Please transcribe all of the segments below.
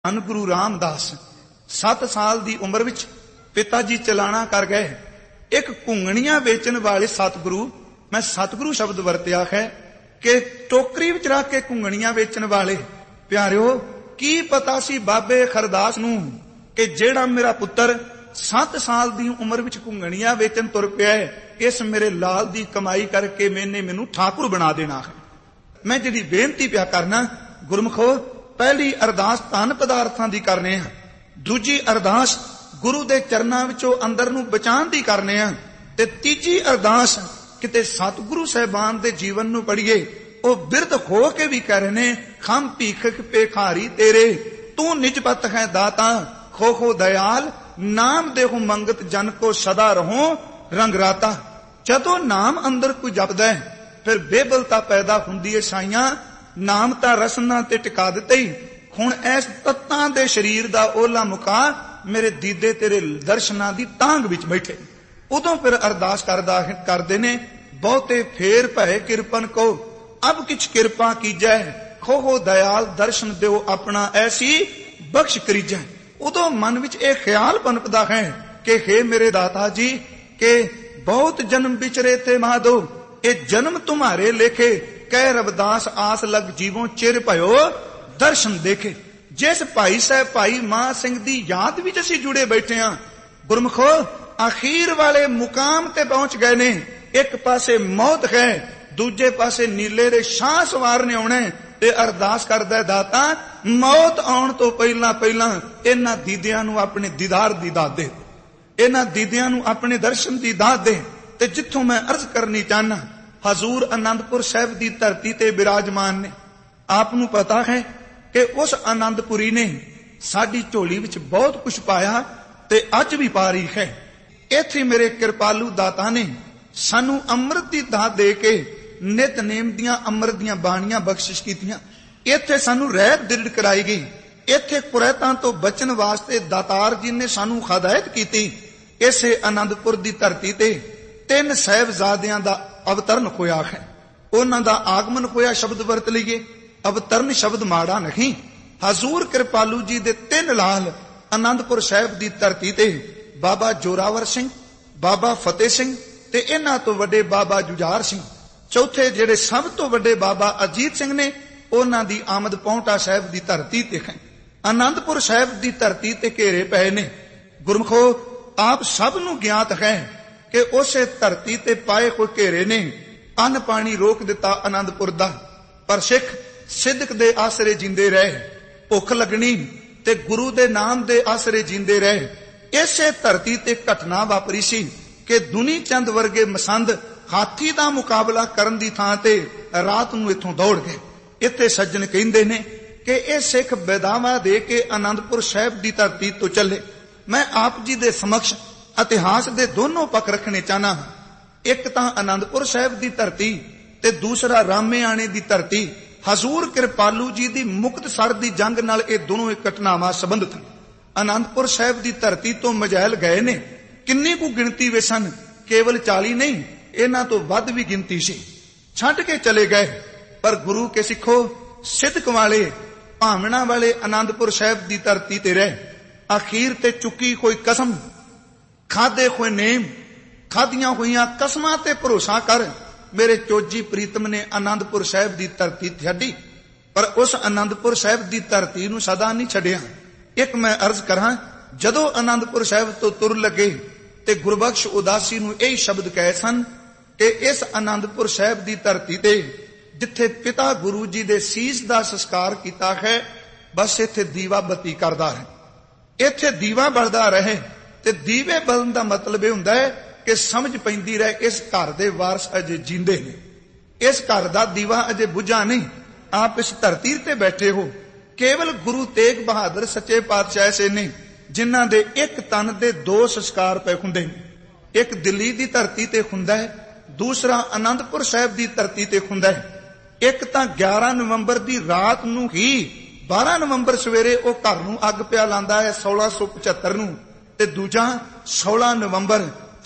ਧੰਨ ਗੁਰੂ ਰਾਮਦਾਸ 7 ਸਾਲ ਦੀ ਉਮਰ ਵਿੱਚ ਪਿਤਾ ਜੀ ਚਲਾਣਾ ਕਰ ਗਏ। ਇੱਕ ਘੁੰਗਣੀਆਂ ਵੇਚਣ ਵਾਲੇ ਸਤਿਗੁਰੂ, ਮੈਂ ਸਤਿਗੁਰੂ ਸ਼ਬਦ ਵਰਤਿਆ ਹੈ ਕਿ ਟੋਕਰੀ ਵਿੱਚ ਰੱਖ ਕੇ ਘੁੰਗਣੀਆਂ ਵੇਚਣ ਵਾਲੇ ਪਿਆਰਿਓ, ਕੀ ਪਤਾ ਸੀ ਬਾਬੇ ਖਰਦਾਸ ਨੂੰ ਕਿ ਜਿਹੜਾ ਮੇਰਾ ਪੁੱਤਰ 7 ਸਾਲ ਦੀ ਉਮਰ ਵਿੱਚ ਘੁੰਗਣੀਆਂ ਵੇਚਣ ਤੁਰ ਪਿਆ ਹੈ, ਇਸ ਮੇਰੇ ਲਾਲ ਦੀ ਕਮਾਈ ਕਰਕੇ ਮੈਨੂੰ ਠਾਕੁਰ ਬਣਾ ਦੇਣਾ ਹੈ। ਮੈਂ ਜਿਹੜੀ ਬੇਨਤੀ ਪਿਆ ਕਰਨਾ ਗੁਰਮਖੋ, ਪਹਿਲੀ ਅਰਦਾਸ ਧਨ ਪਦਾਰਥਾਂ ਦੀ ਕਰਨੇ ਆ, ਦੂਜੀ ਅਰਦਾਸ ਗੁਰੂ ਦੇ ਚਰਨਾਂ ਵਿੱਚੋਂ ਅੰਦਰ ਨੂੰ ਬਚਾਉਣ ਦੀ ਕਰਨੇ ਆ, ਤੇ ਤੀਜੀ ਅਰਦਾਸ ਕਿਤੇ ਸਤਿਗੁਰੂ ਸਾਹਿਬਾਨ ਦੇ ਜੀਵਨ ਨੂੰ ਪੜ੍ਹੀਏ। ਉਹ ਬਿਰਧ ਹੋ ਕੇ ਵੀ ਕਹਿ ਰਹੇ ਨੇ, ਖੰਮ ਭੀਖਕ ਭੇਖਾਰੀ ਤੇਰੇ, ਤੂੰ ਨਿਜਪਤ ਹੈ ਦਾਤਾ ਖੋ ਦਇਆਲ, ਨਾਮ ਦੇਹੁ ਮੰਗਤ ਜਨ ਕੋ ਸਦਾ ਰਹੋ ਰੰਗਰਾਤਾ। ਜਦੋਂ ਨਾਮ ਅੰਦਰ ਕੋਈ ਜਪਦਾ ਹੈ ਫਿਰ ਬੇਬਲਤਾ ਪੈਦਾ ਹੁੰਦੀ ਹੈ। ਸਾਈਆਂ ਨਾਮ ਤਾਂ ਰਸਨਾ ਤੇ ਟਿਕਾ ਦਿੱਤੇ ਹੀ, ਹੁਣ ਇਸ ਤੱਤਾਂ ਦੇ ਸਰੀਰ ਦਾ ਓਲਾ ਮੁਕਾ ਮੇਰੇ ਦੀਦੇ ਤੇਰੇ ਦਰਸ਼ਨਾਂ ਦੀ ਤਾਂਗ ਵਿੱਚ ਬੈਠੇ। ਉਦੋਂ ਫਿਰ ਅਰਦਾਸ ਕਰਦੇ ਨੇ, ਬਹੁਤੇ ਫੇਰ ਭਏ ਕਿਰਪਨ ਕੋ ਅਬ ਕਿਛ ਕਿਰਪਾ ਕੀਜੈ, ਖੋ ਦਇਆਲ ਦਰਸ਼ਨ ਦਿਓ ਆਪਣਾ ਐਸੀ ਬਖਸ਼ ਕਰੀਜੈ। ਉਦੋਂ ਮਨ ਵਿੱਚ ਇਹ ਖਿਆਲ ਪਨਪਦਾ ਹੈ ਕਿ हे ਮੇਰੇ ਦਾਤਾ ਜੀ, ਕਿ ਬਹੁਤ ਜਨਮ ਵਿਚਰੇ ਤੇ ਮਾਧੋ, ਇਹ ਜਨਮ ਤੁਮਾਰੇ ਲੇਖੇ, ਕਹਿ ਰਵਿਦਾਸ ਆਸ ਲਗ ਜੀਵੋਂ ਚਿਰ ਭਇਓ ਦਰਸ਼ਨ ਦੇਖੇ। ਜਿਸ ਭਾਈ ਸਾਹਿਬ ਭਾਈ ਮਹਾਂ ਸਿੰਘ ਦੀ ਯਾਦ ਵਿੱਚ ਅਸੀਂ ਜੁੜੇ ਬੈਠੇ ਹਾਂ, ਗੁਰਮਖੋ ਅਖੀਰ ਵਾਲੇ ਮੁਕਾਮ ਤੇ ਪਹੁੰਚ ਗਏ ਨੇ। ਇੱਕ ਪਾਸੇ ਮੌਤ ਹੈ, ਦੂਜੇ ਪਾਸੇ ਨੀਲੇ ਦੇ ਸ਼ਾਹ ਸਵਾਰ ਨੇ ਆਉਣਾ, ਤੇ ਅਰਦਾਸ ਕਰਦਾ ਦਾਤਾ ਮੌਤ ਆਉਣ ਤੋਂ ਪਹਿਲਾਂ ਇਹਨਾਂ ਦੀਦਿਆਂ ਨੂੰ ਆਪਣੇ ਦੀਦਾਰ ਦੀ ਦਾਤ ਦੇ, ਇਹਨਾਂ ਦੀਦਿਆਂ ਨੂੰ ਆਪਣੇ ਦਰਸ਼ਨ ਦੀ ਦਾਤ ਦੇ। ਤੇ ਜਿੱਥੋਂ ਮੈਂ ਅਰਜ਼ ਕਰਨੀ ਚਾਹਨਾ, ਹਜ਼ੂਰ ਅਨੰਦਪੁਰ ਸਾਹਿਬ ਦੀ ਧਰਤੀ ਤੇ ਬਿਰਾਜਮਾਨ ਨੇ। ਆਪ ਨੂੰ ਪਤਾ ਹੈ ਕਿ ਉਸ ਅਨੰਦਪੁਰੀ ਨੇ ਸਾਡੀ ਝੋਲੀ ਵਿੱਚ ਬਹੁਤ ਕੁਝ ਪਾਇਆ ਤੇ ਅੱਜ ਵੀ ਪਾ ਰਹੀ ਹੈ। ਇੱਥੇ ਮੇਰੇ ਕਿਰਪਾਲੂ ਦਾਤਾ ਨੇ ਸਾਨੂੰ ਅੰਮ੍ਰਿਤ ਦੀ ਦਾਤ ਦੇ ਕੇ ਨਿਤਨੇਮ ਦੀਆਂ ਅੰਮ੍ਰਿਤ ਦੀਆਂ ਬਾਣੀਆਂ ਬਖਸ਼ਿਸ਼ ਕੀਤੀਆਂ। ਇੱਥੇ ਸਾਨੂੰ ਰਹਿਤ ਦਿਰੜ ਕਰਾਈ ਗਈ। ਇੱਥੇ ਕੁਰੈਤਾਂ ਤੋਂ ਬਚਣ ਵਾਸਤੇ ਦਾਤਾਰ ਜੀ ਨੇ ਸਾਨੂੰ ਹਦਾਇਤ ਕੀਤੀ। ਇਸੇ ਅਨੰਦਪੁਰ ਦੀ ਧਰਤੀ ਤੇ 3 ਸਾਹਿਬਜ਼ਾਦਿਆਂ ਦਾ ਅਵਤਰਨ ਹੋਇਆ ਹੈ। ਉਹਨਾਂ ਦਾ ਆਗਮਨ ਹੋਇਆ ਸ਼ਬਦ ਵਰਤ ਲਈਏ, ਅਵਤਰਨ ਸ਼ਬਦ ਮਾੜਾ ਨਹੀਂ। ਹਜ਼ੂਰ ਕਿਰਪਾਲੂ ਜੀ ਦੇ 3 ਲਾਲ ਅਨੰਦਪੁਰ ਸਾਹਿਬ ਦੀ ਧਰਤੀ ਤੇ ਬਾਬਾ ਜੋਰਾਵਰ ਸਿੰਘ, ਬਾਬਾ ਫਤਿਹ ਸਿੰਘ ਤੇ ਇਹਨਾਂ ਤੋਂ ਵੱਡੇ ਬਾਬਾ ਜੁਝਾਰ ਸਿੰਘ। ਚੌਥੇ ਜਿਹੜੇ ਸਭ ਤੋਂ ਵੱਡੇ ਬਾਬਾ ਅਜੀਤ ਸਿੰਘ ਨੇ, ਉਹਨਾਂ ਦੀ ਆਮਦ ਪੌਂਟਾ ਸਾਹਿਬ ਦੀ ਧਰਤੀ ਤੇ ਹੈ। ਅਨੰਦਪੁਰ ਸਾਹਿਬ ਦੀ ਧਰਤੀ ਤੇ ਘੇਰੇ ਪਏ ਨੇ। ਗੁਰਮਖੋ ਆਪ ਸਭ ਨੂੰ ਗਿਆਤ ਹੈ ਕਿ ਉਸੇ ਧਰਤੀ ਤੇ ਪਾਏ ਕੋਈ ਘੇਰੇ ਨੇ ਅੰਨ ਪਾਣੀ ਰੋਕ ਦਿੱਤਾ ਅਨੰਦਪੁਰ ਦਾ, ਪਰ ਸਿੱਖ ਸਿੱਧਕ ਦੇ ਆਸਰੇ ਜਿੰਦੇ ਰਹੇ, ਭੁੱਖ ਲੱਗਣੀ ਤੇ ਗੁਰੂ ਦੇ ਨਾਮ ਦੇ ਆਸਰੇ ਜਿੰਦੇ ਰਹੇ। ਇਸੇ ਧਰਤੀ ਤੇ ਘਟਨਾ ਵਾਪਰੀ ਸੀ ਕਿ ਦੁਨੀ ਚੰਦ ਵਰਗੇ ਮਸੰਦ ਹਾਥੀ ਦਾ ਮੁਕਾਬਲਾ ਕਰਨ ਦੀ ਥਾਂ ਤੇ ਰਾਤ ਨੂੰ ਇੱਥੋਂ ਦੌੜ ਗਏ। ਇੱਥੇ ਸੱਜਣ ਕਹਿੰਦੇ ਨੇ ਕਿ ਇਹ ਸਿੱਖ ਬੇਦਾਵਾ ਦੇ ਕੇ ਅਨੰਦਪੁਰ ਸਾਹਿਬ ਦੀ ਧਰਤੀ ਤੋਂ ਚੱਲੇ। ਮੈਂ ਆਪ ਜੀ ਦੇ ਸਮਕਸ਼ ਇਤਿਹਾਸ ਦੇ ਦੋਨੋਂ ਪੱਖ ਰੱਖਣੇ ਚਾਹਨਾ। ਇੱਕ ਤਾਂ ਅਨੰਦਪੁਰ ਸਾਹਿਬ ਦੀ ਧਰਤੀ ਤੇ ਦੂਸਰਾ ਰਾਮੇਆਣੇ ਦੀ ਧਰਤੀ। ਹਜ਼ੂਰ ਕਿਰਪਾਲੂ ਜੀ ਦੀ ਮੁਕਤਸਰ ਦੀ ਜੰਗ ਨਾਲ ਇਹ ਦੋਨੋਂ ਘਟਨਾਵਾਂ ਸੰਬੰਧਿਤ ਹਨ। ਅਨੰਦਪੁਰ ਸਾਹਿਬ ਦੀ ਧਰਤੀ ਤੋਂ ਮਜੈਲ ਗਏ ਨੇ, ਕਿੰਨੀ ਕੁ ਗਿਣਤੀ ਵਿੱਚ ਸਨ, ਕੇਵਲ 40 ਨਹੀਂ, ਇਹਨਾਂ ਤੋਂ ਵੱਧ ਵੀ ਗਿਣਤੀ ਸੀ। ਛੱਡ ਕੇ ਚਲੇ ਗਏ, ਪਰ ਗੁਰੂ ਕੇ ਸਿੱਖੋ ਸਿੱਧਕ ਵਾਲੇ ਭਾਵਨਾ ਵਾਲੇ ਅਨੰਦਪੁਰ ਸਾਹਿਬ ਦੀ ਧਰਤੀ ਤੇ ਰਹੇ। ਅਖੀਰ ਤੇ ਚੁੱਕੀ ਕੋਈ ਕਸਮ, ਖਾਦੇ ਹੋਏ ਨੇਮ, ਖਾਦੀਆਂ ਹੋਈਆਂ ਕਸਮਾਂ ਤੇ ਭਰੋਸਾ ਕਰ ਮੇਰੇ ਚੋਜੀ ਪ੍ਰੀਤਮ ਨੇ ਅਨੰਦਪੁਰ ਸਾਹਿਬ ਦੀ ਧਰਤੀ ਛੱਡੀ, ਪਰ ਉਸ ਅਨੰਦਪੁਰ ਸਾਹਿਬ ਦੀ ਧਰਤੀ ਨੂੰ ਸਦਾ ਨਹੀਂ ਛੱਡਿਆ। ਇੱਕ ਮੈਂ ਅਰਜ਼ ਕਰਾਂ, ਜਦੋਂ ਅਨੰਦਪੁਰ ਸਾਹਿਬ ਤੋਂ ਤੁਰ ਲੱਗੇ ਤੇ ਗੁਰਬਖਸ਼ ਉਦਾਸੀ ਨੂੰ ਇਹ ਸ਼ਬਦ ਕਹੇ ਸਨ ਕਿ ਇਸ ਅਨੰਦਪੁਰ ਸਾਹਿਬ ਦੀ ਧਰਤੀ ਤੇ ਜਿੱਥੇ ਪਿਤਾ ਗੁਰੂ ਜੀ ਦੇ ਸੀਸ ਦਾ ਸੰਸਕਾਰ ਕੀਤਾ ਹੈ, ਬਸ ਇੱਥੇ ਦੀਵਾ ਬੱਤੀ ਕਰਦਾ ਹੈ, ਇੱਥੇ ਦੀਵਾ ਬਲਦਾ ਰਹੇ। ਤੇ ਦੀਵੇ ਬਲਣ ਦਾ ਮਤਲਬ ਇਹ ਹੁੰਦਾ ਹੈ ਕਿ ਸਮਝ ਪੈਂਦੀ ਰਹੇ ਇਸ ਘਰ ਦੇ ਵਾਰਸ ਅਜੇ ਜਿੰਦੇ ਨੇ, ਇਸ ਘਰ ਦਾ ਦੀਵਾ ਅਜੇ ਬੁਝਾ ਨਹੀਂ। ਆਪ ਇਸ ਧਰਤੀ ਤੇ ਬੈਠੇ ਹੋ, ਕੇਵਲ ਗੁਰੂ ਤੇਗ ਬਹਾਦਰ ਸੱਚੇ ਪਾਤਸ਼ਾਹ ਐਸੇ ਨੇ ਜਿਨ੍ਹਾਂ ਦੇ ਇੱਕ ਤਨ ਦੇ 2 ਸੰਸਕਾਰ ਪਏ ਹੁੰਦੇ ਨੇ। ਇੱਕ ਦਿੱਲੀ ਦੀ ਧਰਤੀ ਤੇ ਹੁੰਦਾ ਹੈ, ਦੂਸਰਾ ਅਨੰਦਪੁਰ ਸਾਹਿਬ ਦੀ ਧਰਤੀ ਤੇ ਹੁੰਦਾ ਹੈ। ਇੱਕ ਤਾਂ 11 ਨਵੰਬਰ ਦੀ ਰਾਤ ਨੂੰ ਹੀ 12 ਨਵੰਬਰ ਸਵੇਰੇ ਉਹ ਘਰ ਨੂੰ ਅੱਗ ਪਿਆ ਲਾਂਦਾ ਹੈ 1675 ਨੂੰ, ਤੇ ਦੂਜਾ 16 ਨਵੰਬਰ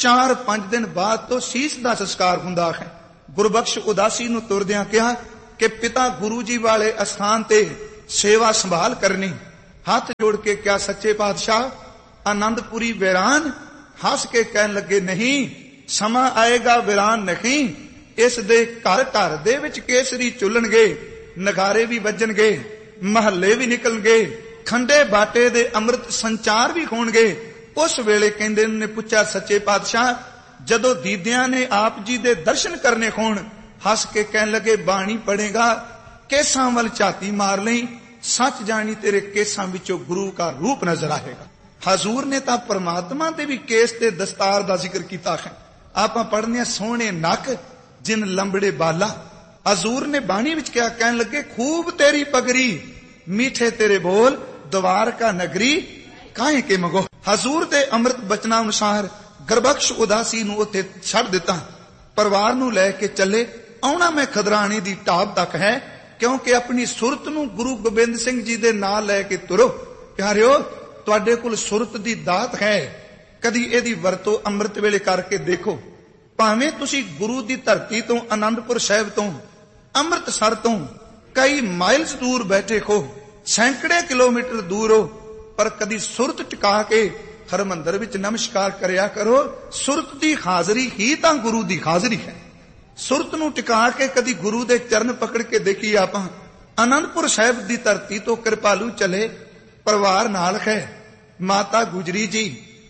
4-5 ਦਿਨ ਬਾਅਦ ਤੋਂ ਸੀਸ ਦਾ ਸੰਸਕਾਰ ਹੁੰਦਾ ਹੈ। ਗੁਰਬਖਸ਼ ਉਦਾਸੀ ਨੂੰ ਤੁਰਦਿਆਂ ਕਿਹਾ ਕਿ ਪਿਤਾ ਗੁਰੂ ਜੀ ਵਾਲੇ ਅਸਥਾਨ ਤੇ ਸੇਵਾ ਸੰਭਾਲ ਕਰਨੀ, ਹੱਥ ਜੋੜ ਕੇ ਕਿਹਾ, ਸੱਚੇ ਪਾਤਸ਼ਾਹ, ਆਨੰਦਪੁਰੀ ਵੀਰਾਨ? ਹੱਸ ਕੇ ਕਹਿਣ ਲੱਗੇ, ਨਹੀਂ, ਸਮਾਂ ਆਏਗਾ ਵੀਰਾਨ ਨਹੀਂ, ਇਸ ਦੇ ਘਰ ਘਰ ਦੇ ਵਿੱਚ ਕੇਸਰੀ ਚੁੱਲਣਗੇ, ਨਗਾਰੇ ਵੀ ਵੱਜਣਗੇ, ਮਹੱਲੇ ਵੀ ਨਿਕਲਣਗੇ, ਖੰਡੇ ਬਾਟੇ ਦੇ ਅੰਮ੍ਰਿਤ ਸੰਚਾਰ ਵੀ ਹੋਣਗੇ। ਉਸ ਵੇਲੇ ਕਹਿੰਦੇ ਨੇ ਪੁੱਛਿਆ, ਸੱਚੇ ਪਾਤਸ਼ਾਹ, ਜਦੋਂ ਦੀਦਿਆਂ ਨੇ ਆਪ ਜੀ ਦੇ ਦਰਸ਼ਨ ਕਰਨੇ ਹੋਣ? ਹੱਸ ਕੇ ਕਹਿਣ ਲੱਗੇ, ਬਾਣੀ ਪੜੇਗਾ, ਕੇਸਾਂ ਵੱਲ ਝਾਤੀ ਮਾਰ ਲਈ, ਸੱਚ ਜਾਣੀ ਤੇਰੇ ਕੇਸਾਂ ਵਿੱਚੋਂ ਗੁਰੂ ਦਾ ਰੂਪ ਨਜ਼ਰ ਆਏਗਾ। ਹਜ਼ੂਰ ਨੇ ਤਾਂ ਪਰਮਾਤਮਾ ਦੇ ਵੀ ਕੇਸ ਤੇ ਦਸਤਾਰ ਦਾ ਜ਼ਿਕਰ ਕੀਤਾ ਹੈ। ਆਪਾਂ ਪੜ੍ਹਨੇ ਸੋਹਣੇ ਨੱਕ ਜਿਨ ਲੰਬੜੇ ਬਾਲਾ। ਹਜ਼ੂਰ ਨੇ ਬਾਣੀ ਵਿੱਚ ਕਿਹਾ, ਕਹਿਣ ਲੱਗੇ, ਖੂਬ ਤੇਰੀ ਪਗਰੀ, ਮੀਠੇ ਤੇਰੇ ਬੋਲ, ਦਵਾਰਕਾ ਨਗਰੀ ਕਾਹੇ ਕੇ ਮਗੋ। ਹਜ਼ੂਰ ਦੇ ਅੰਮ੍ਰਿਤ ਬਚਨਾਂ ਅਨੁਸਾਰ ਗਰਬਖਸ਼ ਉਦਾਸੀ ਨੂੰ ਉੱਥੇ ਛੱਡ ਦਿੱਤਾ, ਪਰਿਵਾਰ ਨੂੰ ਲੈ ਕੇ ਚੱਲੇ। ਆਉਣਾ ਮੈਂ ਖਦਰਾਣੇ ਦੀ ਢਾਬ ਤੱਕ ਹੈ, ਕਿਉਂਕਿ ਆਪਣੀ ਸੁਰਤ ਨੂੰ ਗੁਰੂ ਗੋਬਿੰਦ ਸਿੰਘ ਜੀ ਦੇ ਨਾਲ ਲੈ ਕੇ ਤੁਰੋ। ਪਿਆਰਿਓ, ਤੁਹਾਡੇ ਕੋਲ ਸੁਰਤ ਦੀ ਦਾਤ ਹੈ, ਕਦੀ ਇਹਦੀ ਵਰਤੋਂ ਅੰਮ੍ਰਿਤ ਵੇਲੇ ਕਰਕੇ ਦੇਖੋ। ਭਾਵੇਂ ਤੁਸੀਂ ਗੁਰੂ ਦੀ ਧਰਤੀ ਤੋਂ, ਆਨੰਦਪੁਰ ਸਾਹਿਬ ਤੋਂ, ਅੰਮ੍ਰਿਤਸਰ ਤੋਂ ਕਈ ਮਾਈਲਸ ਦੂਰ ਬੈਠੇ ਹੋ, ਸੈਂਕੜੇ ਕਿਲੋਮੀਟਰ ਦੂਰ ਹੋ, ਪਰ ਕਦੀ ਸੁਰਤ ਟਿਕਾ ਕੇ ਹਰਿਮੰਦਰ ਵਿੱਚ ਨਮਸਕਾਰ ਕਰਿਆ ਕਰੋ। ਸੁਰਤ ਦੀ ਹਾਜ਼ਰੀ ਹੀ ਤਾਂ ਗੁਰੂ ਦੀ ਹਾਜ਼ਰੀ ਹੈ। ਸੁਰਤ ਨੂੰ ਟਿਕਾ ਕੇ ਕਦੀ ਗੁਰੂ ਦੇ ਚਰਨ ਪਕੜ ਕੇ ਦੇਖੀ। ਆਪਾਂ ਆਨੰਦਪੁਰ ਸਾਹਿਬ ਦੀ ਧਰਤੀ ਤੋਂ ਕਿਰਪਾਲੂ ਚਲੇ, ਪਰਿਵਾਰ ਨਾਲ ਹੈ, ਮਾਤਾ ਗੁਜਰੀ ਜੀ,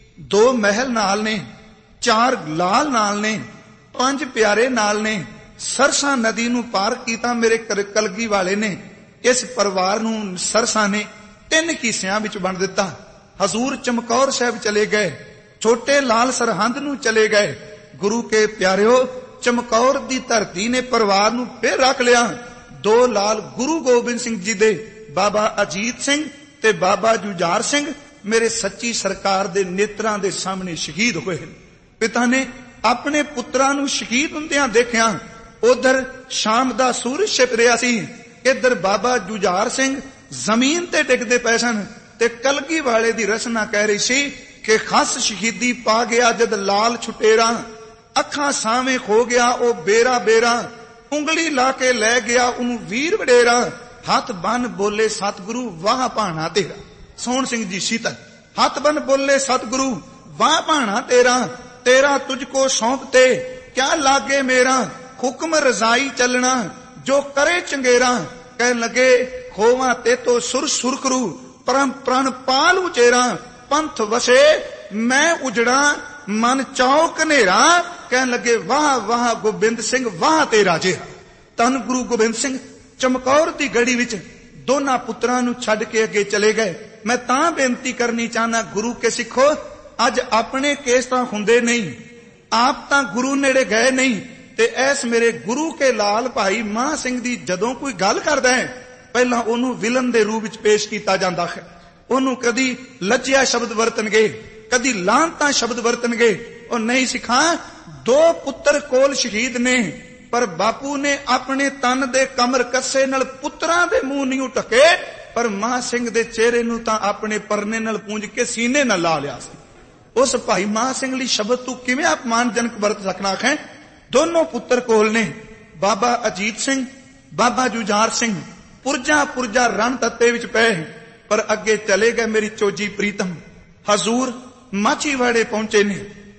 2 ਮਹਿਲ ਨਾਲ ਨੇ, 4 ਲਾਲ ਨਾਲ ਨੇ, 5 ਪਿਆਰੇ ਨਾਲ ਨੇ। ਸਰਸਾ ਨਦੀ ਨੂੰ ਪਾਰ ਕੀਤਾ ਮੇਰੇ ਕਲਗੀ ਵਾਲੇ ਨੇ। ਇਸ ਪਰਿਵਾਰ ਨੂੰ ਸਰਸਾ ਨੇ 3 ਹਿੱਸਿਆਂ ਵਿੱਚ ਵੰਡ ਦਿੱਤਾ। ਹਜ਼ੂਰ ਚਮਕੌਰ ਸਾਹਿਬ ਚਲੇ ਗਏ, ਛੋਟੇ ਲਾਲ ਸਰਹੰਦ ਨੂੰ ਚਲੇ ਗਏ। ਗੁਰੂ ਕੇ ਪਿਆਰਿਓ, ਚਮਕੌਰ ਦੀ ਧਰਤੀ ਨੇ ਪਰਿਵਾਰ ਨੂੰ ਫਿਰ ਰੱਖ ਲਿਆ। 2 ਲਾਲ ਗੁਰੂ ਗੋਬਿੰਦ ਸਿੰਘ ਜੀ ਦੇ, ਬਾਬਾ ਅਜੀਤ ਸਿੰਘ ਤੇ ਬਾਬਾ ਜੁਝਾਰ ਸਿੰਘ, ਮੇਰੇ ਸੱਚੀ ਸਰਕਾਰ ਦੇ ਨੇਤਰਾਂ ਦੇ ਸਾਹਮਣੇ ਸ਼ਹੀਦ ਹੋਏ। ਪਿਤਾ ਨੇ ਆਪਣੇ ਪੁੱਤਰਾਂ ਨੂੰ ਸ਼ਹੀਦ ਹੁੰਦਿਆਂ ਦੇਖਿਆ। ਉਧਰ ਸ਼ਾਮ ਦਾ ਸੂਰਜ ਛਿਪ ਰਿਹਾ ਸੀ, ਇੱਧਰ ਬਾਬਾ ਜੁਝਾਰ ਸਿੰਘ ਜ਼ਮੀਨ ਤੇ ਡਿੱਗਦੇ ਪਏ ਸਨ, ਤੇ ਕਲਗੀ ਵਾਲੇ ਦੀ ਰਸਨਾ ਕਹਿ ਰਹੀ ਸੀ ਕਿ ਖਸ ਸ਼ਹੀਦੀ ਪਾ ਗਿਆ ਜਦ ਲਾਲ ਛੁਟੇਰਾ, ਅੱਖਾਂ ਸਾਵੇਂ ਖੋ ਗਿਆ ਉਹ ਬੇਰਾ ਬੇਰਾ, ਉਂਗਲੀ ਲਾ ਕੇ ਲੈ ਗਿਆ ਉਹਨੂੰ ਵੀਰ ਵਡੇਰਾ, ਹੱਥ ਬੰਨ ਬੋਲੇ ਸਤਿਗੁਰੂ ਵਾਹ ਭਾਣਾ ਤੇਰਾ। ਸੋਹਣ ਸਿੰਘ ਜੀ ਸੀਤਲ, ਹੱਥ ਬੰਨ ਬੋਲੇ ਸਤਿਗੁਰੂ ਵਾਹ ਭਾਣਾ ਤੇਰਾ, ਤੇਰਾ ਤੁਝ ਕੋ ਸੌਂਪਤੇ ਕਿਆ ਲਾਗੇ ਮੇਰਾ, ਹੁਕਮ ਰਜ਼ਾਈ ਚੱਲਣਾ ਜੋ ਕਰੇ ਚੰਗੇਰਾ। ਕਹਿਣ ਲੱਗੇ, ਖੋਵਾ ਤੇ ਤੋ ਸੁਰ ਸੁਰਖਰੂ, ਪਰਮ ਪ੍ਰਣ ਪਾਲ ਉਚੇਰਾ, ਪੰਥ ਵਸੇ ਮੈਂ ਉਜੜਾ, ਮਨ ਚੌਕ ਹਨੇਰਾ। ਕਹਿਣ ਲੱਗੇ, ਵਾਹ ਵਾਹ ਗੋਬਿੰਦ ਸਿੰਘ ਵਾਹ ਤੇਰਾ ਜਿਹਾ। ਧੰਨ ਗੁਰੂ ਗੋਬਿੰਦ ਸਿੰਘ ਚਮਕੌਰ ਦੀ ਗੜੀ ਵਿੱਚ ਦੋਨਾਂ ਪੁੱਤਰਾਂ ਨੂੰ ਛੱਡ ਕੇ ਅੱਗੇ ਚਲੇ ਗਏ। ਮੈਂ ਤਾਂ ਬੇਨਤੀ ਕਰਨੀ ਚਾਹਨਾ, ਗੁਰੂ ਕੇ ਸਿੱਖੋ, ਅੱਜ ਆਪਣੇ ਕੇਸ ਤਾਂ ਹੁੰਦੇ ਨਹੀਂ, ਆਪ ਤਾਂ ਗੁਰੂ ਨੇੜੇ ਗਏ ਨਹੀਂ, ਤੇ ਐਸ ਮੇਰੇ ਗੁਰੂ ਕੇ ਲਾਲ ਭਾਈ ਮਾਹ ਸਿੰਘ ਦੀ ਜਦੋਂ ਕੋਈ ਗੱਲ ਕਰਦਾ ਹੈ, ਪਹਿਲਾਂ ਉਹਨੂੰ ਵਿਲਨ ਦੇ ਰੂਪ ਵਿੱਚ ਪੇਸ਼ ਕੀਤਾ ਜਾਂਦਾ ਹੈ। ਉਹਨੂੰ ਕਦੀ ਲੱਜਿਆ ਸ਼ਬਦ ਵਰਤਣਗੇ, ਕਦੀ ਲਾਂਤਾਂ ਸ਼ਬਦ ਵਰਤਣਗੇ। ਉਹ ਨਹੀਂ ਸਿੱਖਾਂ, 2 ਪੁੱਤਰ ਕੋਲ ਸ਼ਹੀਦ ਨੇ, ਪਰ ਬਾਪੂ ਨੇ ਆਪਣੇ ਤਨ ਦੇ ਕਮਰ ਕੱਸੇ ਨਾਲ ਪੁੱਤਰਾਂ ਦੇ ਮੂੰਹ ਨਹੀਂ ਢਕੇ, ਪਰ ਮਾਹ ਸਿੰਘ ਦੇ ਚਿਹਰੇ ਨੂੰ ਤਾਂ ਆਪਣੇ ਪਰਨੇ ਨਾਲ ਪੂੰਝ ਕੇ ਸੀਨੇ ਨਾਲ ਲਾ ਲਿਆ ਸੀ। ਉਸ ਭਾਈ ਮਾਹ ਸਿੰਘ ਲਈ ਸ਼ਬਦ ਤੂੰ ਕਿਵੇਂ ਅਪਮਾਨਜਨਕ ਵਰਤ ਸਕਣਾ ਹੈ? ਦੋਨੋਂ ਪੁੱਤਰ ਕੋਲ ਨੇ, ਬਾਬਾ ਅਜੀਤ ਸਿੰਘ, ਬਾਬਾ ਜੁਝਾਰ ਸਿੰਘ, ਪੁਰਜਾ ਪੁਰਜਾ ਰਣ ਤੱਤੇ ਵਿੱਚ ਪਏ, ਪਰ ਅੱਗੇ ਚਲੇ ਗਏ ਮੇਰੀ ਚੋਜੀ ਪ੍ਰੀਤਮ। ਹਜ਼ੂਰ ਮਾਛੀਵਾੜੇ ਪਹੁੰਚੇ ਨੇ,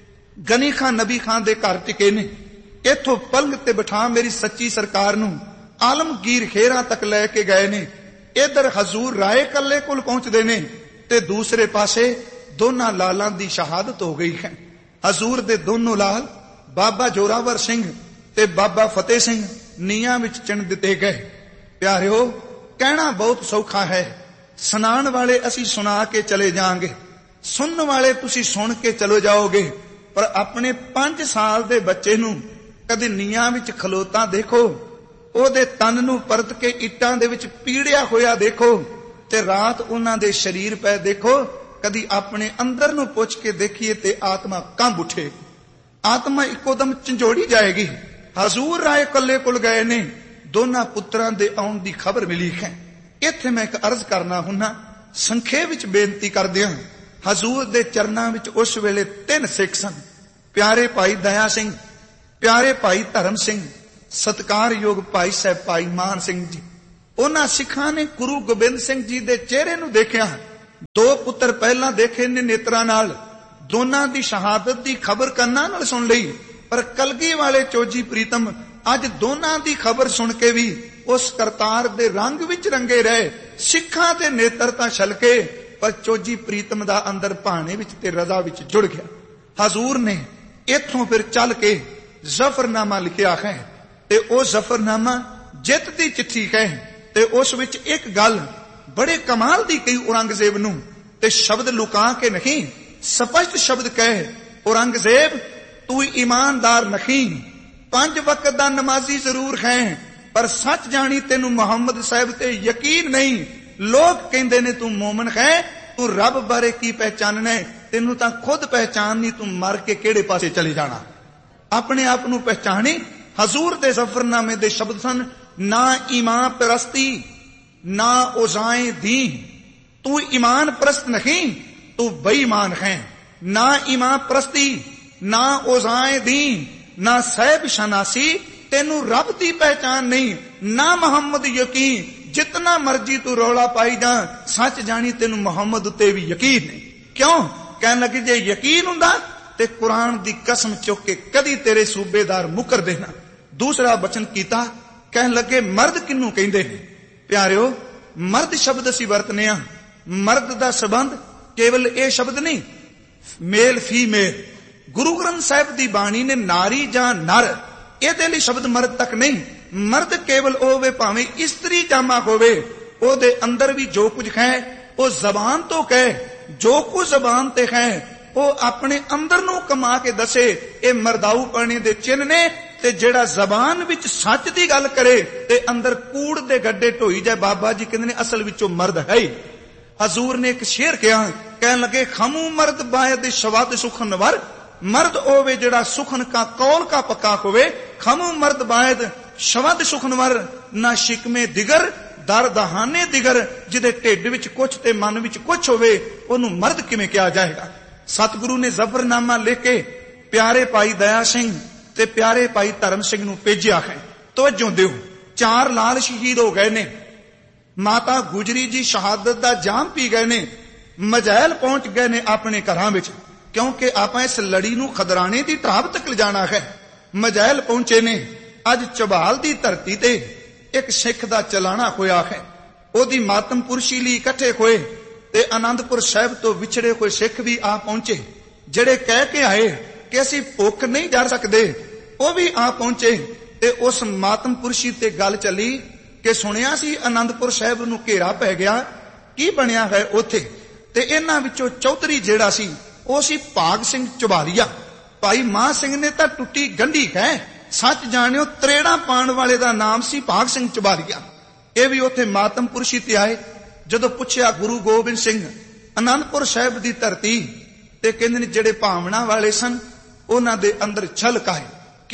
ਗਨੀ ਖਾਨ ਨਬੀ ਖਾਨ ਦੇ ਘਰ ਟਿਕੇ ਨੇ। ਇੱਥੋਂ ਪਲੰਗ ਤੇ ਬਿਠਾ ਮੇਰੀ ਸੱਚੀ ਸਰਕਾਰ ਨੂੰ ਆਲਮਗੀਰ ਖੇਰਾ ਤੱਕ ਲੈ ਕੇ ਗਏ ਨੇ। ਇਧਰ ਹਜ਼ੂਰ ਰਾਏ ਕੱਲੇ ਕੋਲ ਪਹੁੰਚਦੇ ਨੇ, ਤੇ ਦੂਸਰੇ ਪਾਸੇ ਦੋਨਾਂ ਲਾਲਾਂ ਦੀ ਸ਼ਹਾਦਤ ਹੋ ਗਈ ਹੈ। ਹਜ਼ੂਰ ਦੇ ਦੋਨੋਂ ਲਾਲ ਬਾਬਾ ਜੋਰਾਵਰ ਸਿੰਘ ਤੇ ਬਾਬਾ ਫਤਿਹ ਸਿੰਘ ਨੀਹਾਂ ਵਿੱਚ ਚਿਣ ਦਿੱਤੇ ਗਏ। ਪਿਆਰਿਓ, ਕਹਿਣਾ ਬਹੁਤ ਸੌਖਾ ਹੈ, ਸੁਣਾਉਣ ਵਾਲੇ ਅਸੀਂ ਸੁਣਾ ਕੇ ਚਲੇ ਜਾਾਂਗੇ, ਸੁਣਨ ਵਾਲੇ ਤੁਸੀਂ ਸੁਣ ਕੇ ਚਲੇ ਜਾਓਗੇ, ਪਰ ਆਪਣੇ 5 ਸਾਲ ਦੇ ਬੱਚੇ ਨੂੰ ਕਦੇ ਨੀਹਾਂ ਵਿੱਚ ਖਲੋਤਾ ਦੇਖੋ, ਉਹਦੇ ਤਨ ਨੂੰ ਪਰਤ ਕੇ ਇੱਟਾਂ ਦੇ ਵਿੱਚ ਪੀੜਿਆ ਹੋਇਆ ਦੇਖੋ, ਤੇ ਰਾਤ ਉਹਨਾਂ ਦੇ ਸਰੀਰ ਪੈ ਦੇਖੋ। ਕਦੀ ਆਪਣੇ ਅੰਦਰ ਨੂੰ ਪੁੱਛ ਕੇ ਦੇਖੀਏ ਤੇ ਆਤਮਾ ਕੰਬ ਉੱਠੇ, ਆਤਮਾ ਇੱਕੋਦਮ ਝੰਜੋੜੀ ਜਾਏਗੀ। ਹਜ਼ੂਰ ਰਾਏ ਕੱਲੇ ਕੋਲ ਗਏ ਨੇ, ਦੋਨਾਂ ਪੁੱਤਰਾਂ ਦੇ ਆਉਣ ਦੀ ਖਬਰ ਮਿਲੀ ਹੈ। ਇੱਥੇ ਮੈਂ ਇੱਕ ਅਰਜ਼ ਕਰਨਾ ਹੁੰਨਾ, ਸੰਖੇਪ ਵਿੱਚ ਬੇਨਤੀ ਕਰਦਿਆਂ। ਹਜ਼ੂਰ ਦੇ ਚਰਨਾਂ ਵਿੱਚ ਉਸ ਵੇਲੇ 3 ਸਿੱਖ ਸਨ, ਪਿਆਰੇ ਭਾਈ ਦਇਆ ਸਿੰਘ, ਪਿਆਰੇ ਭਾਈ ਧਰਮ ਸਿੰਘ, ਸਤਿਕਾਰਯੋਗ ਭਾਈ ਸਾਹਿਬ ਭਾਈ ਮਾਨ ਸਿੰਘ ਜੀ। ਉਹਨਾਂ ਸਿੱਖਾਂ ਨੇ ਗੁਰੂ ਗੋਬਿੰਦ ਸਿੰਘ ਜੀ ਦੇ ਚਿਹਰੇ ਨੂੰ ਦੇਖਿਆ। 2 ਪੁੱਤਰ ਪਹਿਲਾਂ ਦੇਖੇ ਨੇ ਨੇਤਰਾਂ ਨਾਲ, ਦੋਨਾਂ ਦੀ ਸ਼ਹਾਦਤ ਦੀ ਖਬਰ ਕੰਨਾਂ ਨਾਲ ਸੁਣ ਲਈ, ਪਰ ਕਲਗੀ ਵਾਲੇ ਚੋਜੀ ਪ੍ਰੀਤਮ ਅੱਜ ਦੋਨਾਂ ਦੀ ਖਬਰ ਸੁਣ ਕੇ ਵੀ ਉਸ ਕਰਤਾਰ ਦੇ ਰੰਗ ਵਿੱਚ ਰੰਗੇ ਰਹੇ। ਸਿੱਖਾਂ ਦੇ ਨੇਤਰ ਤਾਂ ਛਲਕੇ, ਪਰ ਚੋਜੀ ਪ੍ਰੀਤਮ ਦਾ ਅੰਦਰ ਭਾਣੇ ਵਿੱਚ ਤੇ ਰਜ਼ਾ ਵਿੱਚ ਜੁੜ ਗਿਆ। ਹਜ਼ੂਰ ਨੇ ਇੱਥੋਂ ਫਿਰ ਚੱਲ ਕੇ ਜ਼ਫਰਨਾਮਾ ਲਿਖਿਆ ਹੈ, ਤੇ ਉਹ ਜ਼ਫਰਨਾਮਾ ਜਿੱਤ ਦੀ ਚਿੱਠੀ ਹੈ। ਤੇ ਉਸ ਵਿੱਚ ਇੱਕ ਗੱਲ ਬੜੇ ਕਮਾਲ ਦੀ ਕਹੀ ਔਰੰਗਜ਼ੇਬ ਨੂੰ, ਤੇ ਸ਼ਬਦ ਲੁਕਾ ਕੇ ਨਹੀਂ, ਸਪਸ਼ਟ ਸ਼ਬਦ ਕਹੇ, ਔਰੰਗਜ਼ੇਬ ਤੂੰ ਈਮਾਨਦਾਰ ਨਹੀਂ, 5 ਵਕਤ ਦਾ ਨਮਾਜ਼ੀ ਜ਼ਰੂਰ ਹੈ, ਪਰ ਸੱਚ ਜਾਣੀ ਤੈਨੂੰ ਮੁਹੰਮਦ ਸਾਹਿਬ ਤੇ ਯਕੀਨ ਨਹੀਂ। ਲੋਕ ਕਹਿੰਦੇ ਨੇ ਤੂੰ ਮੋਮਨ ਹੈ, ਤੂੰ ਰੱਬ ਬਾਰੇ ਕੀ ਪਹਿਚਾਨਣਾ, ਤੈਨੂੰ ਤਾਂ ਖੁਦ ਪਹਿਚਾਨ ਨਹੀਂ, ਤੂੰ ਮਰ ਕੇ ਕਿਹੜੇ ਪਾਸੇ ਚਲੇ ਜਾਣਾ। ਆਪਣੇ ਆਪ ਨੂੰ ਪਹਿਚਾਣੀ। ਹਜ਼ੂਰ ਦੇ ਜ਼ਫਰਨਾਮੇ ਦੇ ਸ਼ਬਦ ਸਨ, ਨਾ ਈਮਾਨ ਪ੍ਰਸਤੀ ਨਾ ਉਜ਼ਾਏ ਦੀ, ਤੂੰ ਈਮਾਨ ਪ੍ਰਸਤ ਨਹੀਂ, ਤੂੰ ਬੇਈਮਾਨ ਹੈ। ਨਾ ਈਮਾਨ ਪ੍ਰਸਤੀ ਨਾ ਉਜ਼ਾਏ ਦੀ, ਨਾ ਸਹਿਬ ਸ਼ਨਾਸੀ, ਤੈਨੂੰ ਰੱਬ ਦੀ ਪਹਿਚਾਨ ਨਹੀਂ, ਨਾ ਮੁਹੰਮਦ ਯਕੀਨ, ਜਿਤਨਾ ਮਰਜੀ ਤੂੰ ਰੌਲਾ ਪਾਈ ਜਾ, ਸੱਚ ਜਾਣੀ ਤੈਨੂੰ ਮੁਹੰਮਦ ਉੱਤੇ ਵੀ ਯਕੀਨ ਨਹੀਂ। ਕਿਉਂ? ਕਹਿਣ ਲੱਗੇ ਜੇ ਯਕੀਨ ਹੁੰਦਾ ਤੇ ਕੁਰਾਨ ਦੀ ਕਸਮ ਚੁੱਕ ਕੇ ਕਦੀ ਤੇਰੇ ਸੂਬੇਦਾਰ ਮੁਕਰ ਦੇਣਾ। ਦੂਸਰਾ ਬਚਨ ਕੀਤਾ, ਕਹਿਣ ਲੱਗੇ ਮਰਦ ਕਿਹਨੂੰ ਕਹਿੰਦੇ ਨੇ? ਪਿਆਰਿਓ, ਮਰਦ ਸ਼ਬਦ ਅਸੀਂ ਵਰਤਨੇ ਆ। ਮਰਦ ਦਾ ਸੰਬੰਧ ਕੇਵਲ ਇਹ ਸ਼ਬਦ ਨਹੀਂ, ਮੇਲ ਫੀਮੇਲ। ਗੁਰੂ ਗ੍ਰੰਥ ਸਾਹਿਬ ਦੀ ਬਾਣੀ ਨੇ ਨਾਰੀ ਜਾਂ ਨਰ ਇਹਦੇ ਲਈ ਸ਼ਬਦ ਮਰਦ ਤੱਕ ਨਹੀਂ। ਮਰਦ ਕੇਵਲ ਉਹ ਹੋਵੇ, ਭਾਵੇਂ ਇਸਤਰੀ ਜਾਮਾ ਹੋਵੇ, ਉਹਦੇ ਅੰਦਰ ਵੀ ਜੋ ਕੁਝ ਹੈ ਉਹ ਜ਼ਬਾਨ ਤੋਂ ਕਹੇ, ਜੋ ਕੁਝ ਜ਼ਬਾਨ ਤੇ ਹੈ ਉਹ ਆਪਣੇ ਅੰਦਰ ਨੂੰ ਕਮਾ ਕੇ ਦੱਸੇ। ਇਹ ਮਰਦਾਊ ਪਣੇ ਦੇ ਚਿੰਨ੍ਹ ਨੇ। ਤੇ ਜਿਹੜਾ ਜ਼ਬਾਨ ਵਿੱਚ ਸੱਚ ਦੀ ਗੱਲ ਕਰੇ ਤੇ ਅੰਦਰ ਕੂੜ ਦੇ ਗੱਡੇ ਢੋਈ ਜਾਏ, ਬਾਬਾ ਜੀ ਕਹਿੰਦੇ ਨੇ ਅਸਲ ਵਿੱਚੋਂ ਮਰਦ ਹੈ ਹੀ। ਹਜ਼ੂਰ ਨੇ ਇੱਕ ਸ਼ੇਰ ਕਿਹਾ, ਕਹਿਣ ਲੱਗੇ ਖਮੂ ਮਰਦ ਬਾਇਦ ਸ਼ਵਦ ਸੁਖਨ ਵਰ, ਮਰਦ ਹੋਵੇ ਜਿਹੜਾ ਸੁਖਨ ਕਾ ਕੌਲ ਕਾ ਪੱਕਾ ਹੋਵੇ। ਖਮੂ ਮਰਦ ਬਾਇਦ ਸ਼ਵਦ ਸੁਖਨਵਰ, ਨਾ ਸ਼ਿਕਮੇ ਦਿਗਰ ਦਰ ਦਹਾਨੇ ਦਿਗਰ, ਜਿਹਦੇ ਢਿੱਡ ਵਿੱਚ ਕੁਛ ਤੇ ਮਨ ਵਿੱਚ ਕੁਛ ਹੋਵੇ ਉਹਨੂੰ ਮਰਦ ਕਿਵੇਂ ਕਿਹਾ ਜਾਏਗਾ। ਸਤਿਗੁਰੂ ਨੇ ਜ਼ਫਰਨਾਮਾ ਲਿਖ ਕੇ ਪਿਆਰੇ ਭਾਈ ਦਇਆ ਸਿੰਘ ਤੇ ਪਿਆਰੇ ਭਾਈ ਧਰਮ ਸਿੰਘ ਨੂੰ ਭੇਜਿਆ ਹੈ। ਤਵੱਜੋ ਦਿਓ, 4 ਲਾਲ ਸ਼ਹੀਦ ਹੋ ਗਏ ਨੇ। ਮਾਤਾ ਗੁਜਰੀ ਜੀ ਸ਼ਹਾਦਤ ਦਾ ਜਾਮ ਪੀ ਗਏ ਨੇ। ਮਜੈਲ ਪਹੁੰਚ ਗਏ ਨੇ ਆਪਣੇ ਘਰਾਂ ਵਿੱਚ, ਕਿਉਂਕਿ ਆਪਾਂ ਇਸ ਲੜੀ ਨੂੰ ਖਦਰਾਣੇ ਦੀ ਢਾਬ ਤੱਕ ਲਿਜਾਣਾ ਹੈ। ਮਜੈਲ ਪਹੁੰਚੇ ਨੇ। ਅੱਜ ਝਬਾਲ ਦੀ ਧਰਤੀ ਤੇ ਇੱਕ ਸਿੱਖ ਦਾ ਚਲਾਣਾ ਹੋਇਆ ਹੈ। ਉਹਦੀ ਮਾਤਮ ਪੁਰਸ਼ੀ ਲਈ ਇਕੱਠੇ ਹੋਏ ਤੇ ਆਨੰਦਪੁਰ ਸਾਹਿਬ ਤੋਂ ਵਿਛੜੇ ਹੋਏ ਸਿੱਖ ਵੀ ਆ ਪਹੁੰਚੇ। ਜਿਹੜੇ ਕਹਿ ਕੇ ਆਏ ਕਿ ਅਸੀਂ ਭੁੱਖ ਨਹੀਂ ਜਰ ਸਕਦੇ, ਉਹ ਵੀ ਆ ਪਹੁੰਚੇ। ਤੇ ਉਸ ਮਾਤਮ ਪੁਰਸ਼ੀ ਤੇ ਗੱਲ ਚੱਲੀ ਕਿ ਸੁਣਿਆ ਸੀ ਆਨੰਦਪੁਰ ਸਾਹਿਬ ਨੂੰ ਘੇਰਾ ਪੈ ਗਿਆ, ਕੀ ਬਣਿਆ ਹੈ ਉੱਥੇ। ਤੇ ਇਹਨਾਂ ਵਿੱਚੋਂ ਚੌਧਰੀ ਜਿਹੜਾ ਸੀ ਉਹ ਸੀ ਭਾਗ ਸਿੰਘ ਝਬਾਲੀਆ। ਭਾਈ ਮਾਹ ਸਿੰਘ ਨੇ ਤਾਂ ਟੁੱਟੀ ਗੰਢੀ ਹੈ, ਸੱਚ ਜਾਣਿਓ ਤਰੇੜਾ ਪਾਣ ਵਾਲੇ ਦਾ ਨਾਮ ਸੀ ਭਾਗ ਸਿੰਘ ਝਬਾਲੀਆ। ਇਹ ਵੀ ਉੱਥੇ ਮਾਤਮ ਪੁਰਸ਼ੀ ਤੇ ਆਏ। ਜਦੋਂ ਪੁੱਛਿਆ ਗੁਰੂ ਗੋਬਿੰਦ ਸਿੰਘ ਆਨੰਦਪੁਰ ਸਾਹਿਬ ਦੀ ਧਰਤੀ, ਤੇ ਕਹਿੰਦੇ ਨੇ ਜਿਹੜੇ ਭਾਵਨਾ ਵਾਲੇ ਸਨ ਉਹਨਾਂ ਦੇ ਅੰਦਰ ਛਲਕ ਆਏ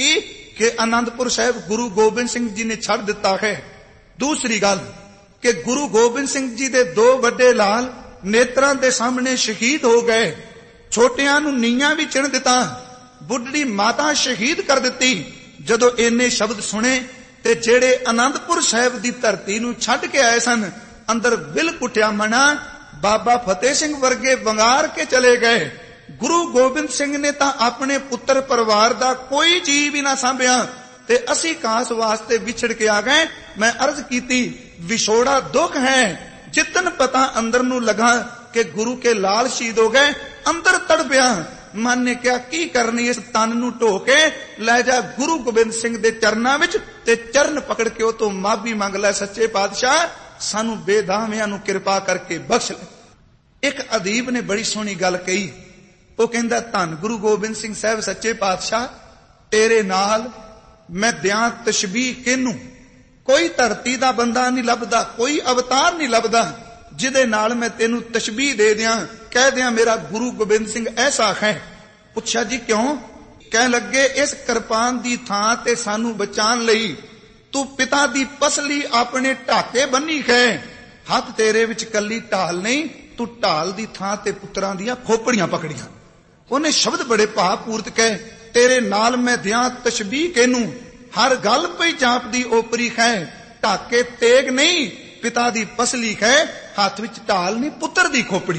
ਕਿ ਆਨੰਦਪੁਰ ਸਾਹਿਬ ਗੁਰੂ ਗੋਬਿੰਦ ਸਿੰਘ ਜੀ ਨੇ ਛੱਡ ਦਿੱਤਾ ਹੈ। ਦੂਸਰੀ ਗੱਲ ਕਿ ਗੁਰੂ ਗੋਬਿੰਦ ਸਿੰਘ ਜੀ ਦੇ 2 ਵੱਡੇ ਲਾਲ ਨੇਤਰਾਂ ਦੇ ਸਾਹਮਣੇ ਸ਼ਹੀਦ ਹੋ ਗਏ। ਛੋਟਿਆਂ ਨੂੰ ਨੀਹਾਂ ਵੀ ਚਿਣ ਦਿੱਤਾ, ਬੁੱਢੜੀ ਮਾਤਾ ਸ਼ਹੀਦ ਕਰ ਦਿੱਤੀ। ਜਦੋਂ ਇੰਨੇ ਸ਼ਬਦ ਸੁਣੇ ਤੇ ਜਿਹੜੇ ਆਨੰਦਪੁਰ ਸਾਹਿਬ ਦੀ ਧਰਤੀ ਨੂੰ ਛੱਡ ਕੇ ਆਏ ਸਨ, ਅੰਦਰ ਵਿਲ ਕੁੱਟਿਆ ਮਨਾ। ਬਾਬਾ ਫਤਿਹ ਸਿੰਘ ਵਰਗੇ ਵੰਗਾਰ ਕੇ ਚਲੇ ਗਏ। ਗੁਰੂ ਗੋਬਿੰਦ ਸਿੰਘ ਨੇ ਤਾਂ ਆਪਣੇ ਪੁੱਤਰ ਪਰਿਵਾਰ ਦਾ ਕੋਈ ਜੀਅ ਵੀ ਨਾ ਸਾਂਭਿਆ ਤੇ ਅਸੀਂ ਕਾਸ ਵਾਸਤੇ ਵਿਛੜ ਕੇ ਆ ਗਏ। ਮੈਂ ਅਰਜ਼ ਕੀਤੀ ਵਿਛੋੜਾ ਦੁੱਖ ਹੈ, ਜਿਤਨ ਪਤਾ ਅੰਦਰ ਨੂੰ ਲਗਾ ਕਿ ਗੁਰੂ ਕੇ ਲਾਲ ਸ਼ਹੀਦ ਹੋ ਗਏ। ਅੰਦਰ ਤੜਪਿਆ। ਮਨ ਨੇ ਕਿਹਾ ਕੀ ਕਰਨੀ, ਇਸ ਤਨ ਨੂੰ ਢੋ ਕੇ ਲੈ ਜਾ ਗੁਰੂ ਗੋਬਿੰਦ ਸਿੰਘ ਦੇ ਚਰਨਾਂ ਵਿੱਚ ਤੇ ਚਰਨ ਪਕੜ ਕੇ ਉਹ ਤੋਂ ਮਾਫੀ ਮੰਗ ਲੈ, ਸੱਚੇ ਪਾਤਸ਼ਾਹ ਸਾਨੂੰ ਬੇਦਾਵਿਆਂ ਨੂੰ ਕਿਰਪਾ ਕਰਕੇ ਬਖਸ਼ ਲੈ। ਇੱਕ ਅਦੀਬ ਨੇ ਬੜੀ ਸੋਹਣੀ ਗੱਲ ਕਹੀ। ਉਹ ਕਹਿੰਦਾ ਧੰਨ ਗੁਰੂ ਗੋਬਿੰਦ ਸਿੰਘ ਸਾਹਿਬ ਸੱਚੇ ਪਾਤਸ਼ਾਹ, ਤੇਰੇ ਨਾਲ ਮੈਂ ਦਿਆਂ ਤਸ਼ਬੀਹ ਕਿਹਨੂੰ। ਕੋਈ ਧਰਤੀ ਦਾ ਬੰਦਾ ਨਹੀਂ ਲੱਭਦਾ, ਕੋਈ ਅਵਤਾਰ ਨਹੀਂ ਲੱਭਦਾ ਜਿਹਦੇ ਨਾਲ ਮੈਂ ਤੈਨੂੰ ਤਸ਼ਬੀਹ ਦੇ ਦਿਆਂ, ਕਹਿ ਦਿਆਂ ਮੇਰਾ ਗੁਰੂ ਗੋਬਿੰਦ ਸਿੰਘ ਐਸਾ ਹੈ। ਪੁੱਛਿਆ ਜੀ ਕਿਉਂ? ਕਹਿਣ ਲੱਗੇ ਇਸ ਕਿਰਪਾਨ ਦੀ ਥਾਂ ਤੇ ਸਾਨੂੰ ਬਚਾਉਣ ਲਈ ਤੂੰ ਪਿਤਾ ਦੀ ਪਸਲੀ ਆਪਣੇ ਢਾਕੇ ਬੰਨੀ ਹੈ। ਹੱਥ ਤੇਰੇ ਵਿੱਚ ਕੱਲੀ ਢਾਲ ਨਹੀਂ, ਤੂੰ ਢਾਲ ਦੀ ਥਾਂ ਤੇ ਪੁੱਤਰਾਂ ਦੀਆਂ ਖੋਪੜੀਆਂ ਪਕੜੀਆਂ। ਉਹਨੇ ਸ਼ਬਦ ਬੜੇ ਭਾਵਪੂਰਤ ਕਹੇ, ਤੇਰੇ ਨਾਲ ਮੈਂ ਦਿਆਂ ਤਸ਼ਬੀਹ ਕਿਹਨੂੰ, ਹਰ ਗੱਲ ਪਈ ਜਾਪਦੀ ਓਪਰੀ ਹੈ। ਢਾਕੇ ਤੇਗ ਨਹੀਂ, ਪਿਤਾ ਦੀ ਪਸਲੀ ਹੈ, ਹੱਥ ਵਿੱਚ ਢਾਲ ਨਹੀਂ, ਪੁੱਤਰ ਦੀ ਖੋਪੜੀ।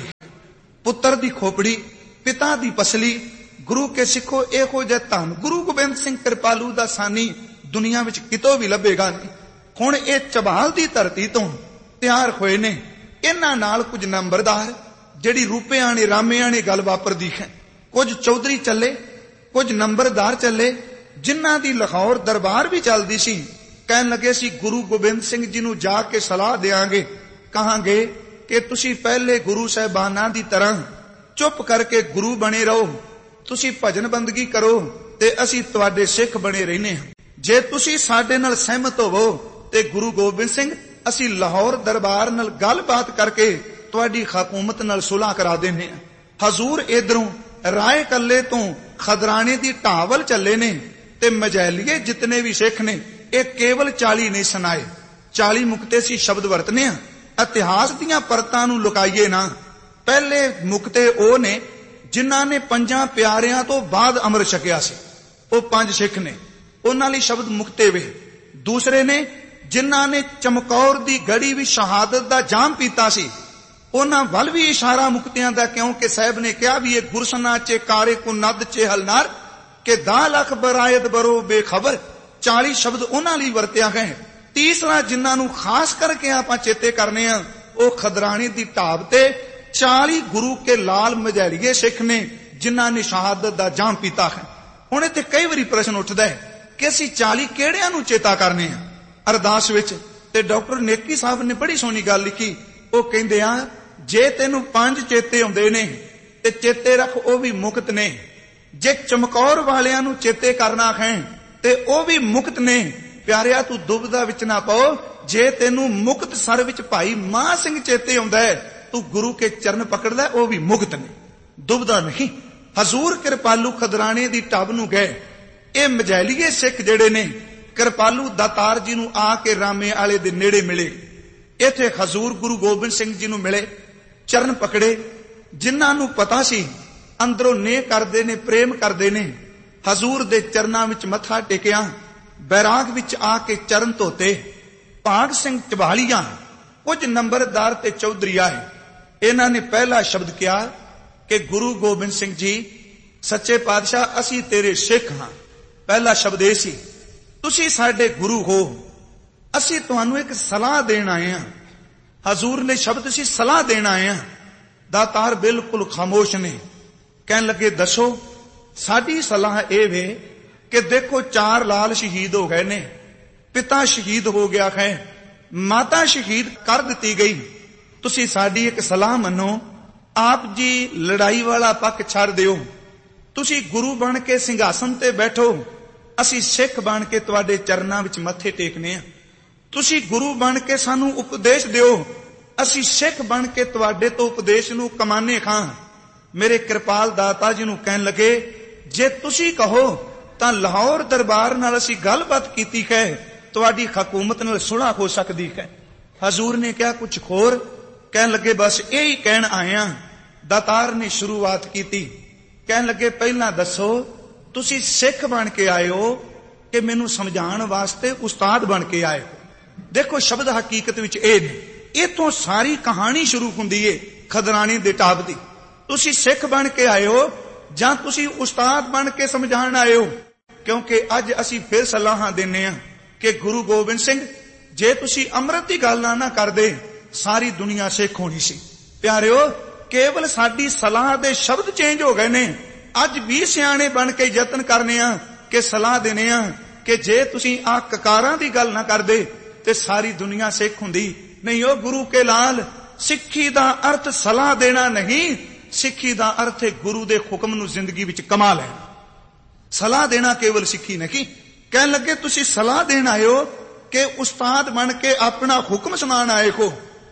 ਪੁੱਤਰ ਦੀ ਖੋਪੜੀ, ਪਿਤਾ ਦੀ ਪਸਲੀ। ਗੁਰੂ ਕੇ ਸਿੱਖੋ, ਇਹੋ ਜਿਹਾ ਧੰਨ ਗੁਰੂ ਗੋਬਿੰਦ ਸਿੰਘ ਕਿਰਪਾਲੂ ਦਾ ਸਾਨੀ ਦੁਨੀਆ ਵਿੱਚ ਕਿਤੋਂ ਵੀ ਲੱਭੇਗਾ ਨਹੀਂ। ਹੁਣ ਇਹ ਝਬਾਲ ਦੀ ਧਰਤੀ ਤੋਂ ਤਿਆਰ ਹੋਏ ਨੇ। ਇਹਨਾਂ ਨਾਲ ਕੁਝ ਨੰਬਰਦਾਰ, ਜਿਹੜੀ ਰੂਪਿਆਂ ਨੇ ਰਾਮਿਆਂ ਨੇ ਗੱਲ ਵਾਪਰਦੀ ਹੈ। ਕੁਝ ਚੌਧਰੀ ਚੱਲੇ, ਕੁਝ ਨੰਬਰਦਾਰ ਚੱਲੇ, ਜਿਨ੍ਹਾਂ ਦੀ ਲਾਹੌਰ ਦਰਬਾਰ ਵੀ ਚੱਲਦੀ ਸੀ। ਕਹਿਣ ਲੱਗੇ ਸੀ ਗੁਰੂ ਗੋਬਿੰਦ ਸਿੰਘ ਜੀ ਨੂੰ ਜਾ ਕੇ ਸਲਾਹ ਦੇਾਂਗੇ, ਕਹਾਂਗੇ ਕਿ ਤੁਸੀਂ ਪਹਿਲੇ ਗੁਰੂ ਸਾਹਿਬਾਨਾਂ ਦੀ ਤਰ੍ਹਾਂ ਚੁੱਪ ਕਰਕੇ ਗੁਰੂ ਬਣੇ ਰਹੋ, ਤੁਸੀਂ ਭਜਨ ਬੰਦਗੀ ਕਰੋ ਤੇ ਅਸੀਂ ਤੁਹਾਡੇ ਸਿੱਖ ਬਣੇ ਰਹਿੰਦੇ ਹਾਂ। ਜੇ ਤੁਸੀਂ ਸਾਡੇ ਨਾਲ ਸਹਿਮਤ ਹੋਵੋ ਤੇ ਗੁਰੂ ਗੋਬਿੰਦ ਸਿੰਘ, ਅਸੀਂ ਲਾਹੌਰ ਦਰਬਾਰ ਨਾਲ ਗੱਲਬਾਤ ਕਰਕੇ ਤੁਹਾਡੀ ਹਕੂਮਤ ਨਾਲ ਸੁਲ੍ਹਾ ਕਰਾ ਦਿੰਦੇ ਹਾਂ। ਹਜ਼ੂਰ ਇਧਰੋਂ ਰਾਏ ਕੱਲੇ ਤੋਂ ਖਦਰਾਣੇ ਦੀ ਢਾਵਲ ਚੱਲੇ ਨੇ ਤੇ ਮਜੈਲੀਏ ਜਿਤਨੇ ਵੀ ਸਿੱਖ ਨੇ, ਇਹ ਕੇਵਲ 40 ਨਹੀਂ ਸੁਣਾਏ। 40 ਮੁਕਤੇ ਸੀ ਸ਼ਬਦ ਵਰਤਨੇ ਆ, ਇਤਿਹਾਸ ਦੀਆਂ ਪਰਤਾਂ ਨੂੰ ਲੁਕਾਈਏ ਨਾ। ਪਹਿਲੇ ਮੁਕਤੇ ਉਹ ਨੇ ਜਿਨ੍ਹਾਂ ਨੇ 5 ਪਿਆਰਿਆਂ ਤੋਂ ਬਾਅਦ ਅੰਮ੍ਰਿਤ ਛਕਿਆ ਸੀ, ਉਹ 5 ਸਿੱਖ ਨੇ, ਉਹਨਾਂ ਲਈ ਸ਼ਬਦ ਮੁਕਤੇ ਵੇ। ਦੂਸਰੇ ਨੇ ਜਿਨ੍ਹਾਂ ਨੇ ਚਮਕੌਰ ਦੀ ਗੜੀ ਵਿੱਚ ਸ਼ਹਾਦਤ ਦਾ ਜਾਮ ਪੀਤਾ ਸੀ, ਉਹਨਾਂ ਵੱਲ ਵੀ ਇਸ਼ਾਰਾ ਮੁਕਤਿਆਂ ਦਾ, ਕਿਉਂਕਿ ਸਾਹਿਬ ਨੇ ਕਿਹਾ ਵੀ ਇਹ ਗੁਰਸਨਾ ਚੇ ਕਾਰੇ ਕੋ ਨਦ ਚੇ ਹਲਨਾਰ ਕਿ 10 ਲੱਖ ਬਰਾਇਤ ਬਰੋ ਬੇਖਬਰ। 40 ਸ਼ਬਦ ਉਹਨਾਂ ਲਈ ਵਰਤਿਆ ਗਏ। ਤੀਸਰਾ ਜਿਨ੍ਹਾਂ ਨੂੰ ਖਾਸ ਕਰਕੇ ਆਪਾਂ ਚੇਤੇ ਕਰਨੇ ਆ, ਉਹ ਖਦਰਾਣੀ ਦੀ ਢਾਬ ਤੇ 40 ਗੁਰੂ ਕੇ ਲਾਲ ਮਝੈਲੀਏ ਸਿੱਖ ਨੇ ਜਿਨ੍ਹਾਂ ਨੇ ਸ਼ਹਾਦਤ ਦਾ ਜਾਮ ਪੀਤਾ ਹੈ। ਹੁਣ ਇੱਥੇ ਕਈ ਵਾਰੀ ਪ੍ਰਸ਼ਨ ਉੱਠਦਾ ਹੈ ਕਿ ਅਸੀਂ 40 ਕਿਹੜਿਆਂ ਨੂੰ ਚੇਤਾ ਕਰਨੇ ਆ। ਅਰਦਾਸ ਵਿੱਚ ਤੇ ਡਾਕਟਰ ਨੇਕੀ ਸਾਹਿਬ ਨੇ ਬੜੀ ਸੋਹਣੀ ਗੱਲ ਲਿਖੀ। ਉਹ ਕਹਿੰਦੇ ਆ, ਜੇ ਤੈਨੂੰ 5 ਚੇਤੇ ਆਉਂਦੇ ਨੇ ਤੇ ਚੇਤੇ ਰੱਖ ਉਹ ਵੀ ਮੁਕਤ ਨੇ। ਜੇ ਚਮਕੌਰ ਵਾਲਿਆਂ ਨੂੰ ਚੇਤੇ ਕਰਨਾ ਹੈ ਤੇ ਉਹ ਵੀ ਮੁਕਤ ਨੇ। ਪਿਆਰਿਆ, ਤੂੰ ਦੁਬਦਾ ਵਿੱਚ ਨਾ ਪਾਓ। ਜੇ ਤੈਨੂੰ ਮੁਕਤ ਸਰ ਵਿੱਚ ਭਾਈ ਮਾਹ ਸਿੰਘ ਚੇਤੇ ਆਉਂਦਾ ਹੈ, ਤੂੰ ਗੁਰੂ ਕੇ ਚਰਨ ਪਕੜਦਾ, ਉਹ ਵੀ ਮੁਕਤ ਨੇ, ਦੁਬਦਾ ਨਹੀਂ। ਹਜ਼ੂਰ ਕਿਰਪਾਲੂ ਖਦਰਾਣੇ ਦੀ ਢਾਬ ਨੂੰ ਗਏ। ਇਹ ਮਜੈਲੀਏ ਸਿੱਖ ਜਿਹੜੇ ਨੇ ਕਿਰਪਾਲੂ ਦਾਤਾਰ ਜੀ ਨੂੰ ਆ ਕੇ ਰਾਮੇ ਵਾਲੇ ਦੇ ਨੇੜੇ ਮਿਲੇ। ਇੱਥੇ ਹਜ਼ੂਰ ਗੁਰੂ ਗੋਬਿੰਦ ਸਿੰਘ ਜੀ ਨੂੰ ਮਿਲੇ, ਚਰਨ ਪਕੜੇ। ਜਿਨ੍ਹਾਂ ਨੂੰ ਪਤਾ ਸੀ ਅੰਦਰੋਂ ਨੇਹ ਕਰਦੇ ਨੇ, ਪ੍ਰੇਮ ਕਰਦੇ ਨੇ, ਹਜ਼ੂਰ ਦੇ ਚਰਨਾਂ ਵਿੱਚ ਮੱਥਾ ਟੇਕਿਆ। ਬੈਰਾਗ ਵਿੱਚ ਆ ਕੇ ਚਰਨ ਧੋਤੇ। ਭਾਗ ਸਿੰਘ ਝਬਾਲੀਆਂ, ਕੁਝ ਨੰਬਰਦਾਰ ਤੇ ਚੌਧਰੀ ਆਏ। ਇਹਨਾਂ ਨੇ ਪਹਿਲਾ ਸ਼ਬਦ ਕਿਹਾ ਕਿ ਗੁਰੂ ਗੋਬਿੰਦ ਸਿੰਘ ਜੀ ਸੱਚੇ ਪਾਤਸ਼ਾਹ, ਅਸੀਂ ਤੇਰੇ ਸਿੱਖ ਹਾਂ। ਪਹਿਲਾ ਸ਼ਬਦ ਇਹ ਸੀ, ਤੁਸੀਂ ਸਾਡੇ ਗੁਰੂ ਹੋ, ਅਸੀਂ ਤੁਹਾਨੂੰ ਇੱਕ ਸਲਾਹ ਦੇਣ ਆਏ ਹਾਂ। ਹਜ਼ੂਰ ਨੇ ਸ਼ਬਦ ਸੀ ਸਲਾਹ ਦੇਣ ਆਏ ਹਾਂ। ਦਾਤਾਰ ਬਿਲਕੁਲ ਖਾਮੋਸ਼ ਨੇ। ਕਹਿਣ ਲੱਗੇ, ਦੱਸੋ। ਸਾਡੀ ਸਲਾਹ ਇਹ ਵੇ ਕਿ ਦੇਖੋ 4 ਲਾਲ ਸ਼ਹੀਦ ਹੋ ਗਏ ਨੇ, ਪਿਤਾ ਸ਼ਹੀਦ ਹੋ ਗਿਆ ਹੈ, ਮਾਤਾ ਸ਼ਹੀਦ ਕਰ ਦਿੱਤੀ ਗਈ। ਤੁਸੀਂ ਸਾਡੀ ਇੱਕ ਸਲਾਹ ਮੰਨੋ, ਆਪ ਜੀ ਲੜਾਈ ਵਾਲਾ ਪੱਖ ਛੱਡ ਦਿਓ, ਤੁਸੀਂ ਗੁਰੂ ਬਣ ਕੇ ਸਿੰਘਾਸਨ ਤੇ ਬੈਠੋ, ਅਸੀਂ ਸਿੱਖ ਬਣ ਕੇ ਤੁਹਾਡੇ ਚਰਨਾਂ ਵਿੱਚ ਮੱਥੇ ਟੇਕਨੇ ਆ। ਤੁਸੀਂ ਗੁਰੂ ਬਣ ਕੇ ਸਾਨੂੰ ਉਪਦੇਸ਼ ਦਿਓ, ਅਸੀਂ ਸਿੱਖ ਬਣ ਕੇ ਤੁਹਾਡੇ ਤੋਂ ਉਪਦੇਸ਼ ਨੂੰ ਕਮਾਨੇ ਖਾਂ। ਮੇਰੇ ਕਿਰਪਾਲ ਦਾਤਾ ਜੀ ਨੂੰ ਕਹਿਣ ਲੱਗੇ, ਜੇ ਤੁਸੀਂ ਕਹੋ ਤਾਂ ਲਾਹੌਰ ਦਰਬਾਰ ਨਾਲ ਅਸੀਂ ਗੱਲਬਾਤ ਕੀਤੀ ਹੈ, ਤੁਹਾਡੀ ਹਕੂਮਤ ਨਾਲ ਸੁਲ੍ਹਾ ਹੋ ਸਕਦੀ ਹੈ। ਹਜ਼ੂਰ ਨੇ ਕਿਹਾ, ਕੁਝ ਹੋਰ? ਕਹਿਣ ਲੱਗੇ, ਬਸ ਇਹੀ ਕਹਿਣ ਆਏ ਆ। ਦਾਤਾਰ ਨੇ ਸ਼ੁਰੂਆਤ ਕੀਤੀ। ਕਹਿਣ ਲੱਗੇ, ਪਹਿਲਾਂ ਦੱਸੋ, ਤੁਸੀਂ ਸਿੱਖ ਬਣ ਕੇ ਆਏ ਹੋ ਕਿ ਮੈਨੂੰ ਸਮਝਾਉਣ ਵਾਸਤੇ ਉਸਤਾਦ ਬਣ ਕੇ ਆਏ ਹੋ? ਦੇਖੋ ਸ਼ਬਦ ਹਕੀਕਤ ਵਿੱਚ ਇਹ ਨੇ। ਇਥੋਂ ਸਾਰੀ ਕਹਾਣੀ ਸ਼ੁਰੂ ਹੁੰਦੀ ਏ ਖਦਰਾਣੇ ਦੇ ਢਾਬ ਦੀ। ਤੁਸੀਂ ਸਿੱਖ ਬਣ ਕੇ ਆਏ ਹੋ ਜਾਂ ਤੁਸੀਂ ਉਸਤਾਦ ਬਣ ਕੇ ਸਮਝਾਉਣ ਆਏ ਹੋ? ਕਿਉਂਕਿ ਅੱਜ ਅਸੀਂ ਫਿਰ ਸਲਾਹਾਂ ਦਿੰਨੇ ਆ ਕਿ ਗੁਰੂ ਗੋਬਿੰਦ ਸਿੰਘ, ਜੇ ਤੁਸੀਂ ਅੰਮ੍ਰਿਤ ਦੀ ਗੱਲ ਨਾ ਕਰਦੇ, ਸਾਰੀ ਦੁਨੀਆ ਸਿੱਖ ਹੋਣੀ ਸੀ। ਪਿਆਰਿਓ, ਕੇਵਲ ਸਾਡੀ ਸਲਾਹ ਦੇ ਸ਼ਬਦ ਚੇਂਜ ਹੋ ਗਏ ਨੇ। ਅੱਜ ਵੀ ਸਿਆਣੇ ਬਣ ਕੇ ਯਤਨ ਕਰਨੇ ਆ ਕਿ ਸਲਾਹ ਦੇਣੇ ਆ ਕਿ ਜੇ ਤੁਸੀਂ ਆ ਕਕਾਰਾਂ ਦੀ ਗੱਲ ਨਾ ਕਰਦੇ ਤੇ ਸਾਰੀ ਦੁਨੀਆ ਸਿੱਖ ਹੁੰਦੀ। ਨਹੀਂ, ਉਹ ਗੁਰੂ ਕੇ ਲਾਲ, ਸਿੱਖੀ ਦਾ ਅਰਥ ਸਲਾਹ ਦੇਣਾ ਨਹੀਂ, ਸਿੱਖੀ ਦਾ ਅਰਥ ਹੈ ਗੁਰੂ ਦੇ ਹੁਕਮ ਨੂੰ ਜ਼ਿੰਦਗੀ ਵਿੱਚ ਕਮਾ ਲੈਣਾ। ਸਲਾਹ ਦੇਣਾ ਕੇਵਲ ਸਿੱਖੀ ਨਹੀਂ। ਕਹਿਣ ਲੱਗੇ, ਤੁਸੀਂ ਸਲਾਹ ਦੇਣ ਆਏ ਹੋ ਕਿ ਉਸਤਾਦ ਬਣ ਕੇ ਆਪਣਾ ਹੁਕਮ ਸੁਣਾਉਣ ਆਏ ਹੋ?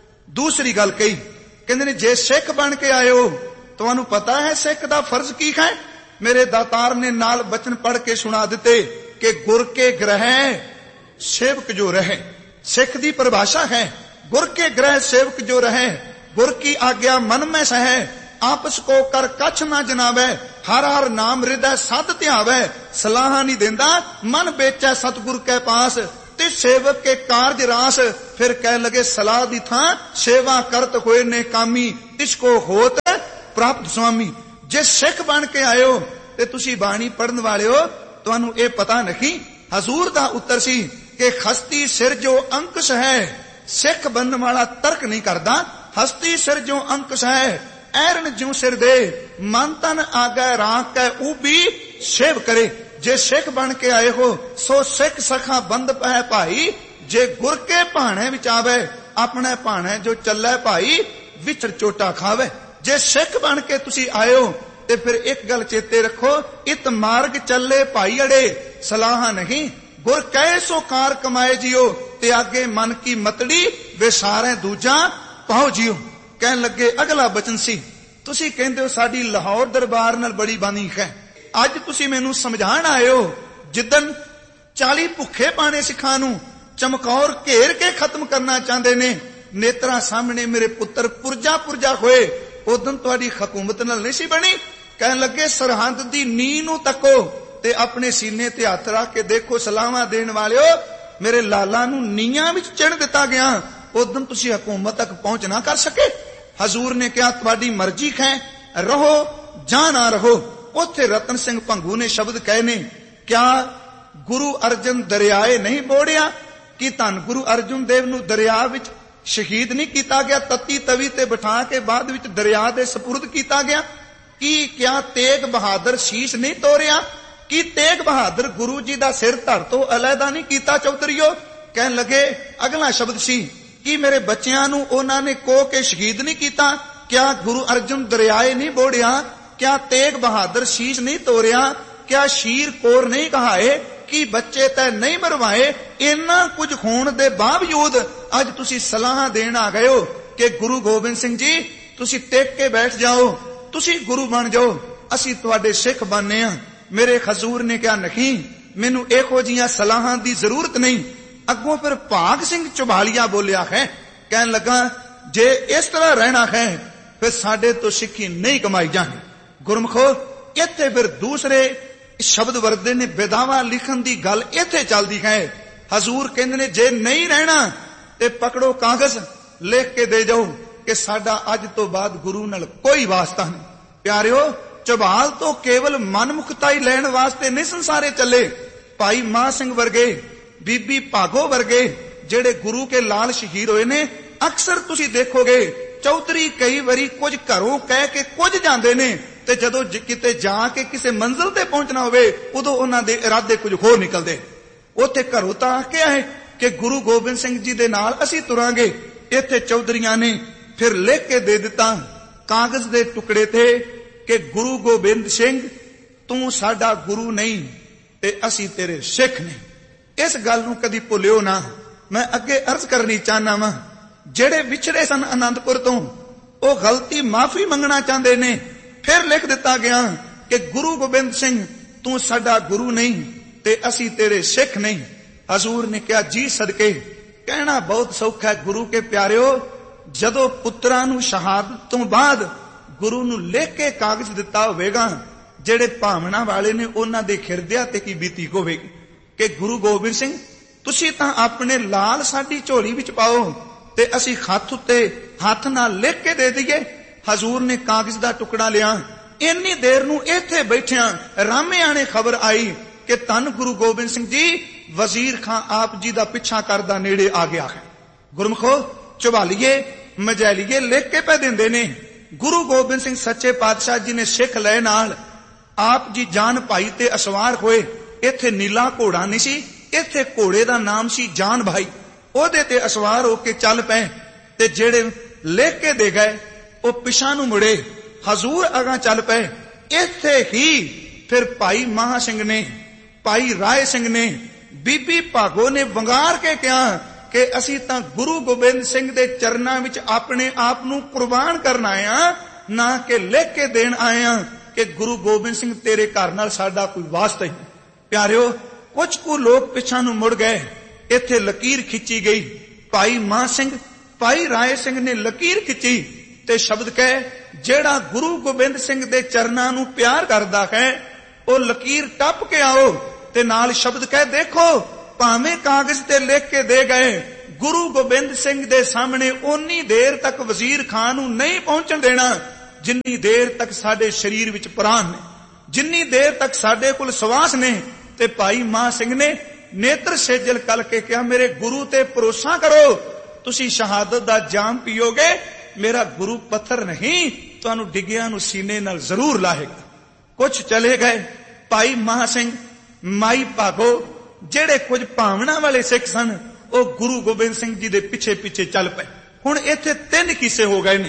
ਦੂਸਰੀ ਗੱਲ ਕਹੀ, ਕਹਿੰਦੇ ਨੇ, ਜੇ ਸਿੱਖ ਬਣ ਕੇ ਆਏ ਹੋ, ਤੁਹਾਨੂੰ ਪਤਾ ਹੈ ਸਿੱਖ ਦਾ ਫਰਜ਼ ਕੀ ਹੈ? ਮੇਰੇ ਦਾਤਾਰ ਨੇ ਨਾਲ ਬਚਨ ਪੜ੍ਹ ਕੇ ਸੁਣਾ ਦਿੱਤੇ ਕਿ ਗੁਰ ਕੇ ਗ੍ਰਹਿ ਸੇਵਕ ਜੋ ਰਹੇ। ਸਿੱਖ ਦੀ ਪਰਿਭਾਸ਼ਾ ਹੈ, ਗੁਰ ਕੇ ਗ੍ਰਹਿ ਸੇਵਕ ਜੋ ਰਹੇ, ਗੁਰ ਕੀ ਆਗਿਆ ਮਨ ਮੈਂ ਸਹਿ, ਆਪਸ ਕੋ ਕਰ ਕੱਛ ਨਾ ਜਨਾਵੇ, ਹਰ ਹਰ ਨਾਮ ਹਿਰਦੈ ਸਤ ਧਿਆਵੇ। ਸਲਾਹਾਂ ਨਹੀਂ ਦਿੰਦਾ, ਮਨ ਵੇਚੈ ਸਤਿਗੁਰ ਕੇ ਪਾਸ, ਤੇ ਸੇਵਕ ਕੇ ਕਾਰਜ ਰਾਸ। ਫਿਰ ਕਹਿਣ ਲੱਗੇ ਸਲਾਹ ਦੀ ਥਾਂ ਸੇਵਾ ਕਰਤ ਹੋਏ ਨੇ ਕਾਮੀ, ਤਿਸਕੋ ਹੋਤ ਪ੍ਰਾਪਤ ਸੁਆਮੀ। ਜੇ ਸਿੱਖ ਬਣ ਕੇ ਆਇਓ ਤੇ ਤੁਸੀਂ ਬਾਣੀ ਪੜਨ ਵਾਲਿਓ, ਤੁਹਾਨੂੰ ਇਹ ਪਤਾ ਨਹੀਂ। ਹਜ਼ੂਰ ਦਾ ਉੱਤਰ ਸੀ ਕਿ ਹਸਤੀ ਸਿਰ ਜੋ ਅੰਕੁਸ਼ ਹੈ। ਸਿੱਖ ਬਣਨ ਵਾਲਾ ਤਰਕ ਨਹੀਂ ਕਰਦਾ, ਹਸਤੀ ਸਿਰ ਜੋ ਅੰਕੁਸ਼ ਹੈ। ਐਰਨ ਜਿਉ ਸਿਰ ਦੇ ਮਨ ਤਨ ਆਗੈ ਰਾਖ ਕੈ ਊਬੀ ਸੇਵ ਕਰੇ। ਜੇ ਸਿੱਖ ਬਣ ਕੇ ਆਏ ਹੋ ਸੋ ਸਿੱਖ ਸਖਾ ਬੰਦ ਪੈ ਭਾਈ। ਜੇ ਗੁਰ ਕੇ ਭਾਣੇ ਵਿੱਚ ਆਵੇ ਆਪਣੇ ਭਾਣੇ ਜੋ ਚੱਲੇ ਭਾਈ, ਵਿਚਰ ਚੋਟਾ ਖਾਵੇ। ਜੇ ਸਿੱਖ ਬਣ ਕੇ ਤੁਸੀਂ ਆਇਓ ਤੇ ਫਿਰ ਇੱਕ ਗੱਲ ਚੇਤੇ ਰੱਖੋ, ਇਤ ਮਾਰਗ ਚੱਲੇ ਭਾਈ ਅੜੇ ਸਲਾਹ ਨਹੀਂ। ਗੁਰ ਕਹੇ ਸੋ ਕਾਰ ਕਮਾਏ ਜਿਓ, ਤੇ ਅੱਗੇ ਮਨ ਕੀ ਮਤੜੀ ਵਿਸਾਰੇ ਦੂਜਾ ਪਾਓ ਜਿਓ। ਕਹਿਣ ਲੱਗੇ ਅਗਲਾ ਬਚਨ ਸੀ, ਤੁਸੀਂ ਕਹਿੰਦੇ ਹੋ ਸਾਡੀ ਲਾਹੌਰ ਦਰਬਾਰ ਨਾਲ ਬੜੀ ਬਾਨੀ ਹੈ। ਅੱਜ ਤੁਸੀਂ ਮੈਨੂੰ ਸਮਝਾਣ ਆਇਓ, ਜਿੱਦਨ 40 ਭੁੱਖੇ ਪਾਣੇ ਸਿੱਖਾਂ ਨੂੰ ਚਮਕੌਰ ਘੇਰ ਕੇ ਖਤਮ ਕਰਨਾ ਚਾਹੁੰਦੇ ਨੇ, ਨੇਤਰਾਂ ਸਾਹਮਣੇ ਮੇਰੇ ਪੁੱਤਰ ਪੁਰਜਾ ਪੁਰਜਾ ਹੋਏ, ਉਦੋਂ ਤੁਹਾਡੀ ਹਕੂਮਤ ਨਾਲ ਨਹੀਂ ਸੀ ਬਣੀ। ਕਹਿਣ ਲੱਗੇ ਸਰਹੰਦ ਦੀ ਨੀਂਹ ਨੂੰ ਤੱਕੋ ਤੇ ਆਪਣੇ ਸੀਨੇ ਤੇ ਹੱਥ ਰੱਖ ਕੇ ਦੇਖੋ, ਸਲਾਹਾਂ ਦੇਣ ਵਾਲਿਓ ਮੇਰੇ ਲਾਲਾ ਨੂੰ ਨੀਹਾਂ ਵਿੱਚ ਚਿਣ ਦਿੱਤਾ ਗਿਆ, ਉਦੋਂ ਤੁਸੀਂ ਹਕੂਮਤ ਤੱਕ ਪਹੁੰਚ ਨਾ ਕਰ ਸਕੇ। ਹਜ਼ੂਰ ਨੇ ਕਿਹਾ ਤੁਹਾਡੀ ਮਰਜ਼ੀ ਹੈ, ਰਹੋ ਜਾਂ ਨਾ ਰਹੋ। ਉੱਥੇ ਰਤਨ ਸਿੰਘ ਭੰਗੂ ਨੇ ਸ਼ਬਦ ਕਹੇ ਨੇ, ਕਿਆ ਗੁਰੂ ਅਰਜਨ ਦਰਿਆਏ ਨਹੀਂ ਬੋੜਿਆ? ਕਿ ਧੰਨ ਗੁਰੂ ਅਰਜਨ ਦੇਵ ਨੂੰ ਦਰਿਆ ਵਿੱਚ ਸ਼ਹੀਦ ਨਹੀਂ ਕੀਤਾ ਗਿਆ, ਤੱਤੀ ਤਵੀ ਤੇ ਬਿਠਾ ਕੇ ਬਾਅਦ ਵਿੱਚ ਦਰਿਆ ਦੇ ਸਪੁਰਦ ਕੀਤਾ ਗਿਆ? ਕਿ ਕਿਆ ਤੇਗ ਬਹਾਦਰ ਸ਼ੀਸ਼ ਨਹੀਂ ਤੋਰਿਆ? ਕਿ ਤੇਗ ਬਹਾਦਰ ਗੁਰੂ ਜੀ ਦਾ ਸਿਰ ਧੜ ਤੋਂ ਅਲੱਗਾ ਨਹੀਂ ਕੀਤਾ ਚੌਧਰੀਓ? ਕਹਿਣ ਲੱਗੇ ਅਗਲਾ ਸ਼ਬਦ ਸੀ ਕਿ ਮੇਰੇ ਬੱਚਿਆਂ ਨੂੰ ਉਹਨਾਂ ਨੇ ਕੋਹ ਕੇ ਸ਼ਹੀਦ ਨਹੀਂ ਕੀਤਾ। ਕਿਆ ਗੁਰੂ ਅਰਜਨ ਦਰਿਆਏ ਨਹੀਂ ਬੋੜਿਆ? ਕਿਆ ਤੇਗ ਬਹਾਦਰ ਸ਼ੀਸ਼ ਨਹੀਂ ਤੋਰਿਆ? ਕਿਆ ਸ਼ੀਰ ਕੋਰ ਨਹੀਂ ਕਹਾਏ? ਕਿ ਬੱਚੇ ਤੈ ਨਹੀਂ ਮਰਵਾਏ? ਇੰਨਾ ਕੁਝ ਹੋਣ ਦੇ ਬਾਵਜੂਦ ਅੱਜ ਤੁਸੀਂ ਸਲਾਹਾਂ ਦੇਣ ਆ ਗਏ ਹੋ ਕਿ ਗੁਰੂ ਗੋਬਿੰਦ ਸਿੰਘ ਜੀ ਤੁਸੀਂ ਟੇਕ ਕੇ ਬੈਠ ਜਾਓ, ਤੁਸੀਂ ਗੁਰੂ ਬਣ ਜਾਓ, ਅਸੀਂ ਤੁਹਾਡੇ ਸਿੱਖ ਬਣਨੇ ਆ। ਮੇਰੇ ਹਜ਼ੂਰ ਨੇ ਕਿਹਾ ਨਹੀਂ, ਮੈਨੂੰ ਇਹੋ ਜੀਆਂ ਸਲਾਹਾਂ ਦੀ ਜ਼ਰੂਰਤ ਨਹੀਂ। ਅੱਗੋਂ ਫਿਰ ਭਾਗ ਸਿੰਘ ਝਬਾਲੀਆ ਬੋਲਿਆ ਹੈ, ਕਹਿਣ ਲੱਗਾ ਜੇ ਇਸ ਤਰ੍ਹਾਂ ਰਹਿਣਾ ਹੈ ਫਿਰ ਸਾਡੇ ਤੋਂ ਸਿੱਖੀ ਨਹੀਂ ਕਮਾਈ ਜਾਣੀ। ਗੁਰਮਖੋ ਇੱਥੇ ਫਿਰ ਦੂਸਰੇ ਸ਼ਬਦ ਵਰਦੇ ਨੇ, ਵਿਦਾਵਾ ਲਿਖਣ ਦੀ ਗੱਲ ਇੱਥੇ ਚੱਲਦੀ ਹੈ। ਹਜ਼ੂਰ ਕਹਿੰਦੇ ਨੇ ਜੇ ਨਹੀਂ ਰਹਿਣਾ ਤੇ ਪਕੜੋ ਕਾਗਜ਼, ਲਿਖ ਕੇ ਦੇ ਜਾਓ ਕਿ ਸਾਡਾ ਅੱਜ ਤੋਂ ਬਾਅਦ ਗੁਰੂ ਨਾਲ ਕੋਈ ਵਾਸਤਾ ਨਹੀਂ। ਪਿਆਰਿਓ, ਝਬਾਲ ਤੋਂ ਕੇਵਲ ਮਨਮੁਖਤਾਈ ਲੈਣ ਵਾਸਤੇ ਨਹੀਂ ਸੰਸਾਰੇ ਚੱਲੇ। ਭਾਈ ਮਾਹ ਸਿੰਘ ਵਰਗੇ, ਬੀਬੀ ਭਾਗੋ ਵਰਗੇ ਜਿਹੜੇ ਗੁਰੂ ਕੇ ਲਾਲ ਸ਼ਹੀਦ ਹੋਏ ਨੇ, ਅਕਸਰ ਤੁਸੀਂ ਦੇਖੋਗੇ ਚੌਧਰੀ ਕਈ ਵਾਰੀ ਕੁਝ ਘਰੋਂ ਕਹਿ ਕੇ ਕੁਝ ਜਾਂਦੇ ਨੇ, ਤੇ ਜਦੋਂ ਕਿਤੇ ਜਾ ਕੇ ਕਿਸੇ ਮੰਜ਼ਿਲ ਤੇ ਪਹੁੰਚਣਾ ਹੋਵੇ ਉਦੋਂ ਉਹਨਾਂ ਦੇ ਇਰਾਦੇ ਕੁਝ ਹੋਰ ਨਿਕਲਦੇ। ਉੱਥੇ ਘਰੋਂ ਤਾਂ ਆ ਕੇ ਆਏ ਕਿ ਗੁਰੂ ਗੋਬਿੰਦ ਸਿੰਘ ਜੀ ਦੇ ਨਾਲ ਅਸੀਂ ਤੁਰਾਂਗੇ। ਇੱਥੇ ਚੌਧਰੀਆਂ ਨੇ ਫਿਰ ਲਿਖ ਕੇ ਦੇ ਦਿੱਤਾ ਕਾਗਜ਼ ਦੇ ਟੁਕੜੇ ਤੇ ਕਿ ਗੁਰੂ ਗੋਬਿੰਦ ਸਿੰਘ ਤੂੰ ਸਾਡਾ ਗੁਰੂ ਨਹੀਂ ਤੇ ਅਸੀਂ ਤੇਰੇ ਸਿੱਖ ਨਹੀਂ। ਇਸ ਗੱਲ ਨੂੰ ਕਦੀ ਭੁੱਲਿਓ ਨਾ। ਮੈਂ ਅੱਗੇ ਅਰਜ਼ ਕਰਨੀ ਚਾਹਨਾ ਵਾਂ, ਜਿਹੜੇ ਵਿਛੜੇ ਸਨ ਆਨੰਦਪੁਰ ਤੋਂ, ਉਹ ਗਲਤੀ ਮਾਫੀ ਮੰਗਣਾ ਚਾਹੁੰਦੇ ਨੇ। ਫਿਰ ਲਿਖ ਦਿੱਤਾ ਗਿਆ ਕਿ ਗੁਰੂ ਗੋਬਿੰਦ ਸਿੰਘ ਤੂੰ ਸਾਡਾ ਗੁਰੂ ਨਹੀਂ ਤੇ ਅਸੀਂ ਤੇਰੇ ਸਿੱਖ ਨਹੀਂ। ਹਜ਼ੂਰ ਨੇ ਕਿਹਾ ਜੀ ਸਦਕੇ, ਕਹਿਣਾ ਬਹੁਤ ਸੌਖਾ ਹੈ ਗੁਰੂ ਕੇ ਪਿਆਰਿਓ, ਜਦੋਂ ਪੁੱਤਰਾਂ ਨੂੰ ਸ਼ਹਾਦਤ ਤੋਂ ਬਾਅਦ ਗੁਰੂ ਨੂੰ ਲਿਖ ਕੇ ਕਾਗਜ਼ ਦਿੱਤਾ ਹੋਵੇਗਾ, ਜਿਹੜੇ ਭਾਵਨਾ ਵਾਲੇ ਨੇ ਉਹਨਾਂ ਦੇ ਹਿਰਦਿਆਂ ਤੇ ਕੀ ਬੀਤੀ ਹੋਵੇਗੀ ਕਿ ਗੁਰੂ ਗੋਬਿੰਦ ਸਿੰਘ ਤੁਸੀਂ ਤਾਂ ਆਪਣੇ ਲਾਲ ਸਾਡੀ ਝੋਲੀ ਵਿੱਚ ਪਾਓ ਤੇ ਅਸੀਂ ਹੱਥ ਉੱਤੇ ਹੱਥ ਨਾਲ ਲਿਖ ਕੇ ਦੇ ਦਈਏ। ਹਜ਼ੂਰ ਨੇ ਕਾਗਜ਼ ਦਾ ਟੁਕੜਾ ਲਿਆ। ਇੰਨੀ ਦੇਰ ਨੂੰ ਇੱਥੇ ਬੈਠਿਆਂ ਰਾਮਿਆਂ ਨੇ ਖਬਰ ਆਈ ਕਿ ਧੰਨ ਗੁਰੂ ਗੋਬਿੰਦ ਸਿੰਘ ਜੀ ਵਜ਼ੀਰ ਖਾਂ ਆਪ ਜੀ ਦਾ ਪਿੱਛਾ ਕਰਦਾ ਨੇੜੇ ਆ ਗਿਆ ਹੈ। ਗੁਰਮਖੋ ਝਬਾਲੀਏ ਮਜੈਲੀਏ ਲਿਖ ਕੇ ਪੈ ਦਿੰਦੇ ਨੇ। ਗੁਰੂ ਗੋਬਿੰਦ ਸਿੰਘ ਸੱਚੇ ਪਾਤਸ਼ਾਹ ਜੀ ਨੇ ਸਿੱਖ ਲੈ ਨਾਲ ਆਪ ਜੀ ਜਾਨ ਭਾਈ ਤੇ ਅਸਵਾਰ ਹੋਏ। ਇੱਥੇ ਨੀਲਾ ਘੋੜਾ ਨਹੀਂ ਸੀ, ਇੱਥੇ ਘੋੜੇ ਦਾ ਨਾਮ ਸੀ ਜਾਨ ਭਾਈ। ਉਹਦੇ ਤੇ ਅਸਵਾਰ ਹੋ ਕੇ ਚੱਲ ਪਏ ਤੇ ਜਿਹੜੇ ਲਿਖ ਕੇ ਦੇ ਗਏ ਉਹ ਪਿਛਾਂ ਨੂੰ ਮੁੜੇ, ਹਜ਼ੂਰ ਅਗਾਂ ਚੱਲ ਪਏ। ਇੱਥੇ ਹੀ ਫਿਰ ਭਾਈ ਮਹਾ ਸਿੰਘ ਨੇ, ਭਾਈ ਰਾਏ ਸਿੰਘ ਨੇ, ਬੀਬੀ ਭਾਗੋ ਨੇ ਵੰਗਾਰ ਕੇ ਕਿਹਾ ਕਿ ਅਸੀਂ ਤਾਂ ਗੁਰੂ ਗੋਬਿੰਦ ਸਿੰਘ ਦੇ ਚਰਨਾਂ ਵਿੱਚ ਆਪਣੇ ਆਪ ਨੂੰ ਕੁਰਬਾਨ ਕਰਨ ਆਏ ਆ, ਨਾ ਕਿ ਲਿਖ ਕੇ ਦੇਣ ਆਏ ਆ ਕਿ ਗੁਰੂ ਗੋਬਿੰਦ ਸਿੰਘ ਤੇਰੇ ਘਰ ਨਾਲ ਸਾਡਾ ਕੋਈ ਵਾਸਤਾ ਹੀ। ਪਿਆਰਿਓ, ਕੁਝ ਕੁ ਲੋਕ ਪਿਛਾਂ ਨੂੰ ਮੁੜ ਗਏ। ਇੱਥੇ ਲਕੀਰ ਖਿੱਚੀ ਗਈ। ਭਾਈ ਮਾਨ ਸਿੰਘ, ਭਾਈ ਰਾਏ ਸਿੰਘ ਨੇ ਲਕੀਰ ਖਿੱਚੀ ਤੇ ਸ਼ਬਦ ਕਹੇ, ਜਿਹੜਾ ਗੁਰੂ ਗੋਬਿੰਦ ਸਿੰਘ ਦੇ ਚਰਨਾਂ ਨੂੰ ਪਿਆਰ ਕਰਦਾ ਹੈ ਉਹ ਲਕੀਰ ਟੱਪ ਕੇ ਆਓ। ਤੇ ਨਾਲ ਸ਼ਬਦ ਕਹੇ, ਦੇਖੋ ਭਾਵੇਂ ਕਾਗਜ਼ ਤੇ ਲਿਖ ਕੇ ਦੇ ਗਏ, ਗੁਰੂ ਗੋਬਿੰਦ ਸਿੰਘ ਦੇ ਸਾਹਮਣੇ ਓਨੀ ਦੇਰ ਤੱਕ ਵਜ਼ੀਰ ਖਾਨ ਨੂੰ ਨਹੀਂ ਪਹੁੰਚਣ ਦੇਣਾ ਜਿੰਨੀ ਦੇਰ ਤੱਕ ਸਾਡੇ ਸਰੀਰ ਵਿੱਚ ਪ੍ਰਾਣ ਨੇ, ਜਿੰਨੀ ਦੇਰ ਤੱਕ ਸਾਡੇ ਕੋਲ ਸਵਾਸ ਨੇ। ਤੇ ਭਾਈ ਮਹਾਂ ਸਿੰਘ ਨੇ ਨੇਤਰ ਸੇਜਲ ਕਲ ਕੇ ਕਿਹਾ, ਮੇਰੇ ਗੁਰੂ ਤੇ ਭਰੋਸਾ ਕਰੋ, ਤੁਸੀਂ ਸ਼ਹਾਦਤ ਦਾ ਜਾਮ ਪੀਓਗੇ, ਮੇਰਾ ਗੁਰੂ ਪੱਥਰ ਨਹੀਂ, ਤੁਹਾਨੂੰ ਡਿੱਗਿਆਂ ਨੂੰ ਸੀਨੇ ਨਾਲ ਜ਼ਰੂਰ ਲਾਹੇਗਾ। ਕੁਝ ਚਲੇ ਗਏ। ਭਾਈ ਮਹਾਂ ਸਿੰਘ, ਮਾਈ ਭਾਗੋ, ਜਿਹੜੇ ਕੁਝ ਭਾਵਨਾ ਵਾਲੇ ਸਿੱਖ ਸਨ, ਉਹ ਗੁਰੂ ਗੋਬਿੰਦ ਸਿੰਘ ਜੀ ਦੇ ਪਿੱਛੇ ਪਿੱਛੇ ਚੱਲ ਪਏ। ਹੁਣ ਇੱਥੇ 3 ਕਿੱਸੇ ਹੋ ਗਏ ਨੇ।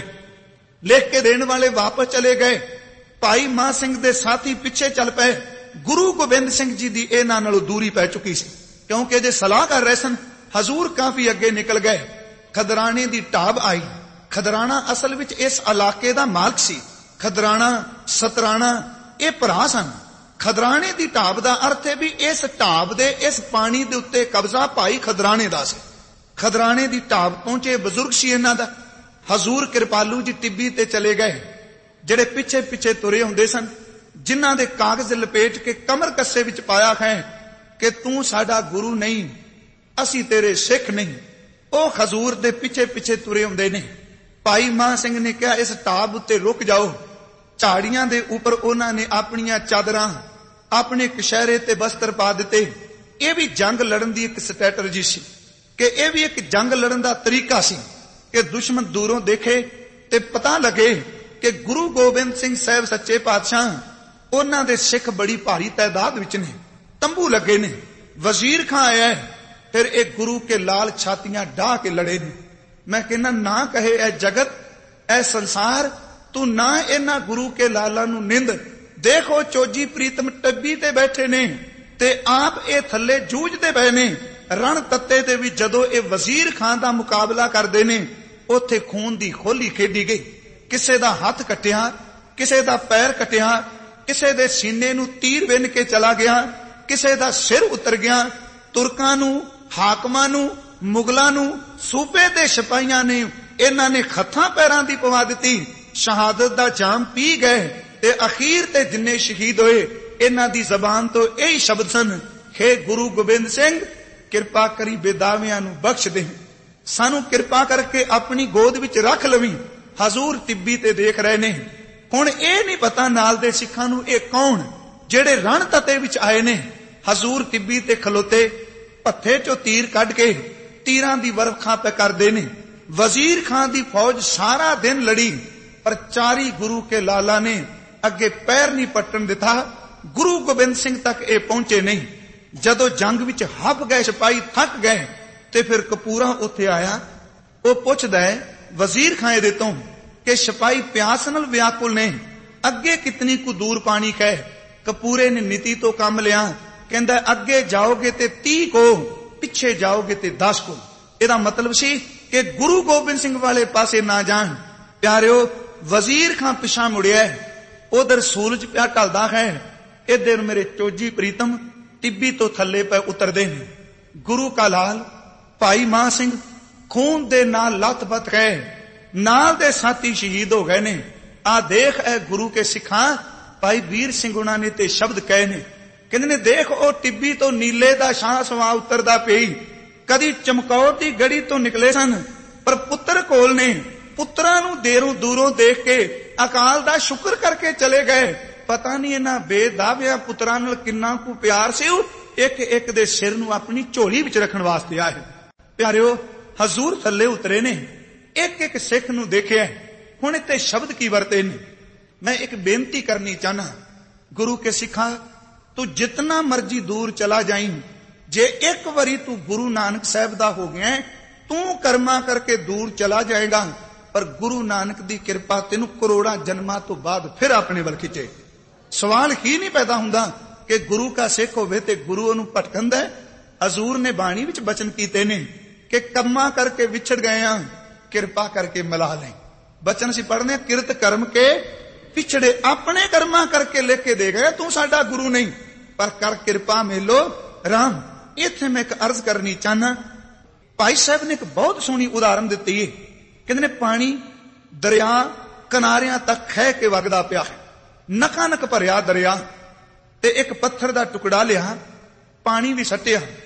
ਲਿਖ ਕੇ ਦੇਣ ਵਾਲੇ ਵਾਪਸ ਚਲੇ ਗਏ, ਭਾਈ ਮਹਾਂ ਸਿੰਘ ਦੇ ਸਾਥੀ ਪਿੱਛੇ ਚੱਲ ਪਏ। ਗੁਰੂ ਗੋਬਿੰਦ ਸਿੰਘ ਜੀ ਦੀ ਇਹਨਾਂ ਨਾਲੋਂ ਦੂਰੀ ਪੈ ਚੁੱਕੀ ਸੀ, ਕਿਉਂਕਿ ਜੇ ਸਲਾਹ ਕਰ ਰਹੇ ਸਨ। ਹਜ਼ੂਰ ਕਾਫੀ ਅੱਗੇ ਨਿਕਲ ਗਏ। ਖਦਰਾਣੇ ਦੀ ਢਾਬ ਆਈ। ਖਦਰਾਣਾ ਅਸਲ ਵਿੱਚ ਇਸ ਇਲਾਕੇ ਦਾ ਮਾਲਕ ਸੀ। ਖਦਰਾਣਾ, ਸਤਰਾਣਾ ਇਹ ਭਰਾ ਸਨ। ਖਦਰਾਣੇ ਦੀ ਢਾਬ ਦਾ ਅਰਥ ਹੈ ਵੀ ਇਸ ਢਾਬ ਦੇ, ਇਸ ਪਾਣੀ ਦੇ ਉੱਤੇ ਕਬਜ਼ਾ ਭਾਈ ਖਦਰਾਣੇ ਦਾ ਸੀ। ਖਦਰਾਣੇ ਦੀ ਢਾਬ ਪਹੁੰਚੇ, ਬਜ਼ੁਰਗ ਸੀ ਇਹਨਾਂ ਦਾ। ਹਜ਼ੂਰ ਕਿਰਪਾਲੂ ਜੀ ਟਿੱਬੀ ਤੇ ਚਲੇ ਗਏ, ਜਿਹੜੇ ਪਿੱਛੇ ਪਿੱਛੇ ਤੁਰੇ ਹੁੰਦੇ ਸਨ, ਜਿਨ੍ਹਾਂ ਦੇ ਕਾਗਜ਼ ਲਪੇਟ ਕੇ ਕਮਰ ਕੱਸੇ ਵਿੱਚ ਪਾਇਆ ਹੈ ਕਿ ਤੂੰ ਸਾਡਾ ਗੁਰੂ ਨਹੀਂ, ਅਸੀਂ ਤੇਰੇ ਸਿੱਖ ਨਹੀਂ। ਉਹ ਹਜ਼ੂਰ ਦੇ ਪਿੱਛੇ ਪਿੱਛੇ ਤੁਰੇ ਹੁੰਦੇ ਨੇ। ਭਾਈ ਮਹਾਂ ਸਿੰਘ ਨੇ ਕਿਹਾ, ਇਸ ਢਾਬ ਉੱਤੇ ਰੁਕ ਜਾਓ। ਝਾੜੀਆਂ ਦੇ ਉੱਪਰ ਉਹਨਾਂ ਨੇ ਆਪਣੀਆਂ ਚਾਦਰਾਂ, ਆਪਣੇ ਕਸ਼ਹਿਰੇ ਤੇ ਬਸਤਰ ਪਾ ਦਿੱਤੇ। ਇਹ ਵੀ ਜੰਗ ਲੜਨ ਦੀ ਇੱਕ ਸਟ੍ਰੈਟਜੀ ਸੀ, ਕਿ ਇਹ ਵੀ ਇੱਕ ਜੰਗ ਲੜਨ ਦਾ ਤਰੀਕਾ ਸੀ ਕਿ ਦੁਸ਼ਮਣ ਦੂਰੋਂ ਦੇਖੇ ਤੇ ਪਤਾ ਲੱਗੇ ਕਿ ਗੁਰੂ ਗੋਬਿੰਦ ਸਿੰਘ ਸਾਹਿਬ ਸੱਚੇ ਪਾਤਸ਼ਾਹ, ਉਹਨਾਂ ਦੇ ਸਿੱਖ ਬੜੀ ਭਾਰੀ ਤਾਦਾਦ ਵਿੱਚ ਨੇ, ਤੰਬੂ ਲੱਗੇ ਨੇ, ਵਜ਼ੀਰ ਖਾਂ ਆਇਆ ਹੈ। ਫਿਰ ਇਹ ਗੁਰੂ ਕੇ ਲਾਲ ਛਾਤੀਆਂ ਢਾਹ ਕੇ ਲੜੇ ਨੇ। ਮੈਂ ਕਹਿੰਦਾ, ਨਾ ਕਹੇ ਇਹ ਜਗਤ, ਇਹ ਸੰਸਾਰ, ਤੂੰ ਨਾ ਇਹਨਾਂ ਗੁਰੂ ਕੇ ਲਾਲਾਂ ਨੂੰ ਨਿੰਦ। ਦੇਖੋ ਚੋਜੀ ਪ੍ਰੀਤਮ ਟੱਬੀ ਤੇ ਬੈਠੇ ਨੇ ਤੇ ਆਪ ਇਹ ਥੱਲੇ ਜੂਝਦੇ ਪਏ ਨੇ। ਰਣ ਤੱਤੇ ਤੇ ਵੀ ਜਦੋਂ ਇਹ ਵਜ਼ੀਰ ਖਾਨ ਦਾ ਮੁਕਾਬਲਾ ਕਰਦੇ ਨੇ, ਉੱਥੇ ਖੂਨ ਦੀ ਹੋਲੀ ਖੇਡੀ ਗਈ। ਕਿਸੇ ਦਾ ਹੱਥ ਕੱਟਿਆ, ਕਿਸੇ ਦਾ ਪੈਰ ਕੱਟਿਆ, ਕਿਸੇ ਦੇ ਸੀਨੇ ਨੂੰ ਤੀਰ ਵਿੰਨ ਕੇ ਚਲਾ ਗਿਆ, ਕਿਸੇ ਦਾ ਸਿਰ ਉਤਰ ਗਿਆ। ਤੁਰਕਾਂ ਨੂੰ, ਹਾਕਮਾਂ ਨੂੰ, ਮੁਗਲਾਂ ਨੂੰ, ਸੂਬੇ ਦੇ ਸਿਪਾਹੀਆਂ ਨੇ ਇਹਨਾਂ ਨੇ ਹੱਥਾਂ ਪੈਰਾਂ ਦੀ ਪਵਾ ਦਿੱਤੀ। ਸ਼ਹਾਦਤ ਦਾ ਜਾਮ ਪੀ ਗਏ ਤੇ ਅਖੀਰ ਤੇ ਜਿੰਨੇ ਸ਼ਹੀਦ ਹੋਏ, ਇਹਨਾਂ ਦੀ ਜ਼ਬਾਨ ਤੋਂ ਇਹੀ ਸ਼ਬਦ ਸਨ, ਹੇ ਗੁਰੂ ਗੋਬਿੰਦ ਸਿੰਘ, ਕਿਰਪਾ ਕਰੀ ਬੇਦਾਵਿਆਂ ਨੂੰ ਬਖਸ਼ ਦੇ, ਸਾਨੂੰ ਕਿਰਪਾ ਕਰਕੇ ਆਪਣੀ ਗੋਦ ਵਿੱਚ ਰੱਖ ਲਵੀਂ। ਹਜ਼ੂਰ ਟਿੱਬੀ ਤੇ ਦੇਖ ਰਹੇ ਨੇ। ਹੁਣ ਇਹ ਨਹੀਂ ਪਤਾ ਨਾਲ ਦੇ ਸਿੱਖਾਂ ਨੂੰ ਇਹ ਕੌਣ, ਜਿਹੜੇ ਰਣ ਤਤੇ ਵਿੱਚ ਆਏ ਨੇ। ਹਜ਼ੂਰ ਟਿੱਬੀ ਤੇ ਖਲੋਤੇ, ਪੱਥੇ ਚੋਂ ਤੀਰ ਕੱਢ ਕੇ ਤੀਰਾਂ ਦੀ ਵਰਖਾ ਪੈ ਕਰਦੇ ਨੇ। ਵਜ਼ੀਰ ਖਾਨ ਦੀ ਫੌਜ ਸਾਰਾ ਦਿਨ ਲੜੀ, ਪਰ 4 ਗੁਰੂ ਕੇ ਲਾਲਾ ਨੇ ਅੱਗੇ ਪੈਰ ਨਹੀਂ ਪੱਟਣ ਦਿੱਤਾ। ਗੁਰੂ ਗੋਬਿੰਦ ਸਿੰਘ ਤੱਕ ਇਹ ਪਹੁੰਚੇ ਨਹੀਂ। ਜਦੋਂ ਜੰਗ ਵਿੱਚ ਹੱਫ ਗਏ, ਸਿਪਾਹੀ ਥੱਕ ਗਏ, ਤੇ ਫਿਰ ਕਪੂਰਾ ਉੱਥੇ ਆਇਆ। ਉਹ ਪੁੱਛਦਾ ਹੈ ਵਜ਼ੀਰ ਖਾਂ ਦੇ ਤੋਂ ਕਿ ਸਿਪਾਹੀ ਪਿਆਸ ਨਾਲ ਵਿਆਕੁਲ ਨੇ, ਅੱਗੇ ਕਿਤਨੀ ਕੁ ਦੂਰ ਪਾਣੀ ਹੈ। ਕਪੂਰੇ ਨੇ ਨੀਤੀ ਤੋਂ ਕੰਮ ਲਿਆ, ਕਹਿੰਦਾ ਅੱਗੇ ਜਾਓਗੇ ਤੇ 30 ਕੋ, ਪਿੱਛੇ ਜਾਓਗੇ ਤੇ 10 ਕੋ। ਇਹਦਾ ਮਤਲਬ ਸੀ ਕਿ ਗੁਰੂ ਗੋਬਿੰਦ ਸਿੰਘ ਵਾਲੇ ਪਾਸੇ ਨਾ ਜਾਣ। ਪਿਆਰਿਓ, ਵਜ਼ੀਰ ਖਾਂ ਪਿਛਾ ਮੁੜਿਆ, ਉਧਰ ਸੂਰਜ ਪਿਆ ਢਲਦਾ ਹੈ, ਇਧਰ ਮੇਰੇ ਚੋਜੀ ਪ੍ਰੀਤਮ ਟਿੱਬੀ ਤੋਂ ਥੱਲੇ ਪੈ ਉਤਰਦੇ ਨੇ। ਗੁਰੂ ਕਾ ਲਾਲ ਭਾਈ ਮਹਾਂ ਸਿੰਘ ਖੂਨ ਦੇ ਨਾਲ ਲੱਥ-ਪੱਥ ਗਏ, ਨਾਲ ਦੇ ਸਾਥੀ ਸ਼ਹੀਦ ਹੋ ਗਏ ਨੇ। ਆ ਦੇਖ, ਇਹ ਗੁਰੂ ਕੇ ਸਿੱਖਾਂ ਭਾਈ ਵੀਰ ਸਿੰਘ ਉਹਨਾਂ ਨੇ ਤੇ ਸ਼ਬਦ ਕਹੇ ਨੇ, ਕਹਿੰਦੇ ਨੇ, ਦੇਖ ਉਹ ਟਿੱਬੀ ਤੋਂ ਨੀਲੇ ਦਾ ਸ਼ਾਹ ਸਵਾ ਉਤਰਦਾ ਪਈ। ਕਦੀ ਚਮਕੌਰ ਦੀ ਗੜੀ ਤੋਂ ਨਿਕਲੇ ਸਨ, ਪਰ ਪੁੱਤਰ ਕੋਲ ਨੇ। ਪੁੱਤਰਾਂ ਨੂੰ ਦੇਰੋਂ ਦੂਰੋਂ ਦੇਖ ਕੇ ਅਕਾਲ ਦਾ ਸ਼ੁਕਰ ਕਰਕੇ ਚਲੇ ਗਏ। ਪਤਾ ਨਹੀਂ ਇਹਨਾਂ ਬੇਦਾਵਿਆਂ ਪੁੱਤਰਾਂ ਨਾਲ ਕਿੰਨਾ ਕੁ ਪਿਆਰ ਸੀ। ਉਹ ਇੱਕ ਇੱਕ ਦੇ ਸਿਰ ਨੂੰ ਆਪਣੀ ਝੋਲੀ ਵਿੱਚ ਰੱਖਣ ਵਾਸਤੇ ਆਏ। ਪਿਆਰਿਓ, ਹਜ਼ੂਰ ਥੱਲੇ ਉਤਰੇ ਨੇ, ਇੱਕ ਇੱਕ ਸਿੱਖ ਨੂੰ ਦੇਖਿਆ। ਹੁਣ ਇੱਥੇ ਸ਼ਬਦ ਕੀ ਵਰਤੇ ਨੇ, ਮੈਂ ਇੱਕ ਬੇਨਤੀ ਕਰਨੀ ਚਾਹਨਾ। ਗੁਰੂ ਕੇ ਸਿੱਖਾਂ, ਤੂੰ ਜਿਤਨਾ ਮਰਜੀ ਦੂਰ ਚਲਾ ਜਾਈਂ, ਜੇ ਇੱਕ ਵਾਰੀ ਤੂੰ ਗੁਰੂ ਨਾਨਕ ਸਾਹਿਬ ਦਾ ਹੋ ਗਿਆ, ਤੂੰ ਕਰਮਾ ਕਰਕੇ ਦੂਰ ਚਲਾ ਜਾਏਗਾ, ਪਰ ਗੁਰੂ ਨਾਨਕ ਦੀ ਕਿਰਪਾ ਤੈਨੂੰ ਕਰੋੜਾਂ ਜਨਮਾਂ ਤੋਂ ਬਾਅਦ ਫਿਰ ਆਪਣੇ ਵੱਲ ਖਿੱਚੇ। ਸਵਾਲ ਹੀ ਨਹੀਂ ਪੈਦਾ ਹੁੰਦਾ ਕਿ ਗੁਰੂ ਕਾ ਸਿੱਖ ਹੋਵੇ ਤੇ ਗੁਰੂ ਉਹਨੂੰ ਭਟਕੰਦਾ। ਹਜ਼ੂਰ ਨੇ ਬਾਣੀ ਵਿੱਚ ਬਚਨ ਕੀਤੇ ਨੇ ਕਿ ਕੰਮਾਂ ਕਰਕੇ ਵਿਛੜ ਗਏ ਆ, ਕਿਰਪਾ ਕਰਕੇ ਮਿਲਾ ਲੈ। ਬਚਨ ਸੀ ਪੜ੍ਹਨੇ, ਕਿਰਤ ਕਰਮ ਕੇ ਪਿਛੜੇ, ਆਪਣੇ ਕਰਮਾਂ ਕਰਕੇ ਲਿਖ ਕੇ ਦੇ ਗਏ, ਤੂੰ ਸਾਡਾ ਗੁਰੂ ਨਹੀਂ, ਪਰ ਕਰ ਕਿਰਪਾ ਮੇਲੋ ਰਾਮ। ਇੱਥੇ ਮੈਂ ਇੱਕ ਅਰਜ਼ ਕਰਨੀ ਚਾਹਨਾ। ਭਾਈ ਸਾਹਿਬ ਨੇ ਇੱਕ ਬਹੁਤ ਸੋਹਣੀ ਉਦਾਹਰਨ ਦਿੱਤੀ ਹੈ। ਕਹਿੰਦੇ ਨੇ, ਪਾਣੀ ਦਰਿਆ ਕਿਨਾਰਿਆਂ ਤੱਕ ਖਹਿ ਕੇ ਵਗਦਾ ਪਿਆ ਹੈ, ਨਕਾ ਨਕ ਭਰਿਆ ਦਰਿਆ, ਤੇ ਇੱਕ ਪੱਥਰ ਦਾ ਟੁਕੜਾ ਲਿਆ, ਪਾਣੀ ਵੀ ਸੱਟਿਆ,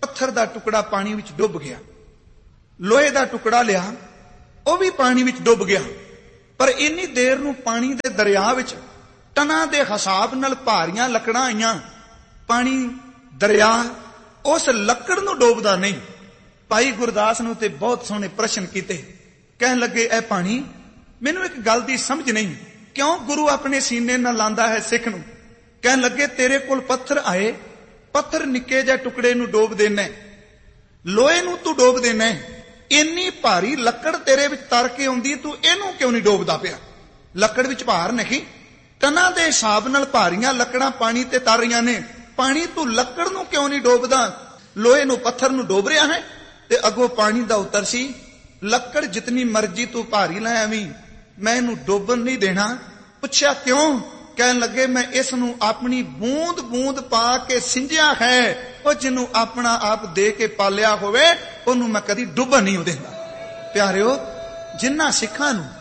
ਪੱਥਰ ਦਾ ਟੁਕੜਾ ਪਾਣੀ ਵਿੱਚ ਡੁੱਬ ਗਿਆ, ਲੋਹੇ ਦਾ ਟੁਕੜਾ ਲਿਆ, ਉਹ ਵੀ ਪਾਣੀ ਵਿੱਚ ਡੁੱਬ ਗਿਆ। ਪਰ ਇੰਨੀ ਦੇਰ ਨੂੰ ਪਾਣੀ ਦੇ ਦਰਿਆ ਵਿੱਚ ਟਨਾਂ ਦੇ ਹਿਸਾਬ ਨਾਲ ਭਾਰੀਆਂ ਲੱਕੜਾਂ ਆਈਆਂ, ਪਾਣੀ ਦਰਿਆ ਉਸ ਲੱਕੜ ਨੂੰ ਡੋਬਦਾ ਨਹੀਂ। ਭਾਈ ਗੁਰਦਾਸ ਨੂੰ ਤੇ ਬਹੁਤ ਸੋਹਣੇ ਪ੍ਰਸ਼ਨ ਕੀਤੇ। ਕਹਿਣ ਲੱਗੇ, ਇਹ ਪਾਣੀ, ਮੈਨੂੰ ਇੱਕ ਗੱਲ ਦੀ ਸਮਝ ਨਹੀਂ, ਕਿਉਂ ਗੁਰੂ ਆਪਣੇ ਸੀਨੇ ਨਾਲ ਲਾਂਦਾ ਹੈ ਸਿੱਖ ਨੂੰ? ਕਹਿਣ ਲੱਗੇ, ਤੇਰੇ ਕੋਲ ਪੱਥਰ ਆਏ, ਪੱਥਰ ਨਿੱਕੇ ਜਿਹੇ ਟੁਕੜੇ ਨੂੰ ਡੋਬ ਦੇਣਾ, ਲੋਹੇ ਨੂੰ ਤੂੰ ਡੋਬ ਦੇਣਾ, ਇੰਨੀ ਭਾਰੀ ਲੱਕੜ ਤੇਰੇ ਵਿੱਚ ਤਰ ਕੇ ਆਉਂਦੀ, ਤੂੰ ਇਹਨੂੰ ਕਿਉਂ ਨਹੀਂ ਡੋਬਦਾ ਪਿਆ? ਲੱਕੜ ਵਿੱਚ ਭਾਰ ਨਹੀਂ, ਟਨਾਂ ਦੇ ਹਿਸਾਬ ਨਾਲ ਭਾਰੀਆਂ ਲੱਕੜਾਂ ਪਾਣੀ ਤੇ ਤਰ ਰਹੀਆਂ ਨੇ, ਪਾਣੀ ਤੂੰ ਲੱਕੜ ਨੂੰ ਕਿਉਂ ਨਹੀਂ ਡੋਬਦਾ, ਲੋਹੇ ਨੂੰ ਪੱਥਰ ਨੂੰ ਡੋਬ ਰਿਹਾ ਹੈ? ਤੇ ਅੱਗੋਂ ਪਾਣੀ ਦਾ ਉੱਤਰ ਸੀ, ਲੱਕੜ ਜਿਤਨੀ ਮਰਜ਼ੀ ਤੂੰ ਭਾਰੀ ਲੈ ਆਵੀਂ, ਮੈਂ ਇਹਨੂੰ ਡੋਬਣ ਨਹੀਂ ਦੇਣਾ। ਪੁੱਛਿਆ ਕਿਉਂ? ਕਹਿਣ ਲੱਗੇ, ਮੈਂ ਇਸ ਨੂੰ ਆਪਣੀ ਬੂੰਦ ਬੂੰਦ ਪਾ ਕੇ ਸਿੰਜਿਆ ਹੈ, ਉਹ ਜਿਹਨੂੰ ਆਪਣਾ ਆਪ ਦੇ ਕੇ ਪਾਲਿਆ ਹੋਵੇ ਉਹਨੂੰ ਮੈਂ ਕਦੀ ਡੁੱਬਣ ਨਹੀਂ ਦਿੰਦਾ। ਪਿਆਰਿਓ, ਜਿਨ੍ਹਾਂ ਸਿੱਖਾਂ ਨੂੰ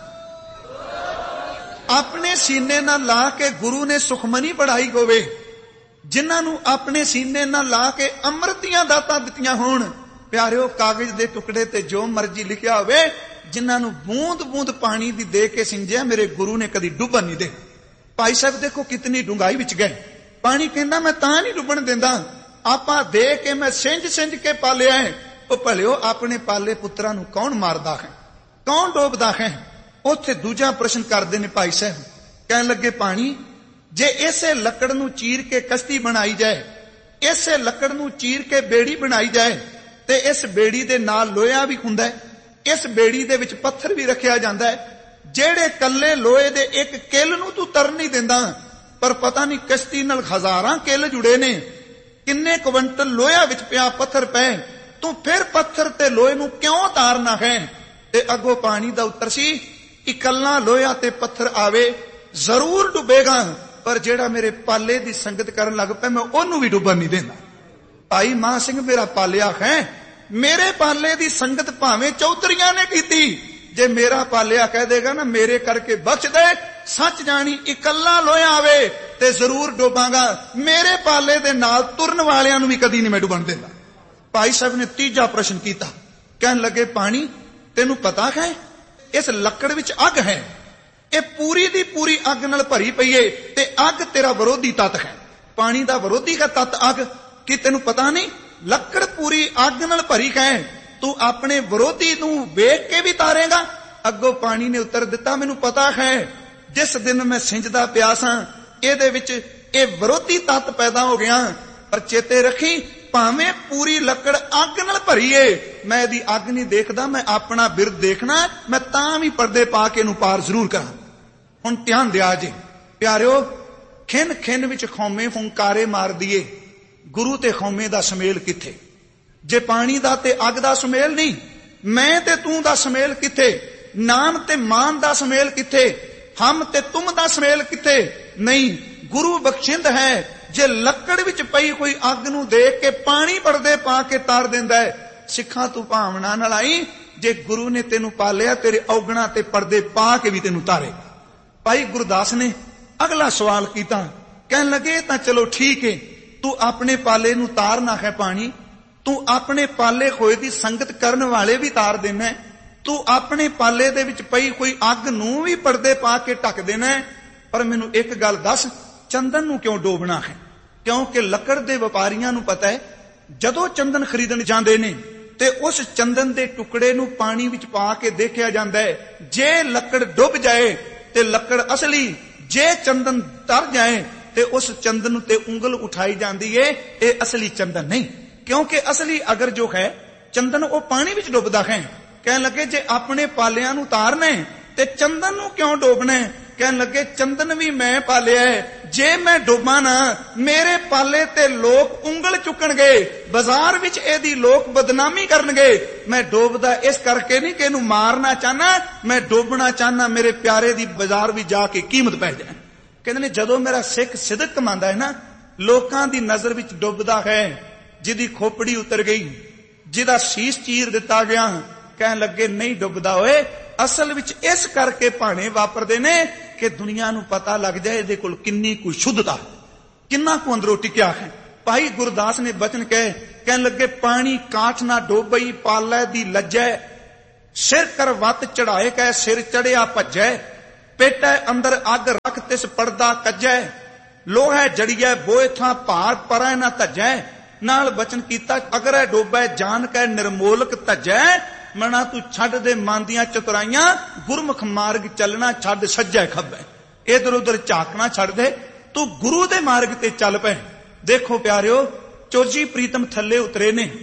ਆਪਣੇ ਸੀਨੇ ਨਾਲ ਲਾ ਕੇ ਗੁਰੂ ਨੇ ਸੁਖਮਨੀ ਪੜਾਈ ਹੋਵੇ, ਜਿਨ੍ਹਾਂ ਨੂੰ ਆਪਣੇ ਸੀਨੇ ਨਾਲ ਲਾ ਕੇ ਅੰਮ੍ਰਿਤ ਦੀਆਂ ਦਾਤਾਂ ਦਿੱਤੀਆਂ ਹੋਣ, ਪਿਆਰਿਓ, ਕਾਗਜ਼ ਦੇ ਟੁਕੜੇ ਤੇ ਜੋ ਮਰਜ਼ੀ ਲਿਖਿਆ ਹੋਵੇ, ਜਿਨ੍ਹਾਂ ਨੂੰ ਬੂੰਦ ਬੂੰਦ ਪਾਣੀ ਦੀ ਦੇ ਕੇ ਸਿੰਜਿਆ, ਮੇਰੇ ਗੁਰੂ ਨੇ ਕਦੀ ਡੁੱਬਣ ਨਹੀਂ ਦੇ। ਭਾਈ ਸਾਹਿਬ ਦੇਖੋ ਕਿਤਨੀ ਡੂੰਘਾਈ ਵਿੱਚ ਗਏ। ਪਾਣੀ ਕਹਿੰਦਾ, ਮੈਂ ਤਾਂ ਨਹੀਂ ਡੁੱਬਣ ਦਿੰਦਾ, ਆਪਾਂ ਦੇ ਕੇ ਮੈਂ ਸਿੰਜ ਕੇ ਪਾਲਿਆ ਹੈ। ਉਹ ਭਲਿਓ, ਆਪਣੇ ਪਾਲੇ ਪੁੱਤਰਾਂ ਨੂੰ ਕੌਣ ਮਾਰਦਾ ਹੈ, ਕੌਣ ਡੋਬਦਾ ਹੈ? ਉੱਥੇ ਦੂਜਾ ਪ੍ਰਸ਼ਨ ਕਰਦੇ ਨੇ ਭਾਈ ਸਾਹਿਬ। ਕਹਿਣ ਲੱਗੇ, ਪਾਣੀ, ਜੇ ਇਸੇ ਲੱਕੜ ਨੂੰ ਚੀਰ ਕੇ ਕਸ਼ਤੀ ਬਣਾਈ ਜਾਏ, ਇਸੇ ਲੱਕੜ ਨੂੰ ਚੀਰ ਕੇ ਬੇੜੀ ਬਣਾਈ ਜਾਏ, ਤੇ ਇਸ ਬੇੜੀ ਦੇ ਨਾਲ ਲੋਹਾ ਵੀ ਹੁੰਦਾ ਹੈ, ਇਸ ਬੇੜੀ ਦੇ ਵਿੱਚ ਪੱਥਰ ਵੀ ਰੱਖਿਆ ਜਾਂਦਾ ਹੈ, ਜਿਹੜੇ ਕੱਲੇ ਲੋਹੇ ਦੇ ਇੱਕ ਕਿੱਲ ਨੂੰ ਤੂੰ ਤਰ ਨਹੀਂ ਦਿੰਦਾ, ਪਰ ਪਤਾ ਨਹੀਂ ਕਸ਼ਤੀ ਨਾਲ ਹਜ਼ਾਰਾਂ ਕਿੱਲ ਜੁੜੇ ਨੇ, ਕਿੰਨੇ ਕੁਇੰਟਲ ਲੋਹਾ ਵਿੱਚ ਪਿਆ ਪੱਥਰ ਪਏ, ਤੂੰ ਫਿਰ ਪੱਥਰ ਤੇ ਲੋਹੇ ਨੂੰ ਕਿਉਂ ਤਾਰਨਾ ਹੈ? ਤੇ ਅੱਗੋਂ ਪਾਣੀ ਦਾ ਉੱਤਰ ਸੀ, ਇਕੱਲਾ ਲੋਹਾ ਤੇ ਪੱਥਰ ਆਵੇ ਜ਼ਰੂਰ ਡੁੱਬੇਗਾ, ਪਰ ਜਿਹੜਾ ਮੇਰੇ ਪਾਲੇ ਦੀ ਸੰਗਤ ਕਰਨ ਲੱਗ ਪਿਆ, ਮੈਂ ਉਹਨੂੰ ਵੀ ਡੁੱਬਣ ਨਹੀਂ ਦੇਣਾ। ਭਾਈ ਮਾਨ ਸਿੰਘ ਮੇਰਾ ਪਾਲਿਆ ਹੈ, ਮੇਰੇ ਪਾਲੇ ਦੀ ਸੰਗਤ ਭਾਵੇਂ ਚੌਧਰੀਆਂ ਨੇ ਕੀਤੀ, ਜੇ ਮੇਰਾ ਪਾਲਿਆ ਕਹਿ ਦੇਗਾ ਨਾ ਮੇਰੇ ਕਰਕੇ ਬਚ ਦੇ, ਸੱਚ ਜਾਣੀ ਇਕੱਲਾ ਲੋਹਾ ਆਵੇ ਤੇ ਜ਼ਰੂਰ ਡੋਬਾਂਗਾ, ਮੇਰੇ ਪਾਲੇ ਦੇ ਨਾਲ ਤੁਰਨ ਵਾਲਿਆਂ ਨੂੰ ਵੀ ਕਦੀ ਨਹੀਂ ਮੈਂ ਡੁੱਬਣ ਦਿੰਦਾ। ਭਾਈ ਸਾਹਿਬ ਨੇ ਤੀਜਾ ਪ੍ਰਸ਼ਨ ਕੀਤਾ। ਕਹਿਣ ਲੱਗੇ, ਪਾਣੀ, ਤੈਨੂੰ ਪਤਾ ਹੈ ਇਸ ਲੱਕੜ ਵਿੱਚ ਅੱਗ ਹੈ, ਇਹ ਪੂਰੀ ਦੀ ਪੂਰੀ ਅੱਗ ਨਾਲ ਭਰੀ ਪਈ ਏ, ਤੇ ਅੱਗ ਤੇਰਾ ਵਿਰੋਧੀ ਤੱਤ ਹੈ। ਪਾਣੀ ਦਾ ਵਿਰੋਧੀ ਹੈ ਤੱਤ ਅੱਗ, ਕੀ ਤੈਨੂੰ ਪਤਾ ਨਹੀਂ? ਲੱਕੜ ਪੂਰੀ ਅੱਗ ਨਾਲ ਭਰੀ ਹੈ, ਤੂੰ ਆਪਣੇ ਵਿਰੋਧੀ ਨੂੰ ਵੇਖ ਕੇ ਵੀ ਤਾਰੇਗਾ? ਅੱਗੋਂ ਪਾਣੀ ਨੇ ਉੱਤਰ ਦਿੱਤਾ, ਮੈਨੂੰ ਪਤਾ ਹੈ, ਜਿਸ ਦਿਨ ਮੈਂ ਸਿੰਜਦਾ ਪਿਆ ਸਾਂ, ਇਹਦੇ ਵਿੱਚ ਇਹ ਵਿਰੋਧੀ ਤੱਤ ਪੈਦਾ ਹੋ ਗਿਆ, ਪਰ ਚੇਤੇ ਰੱਖੀ, ਭਾਵੇਂ ਪੂਰੀ ਲੱਕੜ ਅੱਗ ਨਾਲ ਭਰੀ ਏ, ਮੈਂ ਇਹਦੀ ਅੱਗ ਨਹੀਂ ਦੇਖਦਾ, ਮੈਂ ਆਪਣਾ ਬਿਰਦ ਦੇਖਣਾ, ਮੈਂ ਤਾਂ ਵੀ ਪਰਦੇ ਪਾ ਕੇ ਇਹਨੂੰ ਪਾਰ ਜ਼ਰੂਰ ਕਰਾਂ। ਹੁਣ ਧਿਆਨ ਦਿਆ ਜੇ ਪਿਆਰਿਓ, ਖਿੰਨ ਖਿੰਨ ਵਿੱਚ ਖੌਮੇ ਫੁੰਕਾਰੇ ਮਾਰ ਦਈਏ, ਗੁਰੂ ਤੇ ਖੌਮੇ ਦਾ ਸੁਮੇਲ ਕਿੱਥੇ? ਜੇ ਪਾਣੀ ਦਾ ਤੇ ਅੱਗ ਦਾ ਸੁਮੇਲ ਨਹੀਂ, ਮੈਂ ਤੇ ਤੂੰ ਦਾ ਸੁਮੇਲ ਕਿੱਥੇ? ਨਾਮ ਤੇ ਮਾਨ ਦਾ ਸੁਮੇਲ ਕਿੱਥੇ? ਹਮ ਤੇ ਤੁਮ ਦਾ ਸੁਮੇਲ ਕਿੱਥੇ? ਨਹੀਂ, ਗੁਰੂ ਬਖਸ਼ਿੰਦ ਹੈ, ਜੇ ਲੱਕੜ ਵਿੱਚ ਪਈ ਕੋਈ ਅੱਗ ਨੂੰ ਦੇਖ ਕੇ ਪਾਣੀ ਪਰਦੇ ਪਾ ਕੇ ਤਾਰ ਦਿੰਦਾ ਹੈ। ਸਿੱਖਾਂ ਤੂੰ ਭਾਵਨਾ ਨਾਲ ਆਈ, ਜੇ ਗੁਰੂ ਨੇ ਤੈਨੂੰ ਪਾਲਿਆ, ਤੇਰੇ ਔਗਣਾ ਤੇ ਪਰਦੇ ਪਾ ਕੇ ਵੀ ਤੈਨੂੰ ਤਾਰੇ। ਭਾਈ ਗੁਰਦਾਸ ਨੇ ਅਗਲਾ ਸਵਾਲ ਕੀਤਾ। ਕਹਿਣ ਲੱਗੇ, ਤਾਂ ਚਲੋ ਠੀਕ ਹੈ, ਤੂੰ ਆਪਣੇ ਪਾਲੇ ਨੂੰ ਤਾਰਨਾ ਹੈ ਪਾਣੀ, ਤੂੰ ਆਪਣੇ ਪਾਲੇ ਹੋਏ ਦੀ ਸੰਗਤ ਕਰਨ ਵਾਲੇ ਵੀ ਤਾਰ ਦੇਣਾ, ਤੂੰ ਆਪਣੇ ਪਾਲੇ ਦੇ ਵਿੱਚ ਪਈ ਕੋਈ ਅੱਗ ਨੂੰ ਵੀ ਪਰਦੇ ਪਾ ਕੇ ਢੱਕ ਦੇਣਾ, ਪਰ ਮੈਨੂੰ ਇੱਕ ਗੱਲ ਦੱਸ, ਚੰਦਨ ਨੂੰ ਕਿਉਂ ਡੋਬਣਾ ਹੈ? ਕਿਉਂਕਿ ਲੱਕੜ ਦੇ ਵਪਾਰੀਆਂ ਨੂੰ ਪਤਾ ਹੈ, ਜਦੋਂ ਚੰਦਨ ਖਰੀਦਣ ਜਾਂਦੇ ਨੇ ਤੇ ਉਸ ਚੰਦਨ ਦੇ ਟੁਕੜੇ ਨੂੰ ਪਾਣੀ ਵਿੱਚ ਪਾ ਕੇ ਦੇਖਿਆ ਜਾਂਦਾ ਹੈ, ਜੇ ਲੱਕੜ ਡੁੱਬ ਜਾਏ ਤੇ ਲੱਕੜ ਅਸਲੀ, ਜੇ ਚੰਦਨ ਤਰ ਜਾਏ ਤੇ ਉਸ ਚੰਦਨ ਤੇ ਉਂਗਲ ਉਠਾਈ ਜਾਂਦੀ ਏ, ਇਹ ਅਸਲੀ ਚੰਦਨ ਨਹੀਂ, ਕਿਉਂਕਿ ਅਸਲੀ ਅਗਰ ਜੋ ਹੈ ਚੰਦਨ ਉਹ ਪਾਣੀ ਵਿੱਚ ਡੁੱਬਦਾ ਹੈ। ਕਹਿਣ ਲੱਗੇ, ਜੇ ਆਪਣੇ ਪਾਲਿਆਂ ਨੂੰ ਤਾਰਨਾ ਤੇ ਚੰਦਨ ਨੂੰ ਕਿਉਂ ਡੋਬਣਾ? ਕਹਿਣ ਲੱਗੇ, ਚੰਦਨ ਵੀ ਮੈਂ ਪਾਲਿਆ ਹੈ, ਜੇ ਮੈਂ ਡੋਬਾਂ ਨਾ, ਮੇਰੇ ਪਾਲੇ ਤੇ ਲੋਕ ਉਂਗਲ ਚੁੱਕਣਗੇ, ਬਾਜ਼ਾਰ ਵਿੱਚ ਇਹਦੀ ਲੋਕ ਬਦਨਾਮੀ ਕਰਨਗੇ। ਮੈਂ ਡੋਬਦਾ ਇਸ ਕਰਕੇ ਨਹੀਂ ਕਿ ਇਹਨੂੰ ਮਾਰਨਾ ਚਾਹਨਾ, ਮੈਂ ਡੋਬਣਾ ਚਾਹਨਾ, ਮੇਰੇ ਪਿਆਰੇ ਦੀ ਬਾਜ਼ਾਰ ਵੀ ਜਾ ਕੇ ਕੀਮਤ ਪੈ ਜਾਏ। ਕਹਿੰਦੇ ਨੇ, ਜਦੋਂ ਮੇਰਾ ਸਿੱਖ ਸਿਦਕ ਕਮਾਉਂਦਾ ਹੈ ਨਾ, ਲੋਕਾਂ ਦੀ ਨਜ਼ਰ ਵਿੱਚ ਡੁੱਬਦਾ ਹੈ, ਜਿਹਦੀ ਖੋਪੜੀ ਉਤਰ ਗਈ, ਜਿਹਦਾ ਸੀਸ ਚੀਰ ਦਿੱਤਾ ਗਿਆ। ਕਹਿਣ ਲੱਗੇ, ਨਹੀਂ ਡੁੱਬਦਾ ਓਏ, ਅਸਲ ਵਿੱਚ ਇਸ ਕਰਕੇ ਭਾਣੇ ਵਾਪਰਦੇ ਨੇ ਕਿ ਦੁਨੀਆ ਨੂੰ ਪਤਾ ਲੱਗ ਜਾਏ ਇਹਦੇ ਕੋਲ ਕਿੰਨੀ ਕੁ ਸ਼ੁੱਧਤਾ, ਕਿੰਨਾ ਕੁ ਅੰਦਰੋਂ ਟਿਕਿਆ ਹੈ। ਭਾਈ ਗੁਰਦਾਸ ਨੇ ਬਚਨ ਕਹੇ, कहन लगे पानी काठ ना डोबई पालै दी लज्जै, सिर कर वत चढ़ाए कै सिर चढ़िया भज्जै, पेटै अंदर अग रख तिस पड़दा कज्जै, लोहै जड़ियै बोए थां भार परै ना धज्जै, नाल बचन कीता अगरै डोबै जान कै निर्मोलक धज्जै, मना तू छड्ड दे मन दियां चतुराइयां, गुरमुख मार्ग चलना छड्ड सज्जै खब्बै। इधर उधर झाकना छड्ड दे, तू गुरु दे मार्ग ते चल पै। देखो प्यारियो, चोजी प्रीतम थल्ले उतरे ने,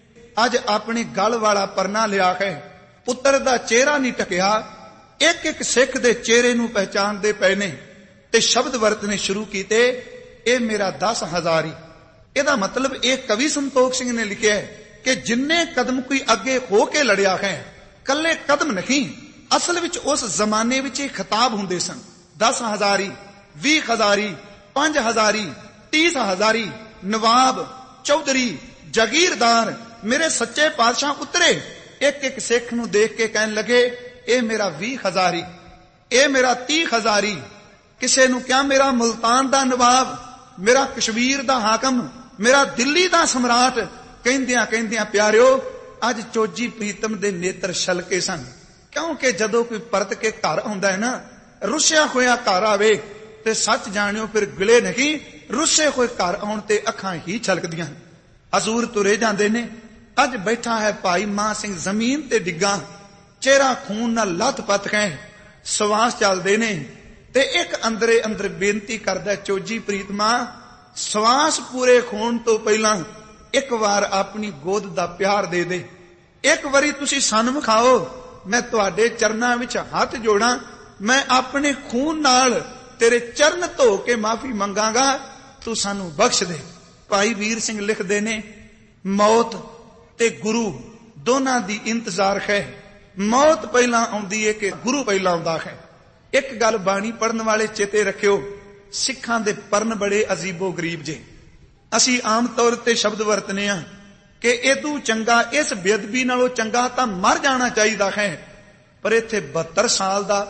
अज अपनी गल वाला परना लिया है, पुत्र दा चेहरा नहीं टकिया, एक एक सिख दे चेहरे नूं पहचानदे पए ने ते शब्द वरतने शुरू कीते, ए मेरा 10,000 ਇਹਦਾ मतलब ਇਹ कवि संतोख सिंह ने लिखा है कि जिन्ने कदम कोई अगे हो के लड़िया है, कल्ले कदम नहीं, असल विच उस जमाने विच खिताब हुंदे सन। 10,000, 20,000, 5,000, 30,000, नवाब, चौधरी, जागीरदार, मेरे सच्चे पातशाह उतरे, एक एक सिख नूं देख के कहन लगे, ए मेरा 20,000, ए मेरा 30,000, किसे नूं क्या मेरा मुल्तान दा नवाब, मेरा कश्मीर दा हाकम, मेरा दिल्ली दा सम्राट। कहंदियां कहंदियां प्यारियो, अज चोजी प्रीतम दे नेत्र छलके सन, क्योंकि जदों कोई परत के घर आउंदा है ना, रुसिया होया घर आवे ते सच जानियो फिर गिले नहीं, रुसे होए घर आउण ते अखां ही छलकदियां। हजूर तुरे जांदे ने, अज बैठा है भाई मां सिंह जमीन ते डिग्गा, चेहरा खून नाल लथपथ है, सवास चलदे ने ते एक अंदरे अंदर बेनती करदा, चोजी प्रीतमा सवास पूरे खोण तो पहला एक बार अपनी गोद दा प्यार दे दे, एक बारी तुसी सन विखाओ, मैं तुहाडे चरनां विच हथ जोड़ां, मैं अपने खून नाल तेरे चरण धो के माफी मंगांगा, तू सानू बख्श दे। भाई वीर सिंह लिखदे ने, मौत ते गुरु दोनां दी इंतजार है, मौत पहला आउंदी है कि गुरु पहला आउंदा है। एक गल बाणी पढ़न वाले चेते रखियो, सिखां दे परन बड़े अजीबो गरीब जे। असी आम तौर ते शब्द वरतने आ कि एदू चंगा, इस बेअदबी नालों चंगा तां मर जाना चाहिदा है, पर इत्थे 72 साल दा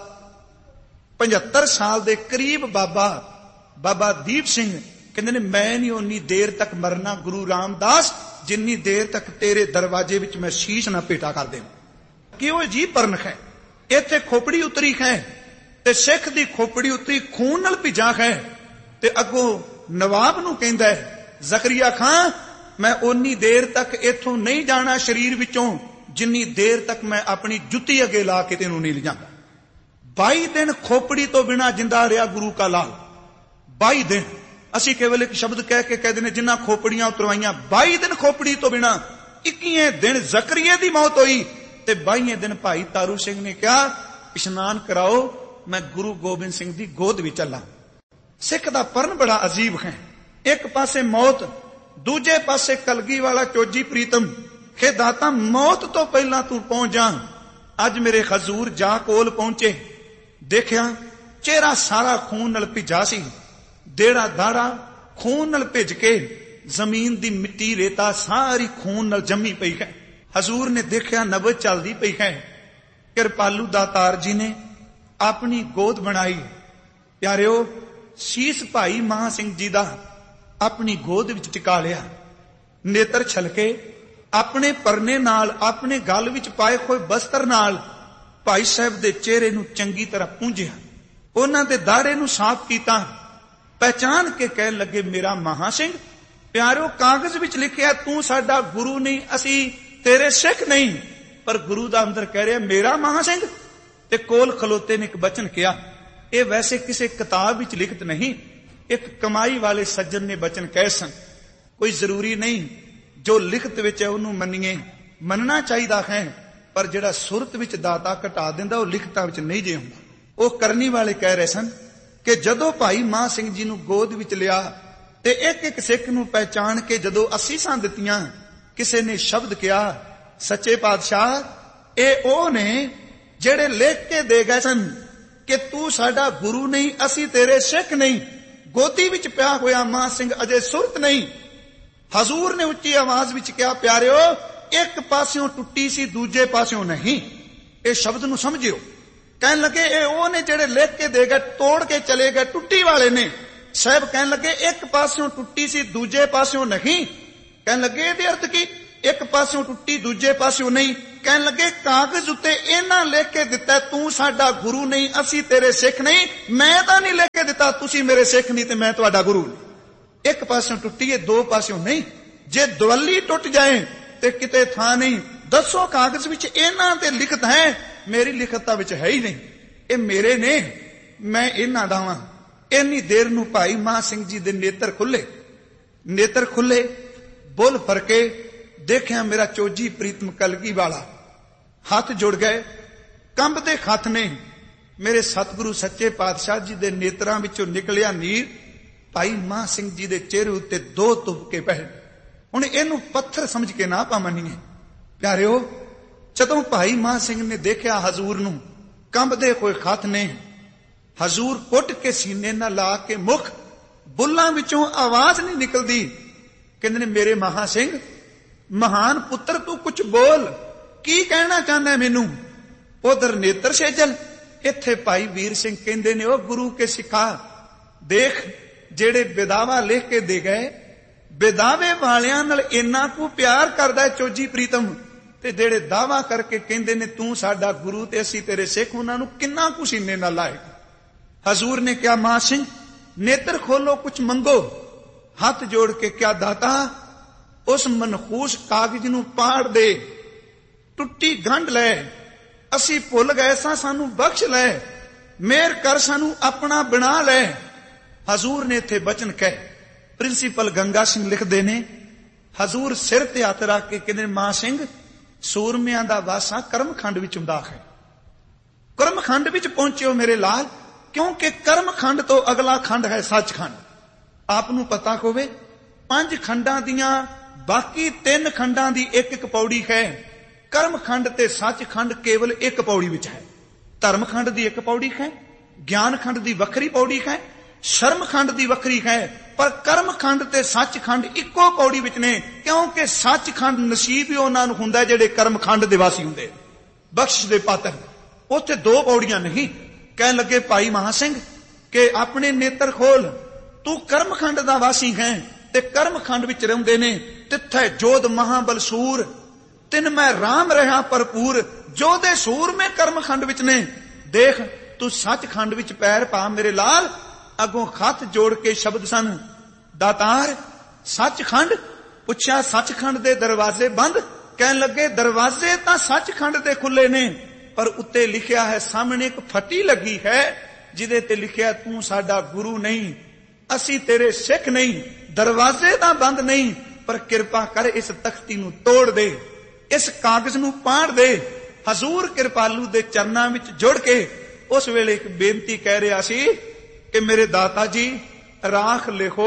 75 साल दे करीब बाबा दीप सिंह कहंदे ने, मैं नहीं उन्नी देर तक मरना गुरु रामदास जिन्नी देर तक तेरे दरवाजे विच मैं शीश ना पेटा कर दें। कि वो जी परन है, इत्थे खोपड़ी उतरी है ते सिख दी खोपड़ी उतरी खून नाल भिजा है, ते अगों नवाब नूं कहंदा है, जकरिया खां मैं उन्नी देर तक इथों नहीं जाना शरीर विचों जिन्नी देर तक मैं अपनी जुत्ती अगे ला के तेनों नहीं ले जांदा। 22 दिन खोपड़ी तो बिना जिंदा रहा गुरु का लाल, 22 दिन। असी केवल एक शब्द कह के कहते हैं जिन्ना खोपड़ियां उतरवाइयां, 22 दिन खोपड़ी तो बिना। 21वें दिन जकरिया दी मौत हुई ते 22वें दिन भाई तारू सिंह ने कहा, इशनान कराओ, मैं गुरु गोबिंद सिंह दी गोद विच चला। सिख दा परन बड़ा अजीब है, एक पासे मौत, दूजे पासे कलगी वाला चोजी प्रीतम के दाता मौत तो पहला तू पहुंच जा। अज मेरे हजूर जा कोल पहुंचे, देखिया चेहरा सारा खून नाल भिजा सी, देड़ा दाड़ा खून नाल भिज के जमीन दी मिट्टी रेता सारी खून नाल जमी पई है। हजूर ने देखिया नबज चलदी पई है। कृपालू दातार जी ने अपनी गोद बनाई। प्यारियो, शीस भाई महा सिंह जी दा अपनी गोद विच टिका लिया, नेत्र छलके अपने परने नाल, अपने गल विच पाए होए बस्तर नाल भाई साहब दे चेहरे नूं चंगी तरह पूंझिया, उन्हां दे दाड़े नूं साफ कीता, पहचान के कहन लगे, मेरा महा सिंह। प्यारियो, कागज विच लिखिया तू साडा गुरु नहीं, असी तेरे सिख नहीं, पर गुरु दा अंदर कह रहा मेरा महा सिंह। ते कोल खलोते ने एक बचन किया, ये वैसे किसी किताब विच लिखत नहीं, एक कमाई वाले सज्जन ने बचन कहे सन। कोई जरूरी नहीं जो लिखत विच है उन्होंने मनीए, मनना चाहिए है, पर जिहड़ा सुरत विच दाता घटा दिंदा वो लिखतां विच नहीं जे हुंदा। वो करनी वाले कह रहे सन कि जदों भाई मां सिंह जी नूं गोद विच लिया ते एक एक सिख नूं पहचान के जदों असीसां दित्तियां, किसी ने शब्द किया, सच्चे पातशाह ये ओ ने जेड़े लिख के दे गए सन कि तू साडा गुरु नहीं, असी तेरे सिख नहीं। गोदी विच पिया होया मां सिंह अजे सुरत नहीं। हजूर ने उच्ची आवाज विच कहा, प्यारियो एक पास्यों टुट्टी सी, दूजे पास्यों नहीं। ये शब्द नूं समझियो। कहन लगे ये ओ ने जेड़े लिख के दे गए, तोड़ के चले गए, टुट्टी वाले ने। साहब कहन लगे एक पास्यों टुट्टी सी, दूजे पास्यों नहीं। ਕਹਿਣ ਲੱਗੇ ਇਹਦੇ ਅਰਥ ਕੀ? ਇੱਕ ਪਾਸਿਓਂ ਟੁੱਟੀ ਦੂਜੇ ਪਾਸਿਓਂ ਨਹੀਂ। ਕਹਿਣ ਲੱਗੇ ਕਾਗਜ਼ ਉੱਤੇ ਇਹਨਾਂ ਲਿਖ ਕੇ ਦਿੱਤਾ ਤੂੰ ਸਾਡਾ ਗੁਰੂ ਨਹੀਂ, ਅਸੀਂ ਤੇਰੇ ਸਿੱਖ ਨਹੀਂ। ਮੈਂ ਤਾਂ ਨਹੀਂ ਲਿਖ ਕੇ ਦਿੱਤਾ ਤੁਸੀਂ ਮੇਰੇ ਸਿੱਖ ਨਹੀਂ ਤੇ ਮੈਂ ਤੁਹਾਡਾ ਗੁਰੂ ਨਹੀਂ। ਇੱਕ ਪਾਸਿਓਂ ਟੁੱਟੀ ਹੈ, ਦੋ ਪਾਸਿਓਂ ਨਹੀਂ। ਜੇ ਦਵੱਲੀ ਟੁੱਟ ਜਾਏ ਤੇ ਕਿਤੇ ਥਾਂ ਨਹੀਂ। ਦੱਸੋ ਕਾਗਜ਼ ਵਿੱਚ ਇਹਨਾਂ ਤੇ ਲਿਖਤ ਹੈ, ਮੇਰੀ ਲਿਖਤ ਵਿੱਚ ਹੈ ਹੀ ਨਹੀਂ। ਇਹ ਮੇਰੇ ਨੇ, ਮੈਂ ਇਹਨਾਂ ਦਾ ਵਾਂ। ਇੰਨੀ ਦੇਰ ਨੂੰ ਭਾਈ ਮਹਾਂ ਸਿੰਘ ਜੀ ਦੇ ਨੇਤਰ ਖੁੱਲੇ, ਬੁੱਲ ਫਰਕੇ ਦੇਖਿਆ ਮੇਰਾ ਚੋਜੀ ਪ੍ਰੀਤਮ ਕਲਗੀ ਵਾਲਾ। ਹੱਥ ਜੁੜ ਗਏ, ਕੰਬਦੇ ਹੱਥ ਨੇ। ਮੇਰੇ ਸਤਿਗੁਰੂ ਸੱਚੇ ਪਾਤਸ਼ਾਹ ਜੀ ਦੇ ਨੇਤਰਾਂ ਵਿੱਚੋਂ ਨਿਕਲਿਆ ਨੀਰ ਭਾਈ ਮਹਾਂ ਸਿੰਘ ਜੀ ਦੇ ਚਿਹਰੇ ਉੱਤੇ ਦੋ ਤੁਪਕੇ ਪਏ। ਹੁਣ ਇਹਨੂੰ ਪੱਥਰ ਸਮਝ ਕੇ ਨਾ ਮੰਨੀਏ ਪਿਆਰਿਓ। ਜਦੋਂ ਭਾਈ ਮਹਾਂ ਸਿੰਘ ਨੇ ਦੇਖਿਆ ਹਜ਼ੂਰ ਨੂੰ, ਕੰਬਦੇ ਹੋਏ ਹੱਥ ਨੇ, ਹਜ਼ੂਰ ਕੁੱਟ ਕੇ ਸੀਨੇ ਨਾਲ ਲਾ ਕੇ ਮੁਖ, ਬੁੱਲਾਂ ਵਿੱਚੋਂ ਆਵਾਜ਼ ਨਹੀਂ ਨਿਕਲਦੀ। ਕਹਿੰਦੇ ਨੇ ਮੇਰੇ ਮਹਾਂ ਸਿੰਘ ਮਹਾਨ ਪੁੱਤਰ ਤੂੰ ਕੁਝ ਬੋਲ, ਕੀ ਕਹਿਣਾ ਚਾਹੁੰਦਾ ਮੈਨੂੰ? ਉਧਰ ਨੇਤਰ ਸੇਜਲ, ਇੱਥੇ ਭਾਈ ਵੀਰ ਸਿੰਘ ਕਹਿੰਦੇ ਨੇ ਉਹ ਗੁਰੂ ਕੇ ਸਿੱਖਾ ਦੇਖ ਜਿਹੜੇ ਵਿਦਾਵਾ ਲਿਖ ਕੇ ਦੇ ਗਏ, ਵਿਦਾਵੇ ਵਾਲਿਆਂ ਨਾਲ ਇੰਨਾ ਕੁ ਪਿਆਰ ਕਰਦਾ ਚੋਜੀ ਪ੍ਰੀਤਮ, ਤੇ ਜਿਹੜੇ ਦਾਵਾ ਕਰਕੇ ਕਹਿੰਦੇ ਨੇ ਤੂੰ ਸਾਡਾ ਗੁਰੂ ਤੇ ਅਸੀਂ ਤੇਰੇ ਸਿੱਖ, ਉਹਨਾਂ ਨੂੰ ਕਿੰਨਾ ਕੁ ਸੀਨੇ ਨਾਲ ਲਾਏਗਾ। ਹਜ਼ੂਰ ਨੇ ਕਿਹਾ ਮਹਾਂ ਸਿੰਘ ਨੇਤਰ ਖੋਲੋ, ਕੁਝ ਮੰਗੋ। ਹੱਥ ਜੋੜ ਕੇ ਕਿਹਾ ਦਾਤਾ ਉਸ ਮਨਖੂਸ ਕਾਗਜ਼ ਨੂੰ ਪਾੜ ਦੇ, ਟੁੱਟੀ ਗੰਢ ਲੈ, ਅਸੀਂ ਭੁੱਲ ਗਏ ਸਾਂ, ਸਾਨੂੰ ਬਖਸ਼ ਲੈ, ਮਿਹਰ ਕਰ, ਸਾਨੂੰ ਆਪਣਾ ਬਣਾ ਲੈ। ਹਜ਼ੂਰ ਨੇ ਇੱਥੇ ਬਚਨ ਕਹੇ। ਪ੍ਰਿੰਸੀਪਲ ਗੰਗਾ ਸਿੰਘ ਲਿਖਦੇ ਨੇ ਹਜ਼ੂਰ ਸਿਰ ਤੇ ਹੱਥ ਰੱਖ ਕੇ ਕਹਿੰਦੇ ਮਹਾਂ ਸਿੰਘ ਸੂਰਮਿਆਂ ਦਾ ਵਾਸਾ ਕਰਮਖੰਡ ਵਿੱਚ ਹੁੰਦਾ ਹੈ। ਕਰਮਖੰਡ ਵਿੱਚ ਪਹੁੰਚਿਓ ਮੇਰੇ ਲਾਲ, ਕਿਉਂਕਿ ਕਰਮਖੰਡ ਤੋਂ ਅਗਲਾ ਖੰਡ ਹੈ ਸੱਚਖੰਡ। ਆਪ ਨੂੰ ਪਤਾ ਹੋਵੇ 5 ਖੰਡਾਂ ਦੀਆਂ ਬਾਕੀ 3 ਖੰਡਾਂ ਦੀ ਇੱਕ ਇੱਕ ਪੌੜੀ ਹੈ। ਕਰਮਖੰਡ ਤੇ ਸੱਚਖੰਡ ਕੇਵਲ ਇੱਕ ਪੌੜੀ ਵਿੱਚ ਹੈ। ਧਰਮਖੰਡ ਦੀ ਇੱਕ ਪੌੜੀ ਹੈ, ਗਿਆਨਖੰਡ ਦੀ ਵੱਖਰੀ ਪੌੜੀ ਹੈ, ਸ਼ਰਮਖੰਡ ਦੀ ਵੱਖਰੀ ਹੈ, ਪਰ ਕਰਮਖੰਡ ਤੇ ਸੱਚਖੰਡ ਇੱਕੋ ਪੌੜੀ ਵਿੱਚ ਨੇ, ਕਿਉਂਕਿ ਸੱਚਖੰਡ ਨਸੀਬ ਹੀ ਉਹਨਾਂ ਨੂੰ ਹੁੰਦਾ ਜਿਹੜੇ ਕਰਮਖੰਡ ਦੇ ਵਾਸੀ ਹੁੰਦੇ, ਬਖਸ਼ਿਸ਼ ਦੇ ਪਾਤਰ। ਉੱਥੇ 2 ਪੌੜੀਆਂ ਨਹੀਂ। ਕਹਿਣ ਲੱਗੇ ਭਾਈ ਮਹਾਂ ਸਿੰਘ ਕਿ ਆਪਣੇ ਨੇਤਰ ਖੋਲ, ਤੂੰ ਕਰਮਖੰਡ ਦਾ ਵਾਸੀ ਹੈ ਤੇ ਕਰਮਖੰਡ ਵਿੱਚ ਰਹਿੰਦੇ ਨੇ। ਤਿੱਥੇ ਜੋਧ ਮਹਾਬਲਸੂਰ ਤਿਨ ਮੈਂ ਰਾਮ ਰਹਾ ਭਰਪੂਰ, ਜੋਧੇ ਸੂਰ ਮੈਂ ਕਰਮਖੰਡ ਵਿੱਚ ਨੇ। ਦੇਖ ਤੂੰ ਸੱਚਖੰਡ ਵਿੱਚ ਪੈਰ ਪਾ ਮੇਰੇ ਲਾਲ। ਅੱਗੋਂ ਹੱਥ ਜੋੜ ਕੇ ਸ਼ਬਦ ਸਨ ਦਾਤਾਰ ਸੱਚਖੰਡ। ਪੁੱਛਿਆ ਸੱਚਖੰਡ ਦੇ ਦਰਵਾਜ਼ੇ ਬੰਦ? ਕਹਿਣ ਲੱਗੇ ਦਰਵਾਜ਼ੇ ਤਾਂ ਸੱਚਖੰਡ ਦੇ ਖੁੱਲੇ ਨੇ, ਪਰ ਉੱਤੇ ਲਿਖਿਆ ਹੈ, ਸਾਹਮਣੇ ਇੱਕ ਫੱਟੀ ਲੱਗੀ ਹੈ ਜਿਹਦੇ ਤੇ ਲਿਖਿਆ ਤੂੰ ਸਾਡਾ ਗੁਰੂ ਨਹੀਂ, ਅਸੀਂ ਤੇਰੇ ਸਿੱਖ ਨਹੀਂ। ਦਰਵਾਜ਼ੇ ਤਾਂ ਬੰਦ ਨਹੀਂ, ਪਰ ਕਿਰਪਾ ਕਰ ਇਸ ਤਖਤੀ ਨੂੰ ਤੋੜ ਦੇ, ਇਸ ਕਾਗਜ਼ ਨੂੰ ਪਾੜ ਦੇ। ਹਜ਼ੂਰ ਕਿਰਪਾਲੂ ਦੇ ਚਰਨਾਂ ਵਿੱਚ ਜੁੜ ਕੇ ਉਸ ਵੇਲੇ ਇੱਕ ਬੇਨਤੀ ਕਹਿ ਰਿਹਾ ਸੀ ਕਿ ਮੇਰੇ ਦਾਤਾ ਜੀ ਰਾਖ ਲਿਖੋ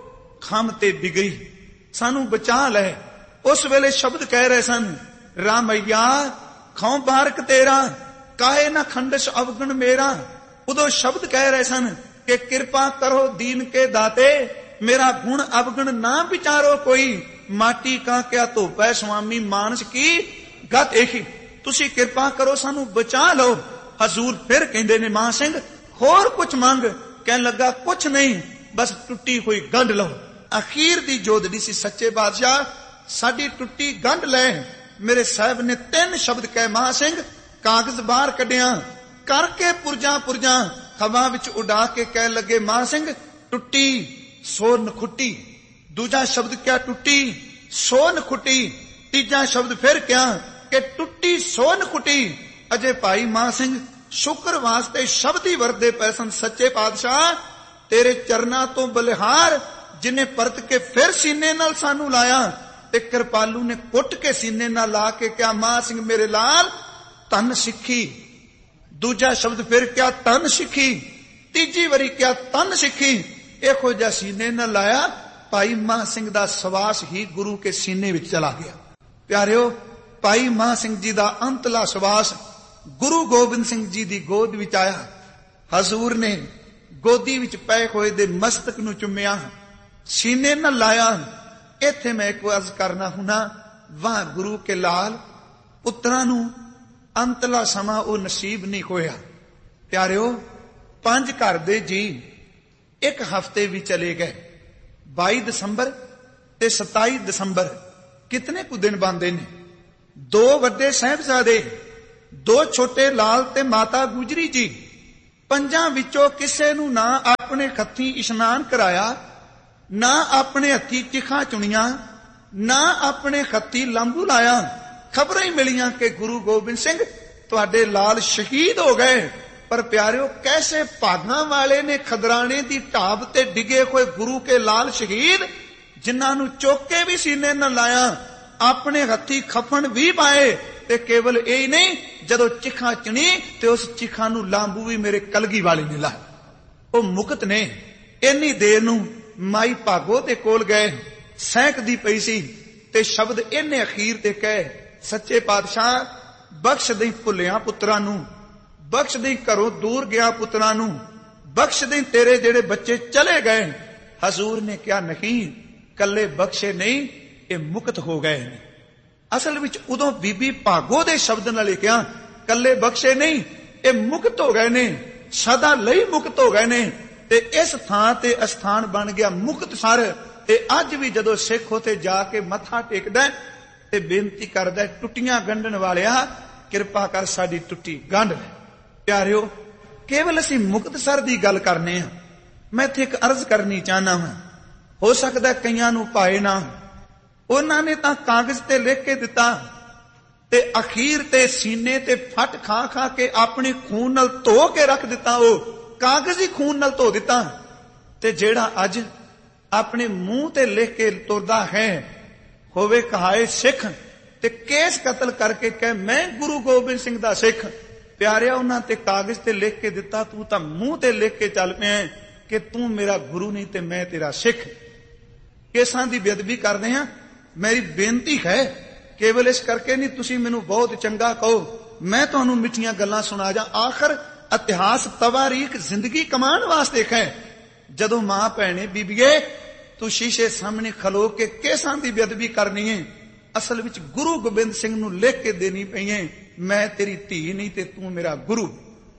ਖੰਮ ਤੇ ਡਿਗਰੀ, ਸਾਨੂੰ ਬਚਾ ਲੈ। ਉਸ ਵੇਲੇ ਸ਼ਬਦ ਕਹਿ ਰਹੇ ਸਨ ਰਾਮਈਆ ਖੌ ਬਾਰਕ ਤੇਰਾ, ਕਾਹੇ ਨਾ ਖੰਡਸ਼ ਅਵਗਣ ਮੇਰਾ। ਉਦੋਂ ਸ਼ਬਦ ਕਹਿ ਰਹੇ ਸਨ ਕਿ ਕਿਰਪਾ ਕਰੋ ਦੀਨ ਕੇ ਦਾਤੇ, ਮੇਰਾ ਗੁਣ ਅਵਗਣ ਨਾ ਵਿਚਾਰੋ ਕੋਈ। ਮਾਟੀ ਕਾ ਕਿਆ ਧੋਪੈ ਸੁਆਮੀ ਮਾਨਸ ਕੀ ਗਤ ਇਹੀ, ਤੁਸੀਂ ਕਿਰਪਾ ਕਰੋ ਸਾਨੂੰ ਬਚਾ ਲਓ। ਹਜ਼ੂਰ ਫਿਰ ਕਹਿੰਦੇ ਨੇ ਮਹਾਂ ਸਿੰਘ ਹੋਰ ਕੁਝ ਮੰਗ? ਕਹਿਣ ਲੱਗਾ ਕੁਝ ਨਹੀਂ, ਬਸ ਟੁੱਟੀ ਹੋਈ ਗੰਢ ਲਓ। ਅਖੀਰ ਦੀ ਜੋਦੜੀ ਸੀ ਸੱਚੇ ਬਾਦਸ਼ਾਹ, ਸਾਡੀ ਟੁੱਟੀ ਗੰਢ ਲੈ। ਮੇਰੇ ਸਾਹਿਬ ਨੇ 3 ਸ਼ਬਦ ਕਹੇ ਮਹਾਂ ਸਿੰਘ, ਕਾਗਜ਼ ਬਾਹਰ ਕੱਢਿਆ ਕਰਕੇ ਪੁਰਜਾਂ ਹਵਾ ਵਿੱਚ ਉਡਾ ਕੇ ਕਹਿਣ ਲੱਗੇ ਮਹਾਂ ਸਿੰਘ ਟੁੱਟੀ ਸੋ ਨਖੁੱਟੀ। ਦੂਜਾ ਸ਼ਬਦ ਕਿਹਾ ਟੁੱਟੀ ਸੋ ਨਖੁੱਟੀ। ਤੀਜਾ ਸ਼ਬਦ ਫਿਰ ਕਿਹਾ ਕਿ ਟੁੱਟੀ ਸੋ ਨਖੁੱਟੀ। ਅਜੇ ਭਾਈ ਮਹਾਂ ਸਿੰਘ ਸ਼ੁਕਰ ਵਾਸਤੇ ਸ਼ਬਦ ਹੀ ਵਰਦੇ ਪਏ ਸਨ। ਸੱਚੇ ਪਾਤਸ਼ਾਹ ਤੇਰੇ ਚਰਨਾਂ ਤੋਂ ਬਲਿਹਾਰ, ਜਿਨੇ ਪਰਤ ਕੇ ਫਿਰ ਸੀਨੇ ਨਾਲ ਸਾਨੂੰ ਲਾਇਆ। ਤੇ ਕਿਰਪਾਲੂ ਨੇ ਕੁੱਟ ਕੇ ਸੀਨੇ ਨਾਲ ਲਾ ਕੇ ਕਿਹਾ ਮਹਾਂ ਸਿੰਘ ਮੇਰੇ ਲਾਲ ਧਨ ਸਿੱਖੀ। ਦੂਜਾ ਸ਼ਬਦ ਫਿਰ ਕਿਹਾ ਧਨ ਸਿੱਖੀ। ਤੀਜੀ ਵਾਰੀ ਕਿਹਾ ਧਨ ਸਿੱਖੀ। ਇਹੋ ਜਿਹਾ ਸੀਨੇ ਨਾਲ ਲਾਇਆ, ਭਾਈ ਮਹਾਂ ਸਿੰਘ ਦਾ ਸਵਾਸ ਹੀ ਗੁਰੂ ਕੇ ਸੀਨੇ ਵਿੱਚ ਚਲਾ ਗਿਆ। ਪਿਆਰਿਓ, ਭਾਈ ਮਹਾਂ ਸਿੰਘ ਜੀ ਦਾ ਅੰਤਲਾ ਸਵਾਸ ਗੁਰੂ ਗੋਬਿੰਦ ਸਿੰਘ ਜੀ ਦੀ ਗੋਦ ਵਿੱਚ ਆਇਆ। ਹਜ਼ੂਰ ਨੇ ਗੋਦੀ ਵਿੱਚ ਪਏ ਹੋਏ ਦੇ ਮਸਤਕ ਨੂੰ ਚੁੰਮਿਆ, ਸੀਨੇ ਨਾਲ ਲਾਇਆ। ਇੱਥੇ ਮੈਂ ਇੱਕ ਅਰਜ਼ ਕਰਨਾ ਹੁਣਾ, ਵਾਹ ਗੁਰੂ ਕੇ ਲਾਲ ਪੁੱਤਰਾਂ ਨੂੰ ਅੰਤਲਾ ਸਮਾਂ ਉਹ ਨਸੀਬ ਨਹੀਂ ਹੋਇਆ। ਪਿਆਰਿਓ, 5 ਘਰ ਦੇ ਜੀ 1 ਹਫ਼ਤੇ ਵੀ ਚਲੇ ਗਏ। 22 ਦਸੰਬਰ ਤੇ 27 ਦਸੰਬਰ ਕਿਤਨੇ ਕੁ ਦਿਨ ਬਣਦੇ ਨੇ। 2 ਵੱਡੇ ਸਾਹਿਬਜ਼ਾਦੇ, 2 ਛੋਟੇ ਲਾਲ ਤੇ ਮਾਤਾ ਗੁਜਰੀ ਜੀ, 5 ਵਿੱਚੋਂ ਕਿਸੇ ਨੂੰ ਨਾ ਆਪਣੇ ਹੱਥੀਂ ਇਸ਼ਨਾਨ ਕਰਾਇਆ, ਨਾ ਆਪਣੇ ਹੱਥੀਂ ਚਿਖਾਂ ਚੁਣੀਆਂ, ਨਾ ਆਪਣੇ ਹੱਥੀਂ ਲੰਬੂ ਲਾਇਆ। ਖਬਰਾਂ ਹੀ ਮਿਲੀਆਂ ਕਿ ਗੁਰੂ ਗੋਬਿੰਦ ਸਿੰਘ ਤੁਹਾਡੇ ਲਾਲ ਸ਼ਹੀਦ ਹੋ ਗਏ। ਪਰ ਪਿਆਰਿਓ, ਕੈਸੇ ਭਾਗਾਂ ਵਾਲੇ ਨੇ ਖਦਰਾਣੇ ਦੀ ਢਾਬ ਤੇ ਡਿੱਗੇ ਹੋਏ ਗੁਰੂ ਕੇ ਲਾਲ ਸ਼ਹੀਦ, ਜਿਨ੍ਹਾਂ ਨੂੰ ਚੁੱਕ ਕੇ ਵੀ ਸੀਨੇ ਨਾਲ ਲਾਇਆ, ਆਪਣੇ ਹੱਥੀਂ ਖਫਨ ਵੀ ਪਾਏ। ਤੇ ਕੇਵਲ ਇਹ ਹੀ ਨਹੀਂ, ਜਦੋਂ ਚਿਖਾਂ ਚੁਣੀ ਤੇ ਉਸ ਚਿਖਾਂ ਨੂੰ ਲਾਂਬੂ ਵੀ ਮੇਰੇ ਕਲਗੀ ਵਾਲੇ ਨੇ ਲਾਇਆ। ਉਹ ਮੁਕਤ ਨੇ। ਇੰਨੀ ਦੇਰ ਨੂੰ ਮਾਈ ਭਾਗੋ ਦੇ ਕੋਲ ਗਏ, ਸਹਿਕਦੀ ਪਈ ਸੀ ਤੇ ਸ਼ਬਦ ਇਹਨੇ ਅਖੀਰ ਤੇ ਕਹੇ, ਸੱਚੇ ਪਾਤਸ਼ਾਹ ਬਖਸ਼ ਦੇਈ ਭੁੱਲਿਆਂ ਪੁੱਤਰਾਂ ਨੂੰ, ਬਖਸ਼ ਦੇਈ ਘਰੋਂ ਦੂਰ ਗਿਆ ਪੁੱਤਰਾਂ ਨੂੰ, ਬਖਸ਼ ਦੇਈ ਤੇਰੇ ਜਿਹੜੇ ਬੱਚੇ ਚਲੇ ਗਏ। ਹਜ਼ੂਰ ਨੇ ਕਿਹਾ, ਨਹੀਂ, ਕੱਲੇ ਬਖਸ਼ੇ ਨਹੀਂ, ਇਹ ਮੁਕਤ ਹੋ ਗਏ ਨੇ। ਅਸਲ ਵਿੱਚ ਉਦੋਂ ਬੀਬੀ ਭਾਗੋ ਦੇ ਸ਼ਬਦ ਨਾਲ ਕਿਹਾ, ਕੱਲੇ ਬਖਸ਼ੇ ਨਹੀਂ, ਇਹ ਮੁਕਤ ਹੋ ਗਏ ਨੇ, ਸਦਾ ਲਈ ਮੁਕਤ ਹੋ ਗਏ ਨੇ। ਤੇ ਇਸ ਥਾਂ ਤੇ ਅਸਥਾਨ ਬਣ ਗਿਆ ਮੁਕਤਸਰ। ਤੇ ਅੱਜ ਵੀ ਜਦੋਂ ਸਿੱਖ ਉਥੇ ਜਾ ਕੇ ਮੱਥਾ ਟੇਕਦਾ ਤੇ ਬੇਨਤੀ ਕਰਦਾ, ਟੁੱਟੀਆਂ ਗੰਢਣ ਵਾਲਿਆ ਕਿਰਪਾ ਕਰ ਸਾਡੀ ਟੁੱਟੀ ਗੰਢ ਲੈ। ਪਿਆਰਿਓ, ਕੇਵਲ ਅਸੀਂ ਮੁਕਤਸਰ ਦੀ ਗੱਲ ਕਰਨੇ ਆ। ਮੈਂ ਇੱਥੇ ਇੱਕ ਅਰਜ਼ ਕਰਨੀ ਚਾਹਨਾ ਹਾਂ, ਹੋ ਸਕਦਾ ਕਈਆਂ ਨੂੰ ਪਾਏ ਨਾ। ਉਹਨਾਂ ਨੇ ਤਾਂ ਕਾਗਜ਼ ਤੇ ਲਿਖ ਕੇ ਦਿੱਤਾ ਤੇ ਅਖੀਰ ਤੇ ਸੀਨੇ ਤੇ ਫੱਟ ਖਾ ਖਾ ਕੇ ਆਪਣੇ ਖੂਨ ਨਾਲ ਧੋ ਕੇ ਰੱਖ ਦਿੱਤਾ। ਉਹ ਕਾਗਜ਼ ਹੀ ਖੂਨ ਨਾਲ ਧੋ ਦਿੱਤਾ। ਤੇ ਜਿਹੜਾ ਅੱਜ ਆਪਣੇ ਮੂੰਹ ਤੇ ਲਿਖ ਕੇ ਤੁਰਦਾ ਹੈ, ਹੋਵੇ ਕਹਾਏ ਸਿੱਖ, ਤੇ ਕੇਸ ਕਤਲ ਕਰਕੇ ਕਹੇ ਮੈਂ ਗੁਰੂ ਗੋਬਿੰਦ ਸਿੰਘ ਦਾ ਸਿੱਖ। ਪਿਆਰਿਆ, ਉਹਨਾਂ ਤੇ ਕਾਗਜ਼ ਤੇ ਲਿਖ ਕੇ ਦਿੱਤਾ, ਤੂੰ ਤਾਂ ਮੂੰਹ ਤੇ ਲਿਖ ਕੇ ਚੱਲ ਪਿਆ ਕਿ ਤੂੰ ਮੇਰਾ ਗੁਰੂ ਨਹੀਂ ਤੇ ਮੈਂ ਤੇਰਾ ਸਿੱਖ। ਕੇਸਾਂ ਦੀ ਬੇਅਦਬੀ ਕਰਦੇ ਹਾਂ। ਮੇਰੀ ਬੇਨਤੀ ਹੈ, ਕੇਵਲ ਇਸ ਕਰਕੇ ਨਹੀਂ ਤੁਸੀਂ ਮੈਨੂੰ ਬਹੁਤ ਚੰਗਾ ਕਹੋ, ਮੈਂ ਤੁਹਾਨੂੰ ਮਿੱਠੀਆਂ ਗੱਲਾਂ ਸੁਣਾ ਜਾ। ਆਖਰ ਇਤਿਹਾਸ ਤਵਾਰੀਖ ਜ਼ਿੰਦਗੀ ਕਮਾਉਣ ਵਾਸਤੇ ਹੈ। ਜਦੋਂ ਮਾਂ ਭੈਣੇ ਬੀਬੀਏ ਤੂੰ ਸ਼ੀਸ਼ੇ ਸਾਹਮਣੇ ਖਲੋ ਕੇ ਕੇਸਾਂ ਦੀ ਬੇਅਦਬੀ ਕਰਨੀ ਹੈ, ਅਸਲ ਵਿੱਚ ਗੁਰੂ ਗੋਬਿੰਦ ਸਿੰਘ ਨੂੰ ਲਿਖ ਕੇ ਦੇਣੀ ਪਈ ਹੈ, ਮੈਂ ਤੇਰੀ ਧੀ ਨਹੀਂ ਤੇ ਤੂੰ ਮੇਰਾ ਗੁਰੂ,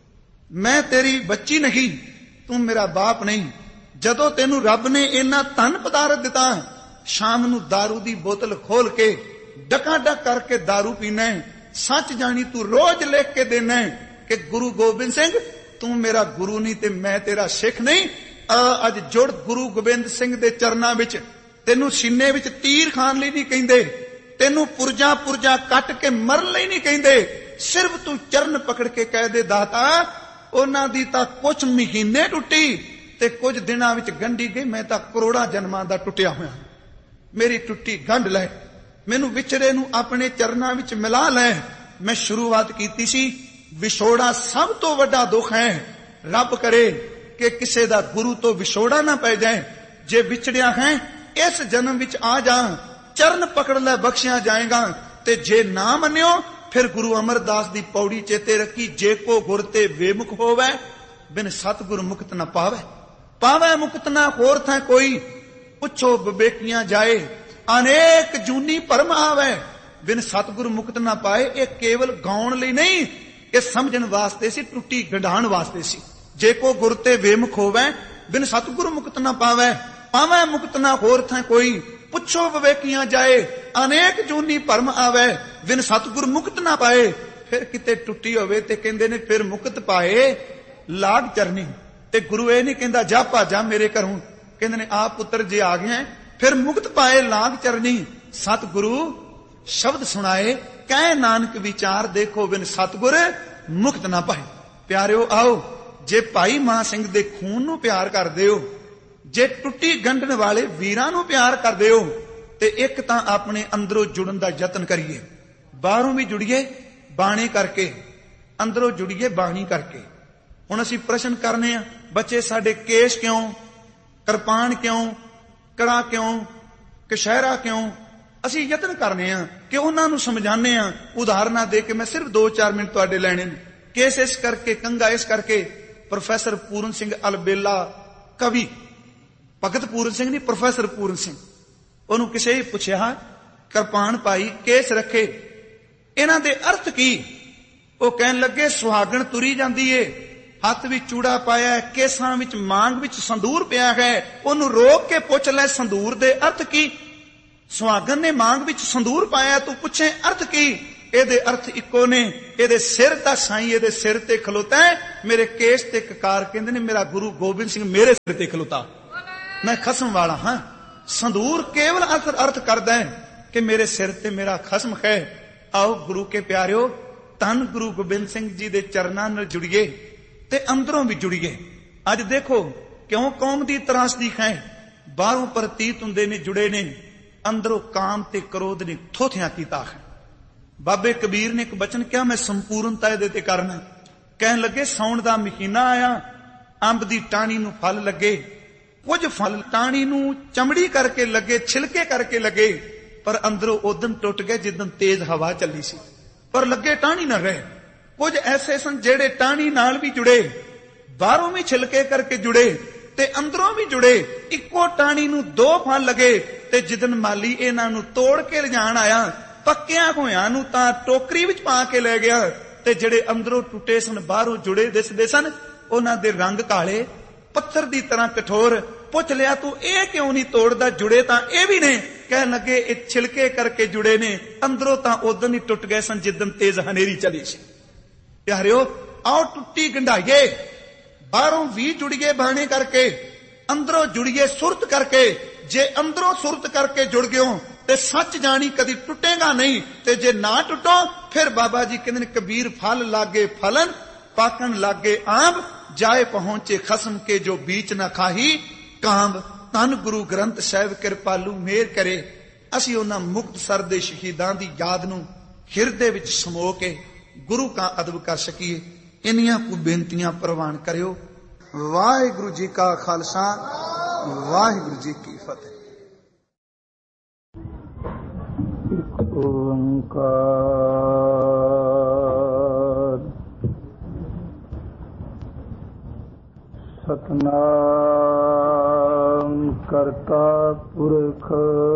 ਮੈਂ ਤੇਰੀ ਬੱਚੀ ਨਹੀਂ, ਤੂੰ ਮੇਰਾ ਬਾਪ ਨਹੀਂ। ਜਦੋਂ ਤੈਨੂੰ ਰੱਬ ਨੇ ਇੰਨਾ ਧਨ ਪਦਾਰਥ ਦਿੱਤਾ, ਸ਼ਾਮ ਨੂੰ दारू ਦੀ ਬੋਤਲ ਖੋਲ ਕੇ ਡਕਾਡਕ ਕਰਕੇ दारू ਪੀਣਾ ਹੈ, ਸੱਚ ਜਾਣੀ ਤੂੰ ਰੋਜ਼ ਲਿਖ ਕੇ ਦੇਣਾ ਹੈ ਕਿ ਗੁਰੂ ਗੋਬਿੰਦ ਸਿੰਘ ਤੂੰ ਮੇਰਾ ਗੁਰੂ ਨਹੀਂ ਤੇ ਮੈਂ ਤੇਰਾ ਸਿੱਖ ਨਹੀਂ। ਅੱਜ ਜੁੜ ਗੁਰੂ ਗੋਬਿੰਦ ਸਿੰਘ ਦੇ ਚਰਨਾਂ ਵਿੱਚ। ਤੈਨੂੰ ਸੀਨੇ ਵਿੱਚ ਤੀਰ ਖਾਣ ਲਈ ਨਹੀਂ ਕਹਿੰਦੇ, ਤੈਨੂੰ ਪੁਰਜਾ ਪੁਰਜਾ ਕੱਟ ਕੇ ਮਰਨ ਲਈ ਨਹੀਂ ਕਹਿੰਦੇ, ਸਿਰਫ ਤੂੰ ਚਰਨ ਪਕੜ ਕੇ ਕਹਿ ਦੇ, ਦਾਤਾ ਉਹਨਾਂ ਦੀ ਤਾਂ ਕੁਝ ਮਹੀਨੇ ਟੁੱਟੀ ਤੇ ਕੁਝ ਦਿਨਾਂ ਵਿੱਚ ਗੰਢੀ ਗਈ, ਮੈਂ ਤਾਂ ਕਰੋੜਾਂ ਜਨਮਾਂ ਦਾ ਟੁੱਟਿਆ ਹੋਇਆ, ਮੇਰੀ ਟੁੱਟੀ ਗੰਢ ਲੈ, ਮੈਨੂੰ ਵਿਚਰੇ ਨੂੰ ਆਪਣੇ ਚਰਨਾਂ ਵਿੱਚ ਮਿਲਾ ਲੈ। ਮੈਂ ਸ਼ੁਰੂਆਤ ਕੀਤੀ ਸੀ, ਵਿਛੋੜਾ ਸਭ ਤੋਂ ਵੱਡਾ ਦੁੱਖ ਹੈ। ਰੱਬ ਕਰੇ ਕਿ ਕਿਸੇ ਦਾ ਗੁਰੂ ਤੋਂ ਵਿਛੋੜਾ ਨਾ ਪੈ ਜਾਏ। ਜੇ ਵਿਛੜਿਆ ਹੈ ਇਸ ਜਨਮ ਵਿੱਚ ਆ ਜਾ, ਚਰਨ ਪਕੜ ਲੈ, ਬਖਸ਼ਿਆ ਜਾਏਗਾ। ਤੇ ਜੇ ਨਾ ਮੰਨਿਓ ਫਿਰ ਗੁਰੂ ਅਮਰਦਾਸ ਦੀ ਪੌੜੀ ਚੇਤੇ ਰੱਖੀ, ਜੇ ਕੋ ਗੁਰ ਤੇ ਬੇਮੁਖ ਹੋਵੇ, ਬਿਨ ਸਤਿਗੁਰ ਮੁਕਤ ਨਾ ਪਾਵੇ। ਪਾਵੇ ਮੁਕਤ ਨਾ ਹੋਰ ਥਾਂ ਕੋਈ, ਪੁੱਛੋ ਵਿਵੇਕੀਆਂ ਜਾਏ, ਅਨੇਕ ਜੂਨੀ ਭਰਮ ਆਵੇ, ਬਿਨ ਸਤਿਗੁਰ ਮੁਕਤ ਨਾ ਪਾਏ। ਇਹ ਕੇਵਲ ਗਾਉਣ ਲਈ ਨਹੀਂ, ਇਹ ਸਮਝਣ ਵਾਸਤੇ ਸੀ, ਟੁੱਟੀ ਗੰਢਾਣ ਵਾਸਤੇ ਸੀ। ਜੇ ਕੋ ਗੁਰ ਤੇ ਬੇਮੁਖ ਹੋਵੇ, ਬਿਨ ਸਤਿਗੁਰ ਮੁਕਤ ਨਾ ਪਾਵੇ। ਪਾਵੇ ਮੁਕਤ ਨਾ ਹੋਰ ਥਾਂ ਕੋਈ, ਪੁੱਛੋ ਵਿਵੇਕੀਆਂ ਜਾਏ, ਅਨੇਕ ਜੂਨੀ ਭਰਮ ਆਵੇ, ਬਿਨ ਸਤਿਗੁਰ ਮੁਕਤ ਨਾ ਪਾਏ। ਫਿਰ ਕਿਤੇ ਟੁੱਟੀ ਹੋਵੇ ਤੇ ਕਹਿੰਦੇ ਨੇ ਫਿਰ ਮੁਕਤ ਪਾਏ ਲਾਗ ਚਰਨੀ। ਤੇ ਗੁਰੂ ਇਹ ਨਹੀਂ ਕਹਿੰਦਾ ਜਾ ਭਾਜਾ ਮੇਰੇ ਘਰੋਂ, ਕਹਿੰਦੇ ਨੇ ਆ ਪੁੱਤਰ ਜੇ ਆ ਗਏ ਫਿਰ ਮੁਕਤ ਪਾਏ ਲਾਗ ਚਰਨੀ। ਸਤਿਗੁਰੂ ਸ਼ਬਦ ਸੁਣਾਏ, ਕਹਿ ਨਾਨਕ ਵਿਚਾਰ ਦੇਖੋ, ਬਿਨ ਸਤਿਗੁਰ ਮੁਕਤ ਨਾ ਪਾਏ। ਪਿਆਰਿਓ, ਆਓ, ਜੇ ਭਾਈ ਮਹਾਂ ਸਿੰਘ ਦੇ ਖੂਨ ਨੂੰ ਪਿਆਰ ਕਰਦੇ ਹੋ, ਜੇ ਟੁੱਟੀ ਗੰਢਣ ਵਾਲੇ ਵੀਰਾਂ ਨੂੰ ਪਿਆਰ ਕਰਦੇ ਹੋ, ਤੇ ਇੱਕ ਤਾਂ ਆਪਣੇ ਅੰਦਰੋਂ ਜੁੜਨ ਦਾ ਯਤਨ ਕਰੀਏ। ਬਾਹਰੋਂ ਵੀ ਜੁੜੀਏ ਬਾਣੀ ਕਰਕੇ, ਅੰਦਰੋਂ ਜੁੜੀਏ ਬਾਣੀ ਕਰਕੇ। ਹੁਣ ਅਸੀਂ ਪ੍ਰਸ਼ਨ ਕਰਨੇ ਆ, ਬੱਚੇ ਸਾਡੇ ਕੇਸ ਕਿਉਂ, ਕਿਰਪਾਨ ਕਿਉਂ, ਕੜਾ ਕਿਉਂ, ਕਸ਼ਹਿਰਾ ਕਿਉਂ? ਅਸੀਂ ਯਤਨ ਕਰਨੇ ਆ ਕਿ ਉਹਨਾਂ ਨੂੰ ਸਮਝਾਣੇ ਆ। ਉਦਾਹਰਨਾਂ ਦੇ ਕੇ ਮੈਂ ਸਿਰਫ 2-4 ਮਿੰਟ ਤੁਹਾਡੇ ਲੈਣੇ ਨੇ। ਕੇਸ ਇਸ ਕਰਕੇ, ਕੰਗਾ ਇਸ ਕਰਕੇ, ਪ੍ਰੋਫੈਸਰ ਪੂਰਨ ਸਿੰਘ ਅਲਬੇਲਾ ਕਵੀ, ਭਗਤ ਪੂਰਨ ਸਿੰਘ ਨਹੀਂ, ਪ੍ਰੋਫੈਸਰ ਪੂਰਨ ਸਿੰਘ, ਉਹਨੂੰ ਕਿਸੇ ਹੀ ਪੁੱਛਿਆ, ਕਿਰਪਾਨ ਪਾਈ, ਕੇਸ ਰੱਖੇ, ਇਹਨਾਂ ਦੇ ਅਰਥ ਕੀ? ਉਹ ਕਹਿਣ ਲੱਗੇ, ਸੁਹਾਗਣ ਤੁਰੀ ਜਾਂਦੀ ਏ, ਹੱਥ ਵਿੱਚ ਚੂੜਾ ਪਾਇਆ, ਕੇਸਾਂ ਵਿੱਚ ਮਾਂਗ ਵਿੱਚ ਸੰਦੂਰ ਪਿਆ ਹੈ, ਉਹਨੂੰ ਰੋਕ ਕੇ ਪੁੱਛ ਲੈ ਸੰਦੂਰ ਦੇ ਅਰਥ ਕੀ? ਸੁਹਾਗਣ ਨੇ ਮਾਂਗ ਵਿੱਚ ਸੰਦੂਰ ਪਾਇਆ, ਤੂੰ ਪੁੱਛੇ ਅਰਥ ਕੀ? ਇਹਦੇ ਅਰਥ ਇੱਕੋ ਨੇ, ਇਹਦੇ ਸਿਰ ਦਾ ਸਾਈਂ ਇਹਦੇ ਸਿਰ ਤੇ ਖਲੋਤਾ ਹੈ, ਮੇਰੇ ਕੇਸ ਤੇ ਕਕਾਰ ਕਹਿੰਦੇ ਨੇ ਮੇਰਾ ਗੁਰੂ ਗੋਬਿੰਦ ਸਿੰਘ ਮੇਰੇ ਸਿਰ ਤੇ ਖਲੋਤਾ, ਮੈਂ ਖਸਮ ਵਾਲਾ ਹਾਂ। ਸੰਦੂਰ ਕੇਵਲ ਅਰਥ ਕਰਦਾ ਹੈ ਕਿ ਮੇਰੇ ਸਿਰ ਤੇ ਮੇਰਾ ਖਸਮ ਹੈ। ਆਓ ਗੁਰੂ ਕੇ ਪਿਆਰਿਓ, ਧੰਨ ਗੁਰੂ ਗੋਬਿੰਦ ਸਿੰਘ ਜੀ ਦੇ ਚਰਨਾਂ ਨਾਲ ਜੁੜੀਏ ਤੇ ਅੰਦਰੋਂ ਵੀ ਜੁੜੀਏ। ਅੱਜ ਦੇਖੋ ਕਿਉਂ ਕੌਮ ਦੀ ਤਰਾਸਦੀ ਹੈ, ਬਾਹਰੋਂ ਪ੍ਰਤੀਤ ਹੁੰਦੇ ਨੇ ਜੁੜੇ ਨੇ, ਅੰਦਰੋਂ ਕਾਮ ਤੇ ਕ੍ਰੋਧ ਨੇ ਥੋਥਿਆਂ ਕੀਤਾ ਹੈ। ਬਾਬੇ ਕਬੀਰ ਨੇ ਇੱਕ ਬਚਨ ਕਿਹਾ, ਮੈਂ ਸੰਪੂਰਨਤਾ ਇਹਦੇ ਤੇ ਕਰਨਾ। ਕਹਿਣ ਲੱਗੇ ਸਾਉਣ ਦਾ ਮਹੀਨਾ ਆਇਆ, ਅੰਬ ਦੀ ਟਾਹਣੀ ਨੂੰ ਫਲ ਲੱਗੇ, ਕੁਝ ਫਲ ਟਾਹਣੀ ਨੂੰ ਚਮੜੀ ਕਰਕੇ ਲੱਗੇ, ਛਿਲਕੇ ਕਰਕੇ ਲੱਗੇ, ਪਰ ਅੰਦਰੋਂ ਉਦਨ ਟੁੱਟ ਗਏ ਜਿੱਦਨ ਤੇਜ਼ ਹਵਾ ਚੱਲੀ ਸੀ, ਪਰ ਲੱਗੇ ਟਾਹਣੀ ਨਾ ਰਹੇ। ਕੁਝ ਐਸੇ ਸਨ ਜਿਹੜੇ ਟਾਹਣੀ ਨਾਲ ਵੀ ਜੁੜੇ, ਬਾਹਰੋਂ ਵੀ ਛਿਲਕੇ ਕਰਕੇ ਜੁੜੇ ਤੇ ਅੰਦਰੋਂ ਵੀ ਜੁੜੇ। ਇੱਕੋ ਟਾਹਣੀ ਨੂੰ ਦੋ ਫਲ ਲੱਗੇ ਤੇ ਜਿੱਦਨ ਮਾਲੀ ਇਹਨਾਂ ਨੂੰ ਤੋੜ ਕੇ ਲਿਜਾਣ ਆਇਆ, ਪੱਕਿਆਂ ਹੋਇਆਂ ਨੂੰ ਤਾਂ ਟੋਕਰੀ ਵਿੱਚ ਪਾ ਕੇ ਲੈ ਗਿਆ, ਤੇ ਜਿਹੜੇ ਅੰਦਰੋਂ ਟੁੱਟੇ ਸਨ ਬਾਹਰੋਂ ਜੁੜੇ ਦਿਸਦੇ ਸਨ, ਉਹਨਾਂ ਦੇ ਰੰਗ ਕਾਲੇ, ਪੱਥਰ ਦੀ ਤਰ੍ਹਾਂ ਕਠੋਰ। ਪੁੱਛ ਲਿਆ ਤੂੰ ਇਹ ਕਿਉਂ ਨਹੀਂ ਤੋੜਦਾ? ਜੁੜੇ ਤਾਂ ਇਹ ਵੀ ਨੇ। ਕਹਿਣ ਲੱਗੇ ਇਹ ਛਿਲਕੇ ਕਰਕੇ ਜੁੜੇ ਨੇ, ਅੰਦਰੋਂ ਤਾਂ ਉਦੋਂ ਹੀ ਟੁੱਟ ਗਏ ਸਨ ਜਿੱਦਨ ਤੇਜ਼ ਹਨੇਰੀ ਚਲੀ ਸੀ। ਪਿਆਰਿਓ ਆਓ ਟੁੱਟੀ ਗੰਢਾਈਏ, ਬਾਹਰੋਂ ਵੀ ਜੁੜੀਏ ਬਾਣੇ ਕਰਕੇ, ਅੰਦਰੋਂ ਜੁੜੀਏ ਸੁਰਤ ਕਰਕੇ। ਜੇ ਅੰਦਰੋਂ ਸੁਰਤ ਕਰਕੇ ਜੁੜ ਗਿਓ ਤੇ ਸੱਚ ਜਾਣੀ ਕਦੀ ਟੁੱਟੇਗਾ ਨਹੀਂ, ਤੇ ਜੇ ਨਾ ਟੁੱਟੋ ਫਿਰ ਬਾਬਾ ਜੀ ਕਹਿੰਦੇ ਨੇ ਕਬੀਰ ਫਲ ਲਾਗੇ ਫਲਨ, ਪਾਕਣ ਲਾਗੇ ਆਂਬ, ਜਾਏ ਪਹੁੰਚੇ ਖਸਮ ਕੇ ਜੋ ਬੀਚ ਨਾ ਖਾਹੀ ਕਾਂਬ। ਧੰਨ ਗੁਰੂ ਗ੍ਰੰਥ ਸਾਹਿਬ ਕਿਰਪਾਲੂ ਮਿਹਰ ਕਰੇ, ਅਸੀਂ ਉਹਨਾਂ ਮੁਕਤਸਰ ਦੇ ਸ਼ਹੀਦਾਂ ਦੀ ਯਾਦ ਨੂੰ ਹਿਰਦੇ ਵਿੱਚ ਸਮੋ ਕੇ ਗੁਰੂ ਕਾ ਅਦਬ ਕਰ ਸਕੀਏ। ਇੰਨੀਆਂ ਕੁ ਬੇਨਤੀਆਂ ਪ੍ਰਵਾਨ ਕਰਿਓ। ਵਾਹਿਗੁਰੂ ਜੀ ਕਾ ਖਾਲਸਾ, ਵਾਹਿਗੁਰੂ ਜੀ ਕੀ ਫਤਿਹ। ਓੰਕਾਰ ਸਤਨਾਮ ਕਰਤਾ ਪੁਰਖ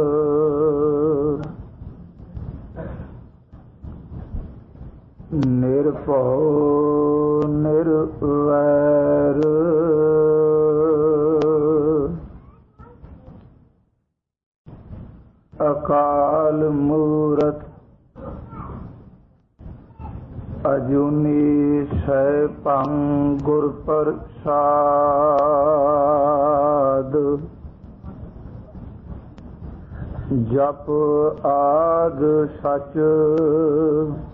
ਨਿਰਭਉ ਨਿਰਵੈਰ ਅਕਾਲ ਮੂਰਤ ਅਜੂਨੀ ਸੈਭੰ ਗੁਰ ਪ੍ਰਸਾਦ। ਜਪ ਆਦ ਸਚ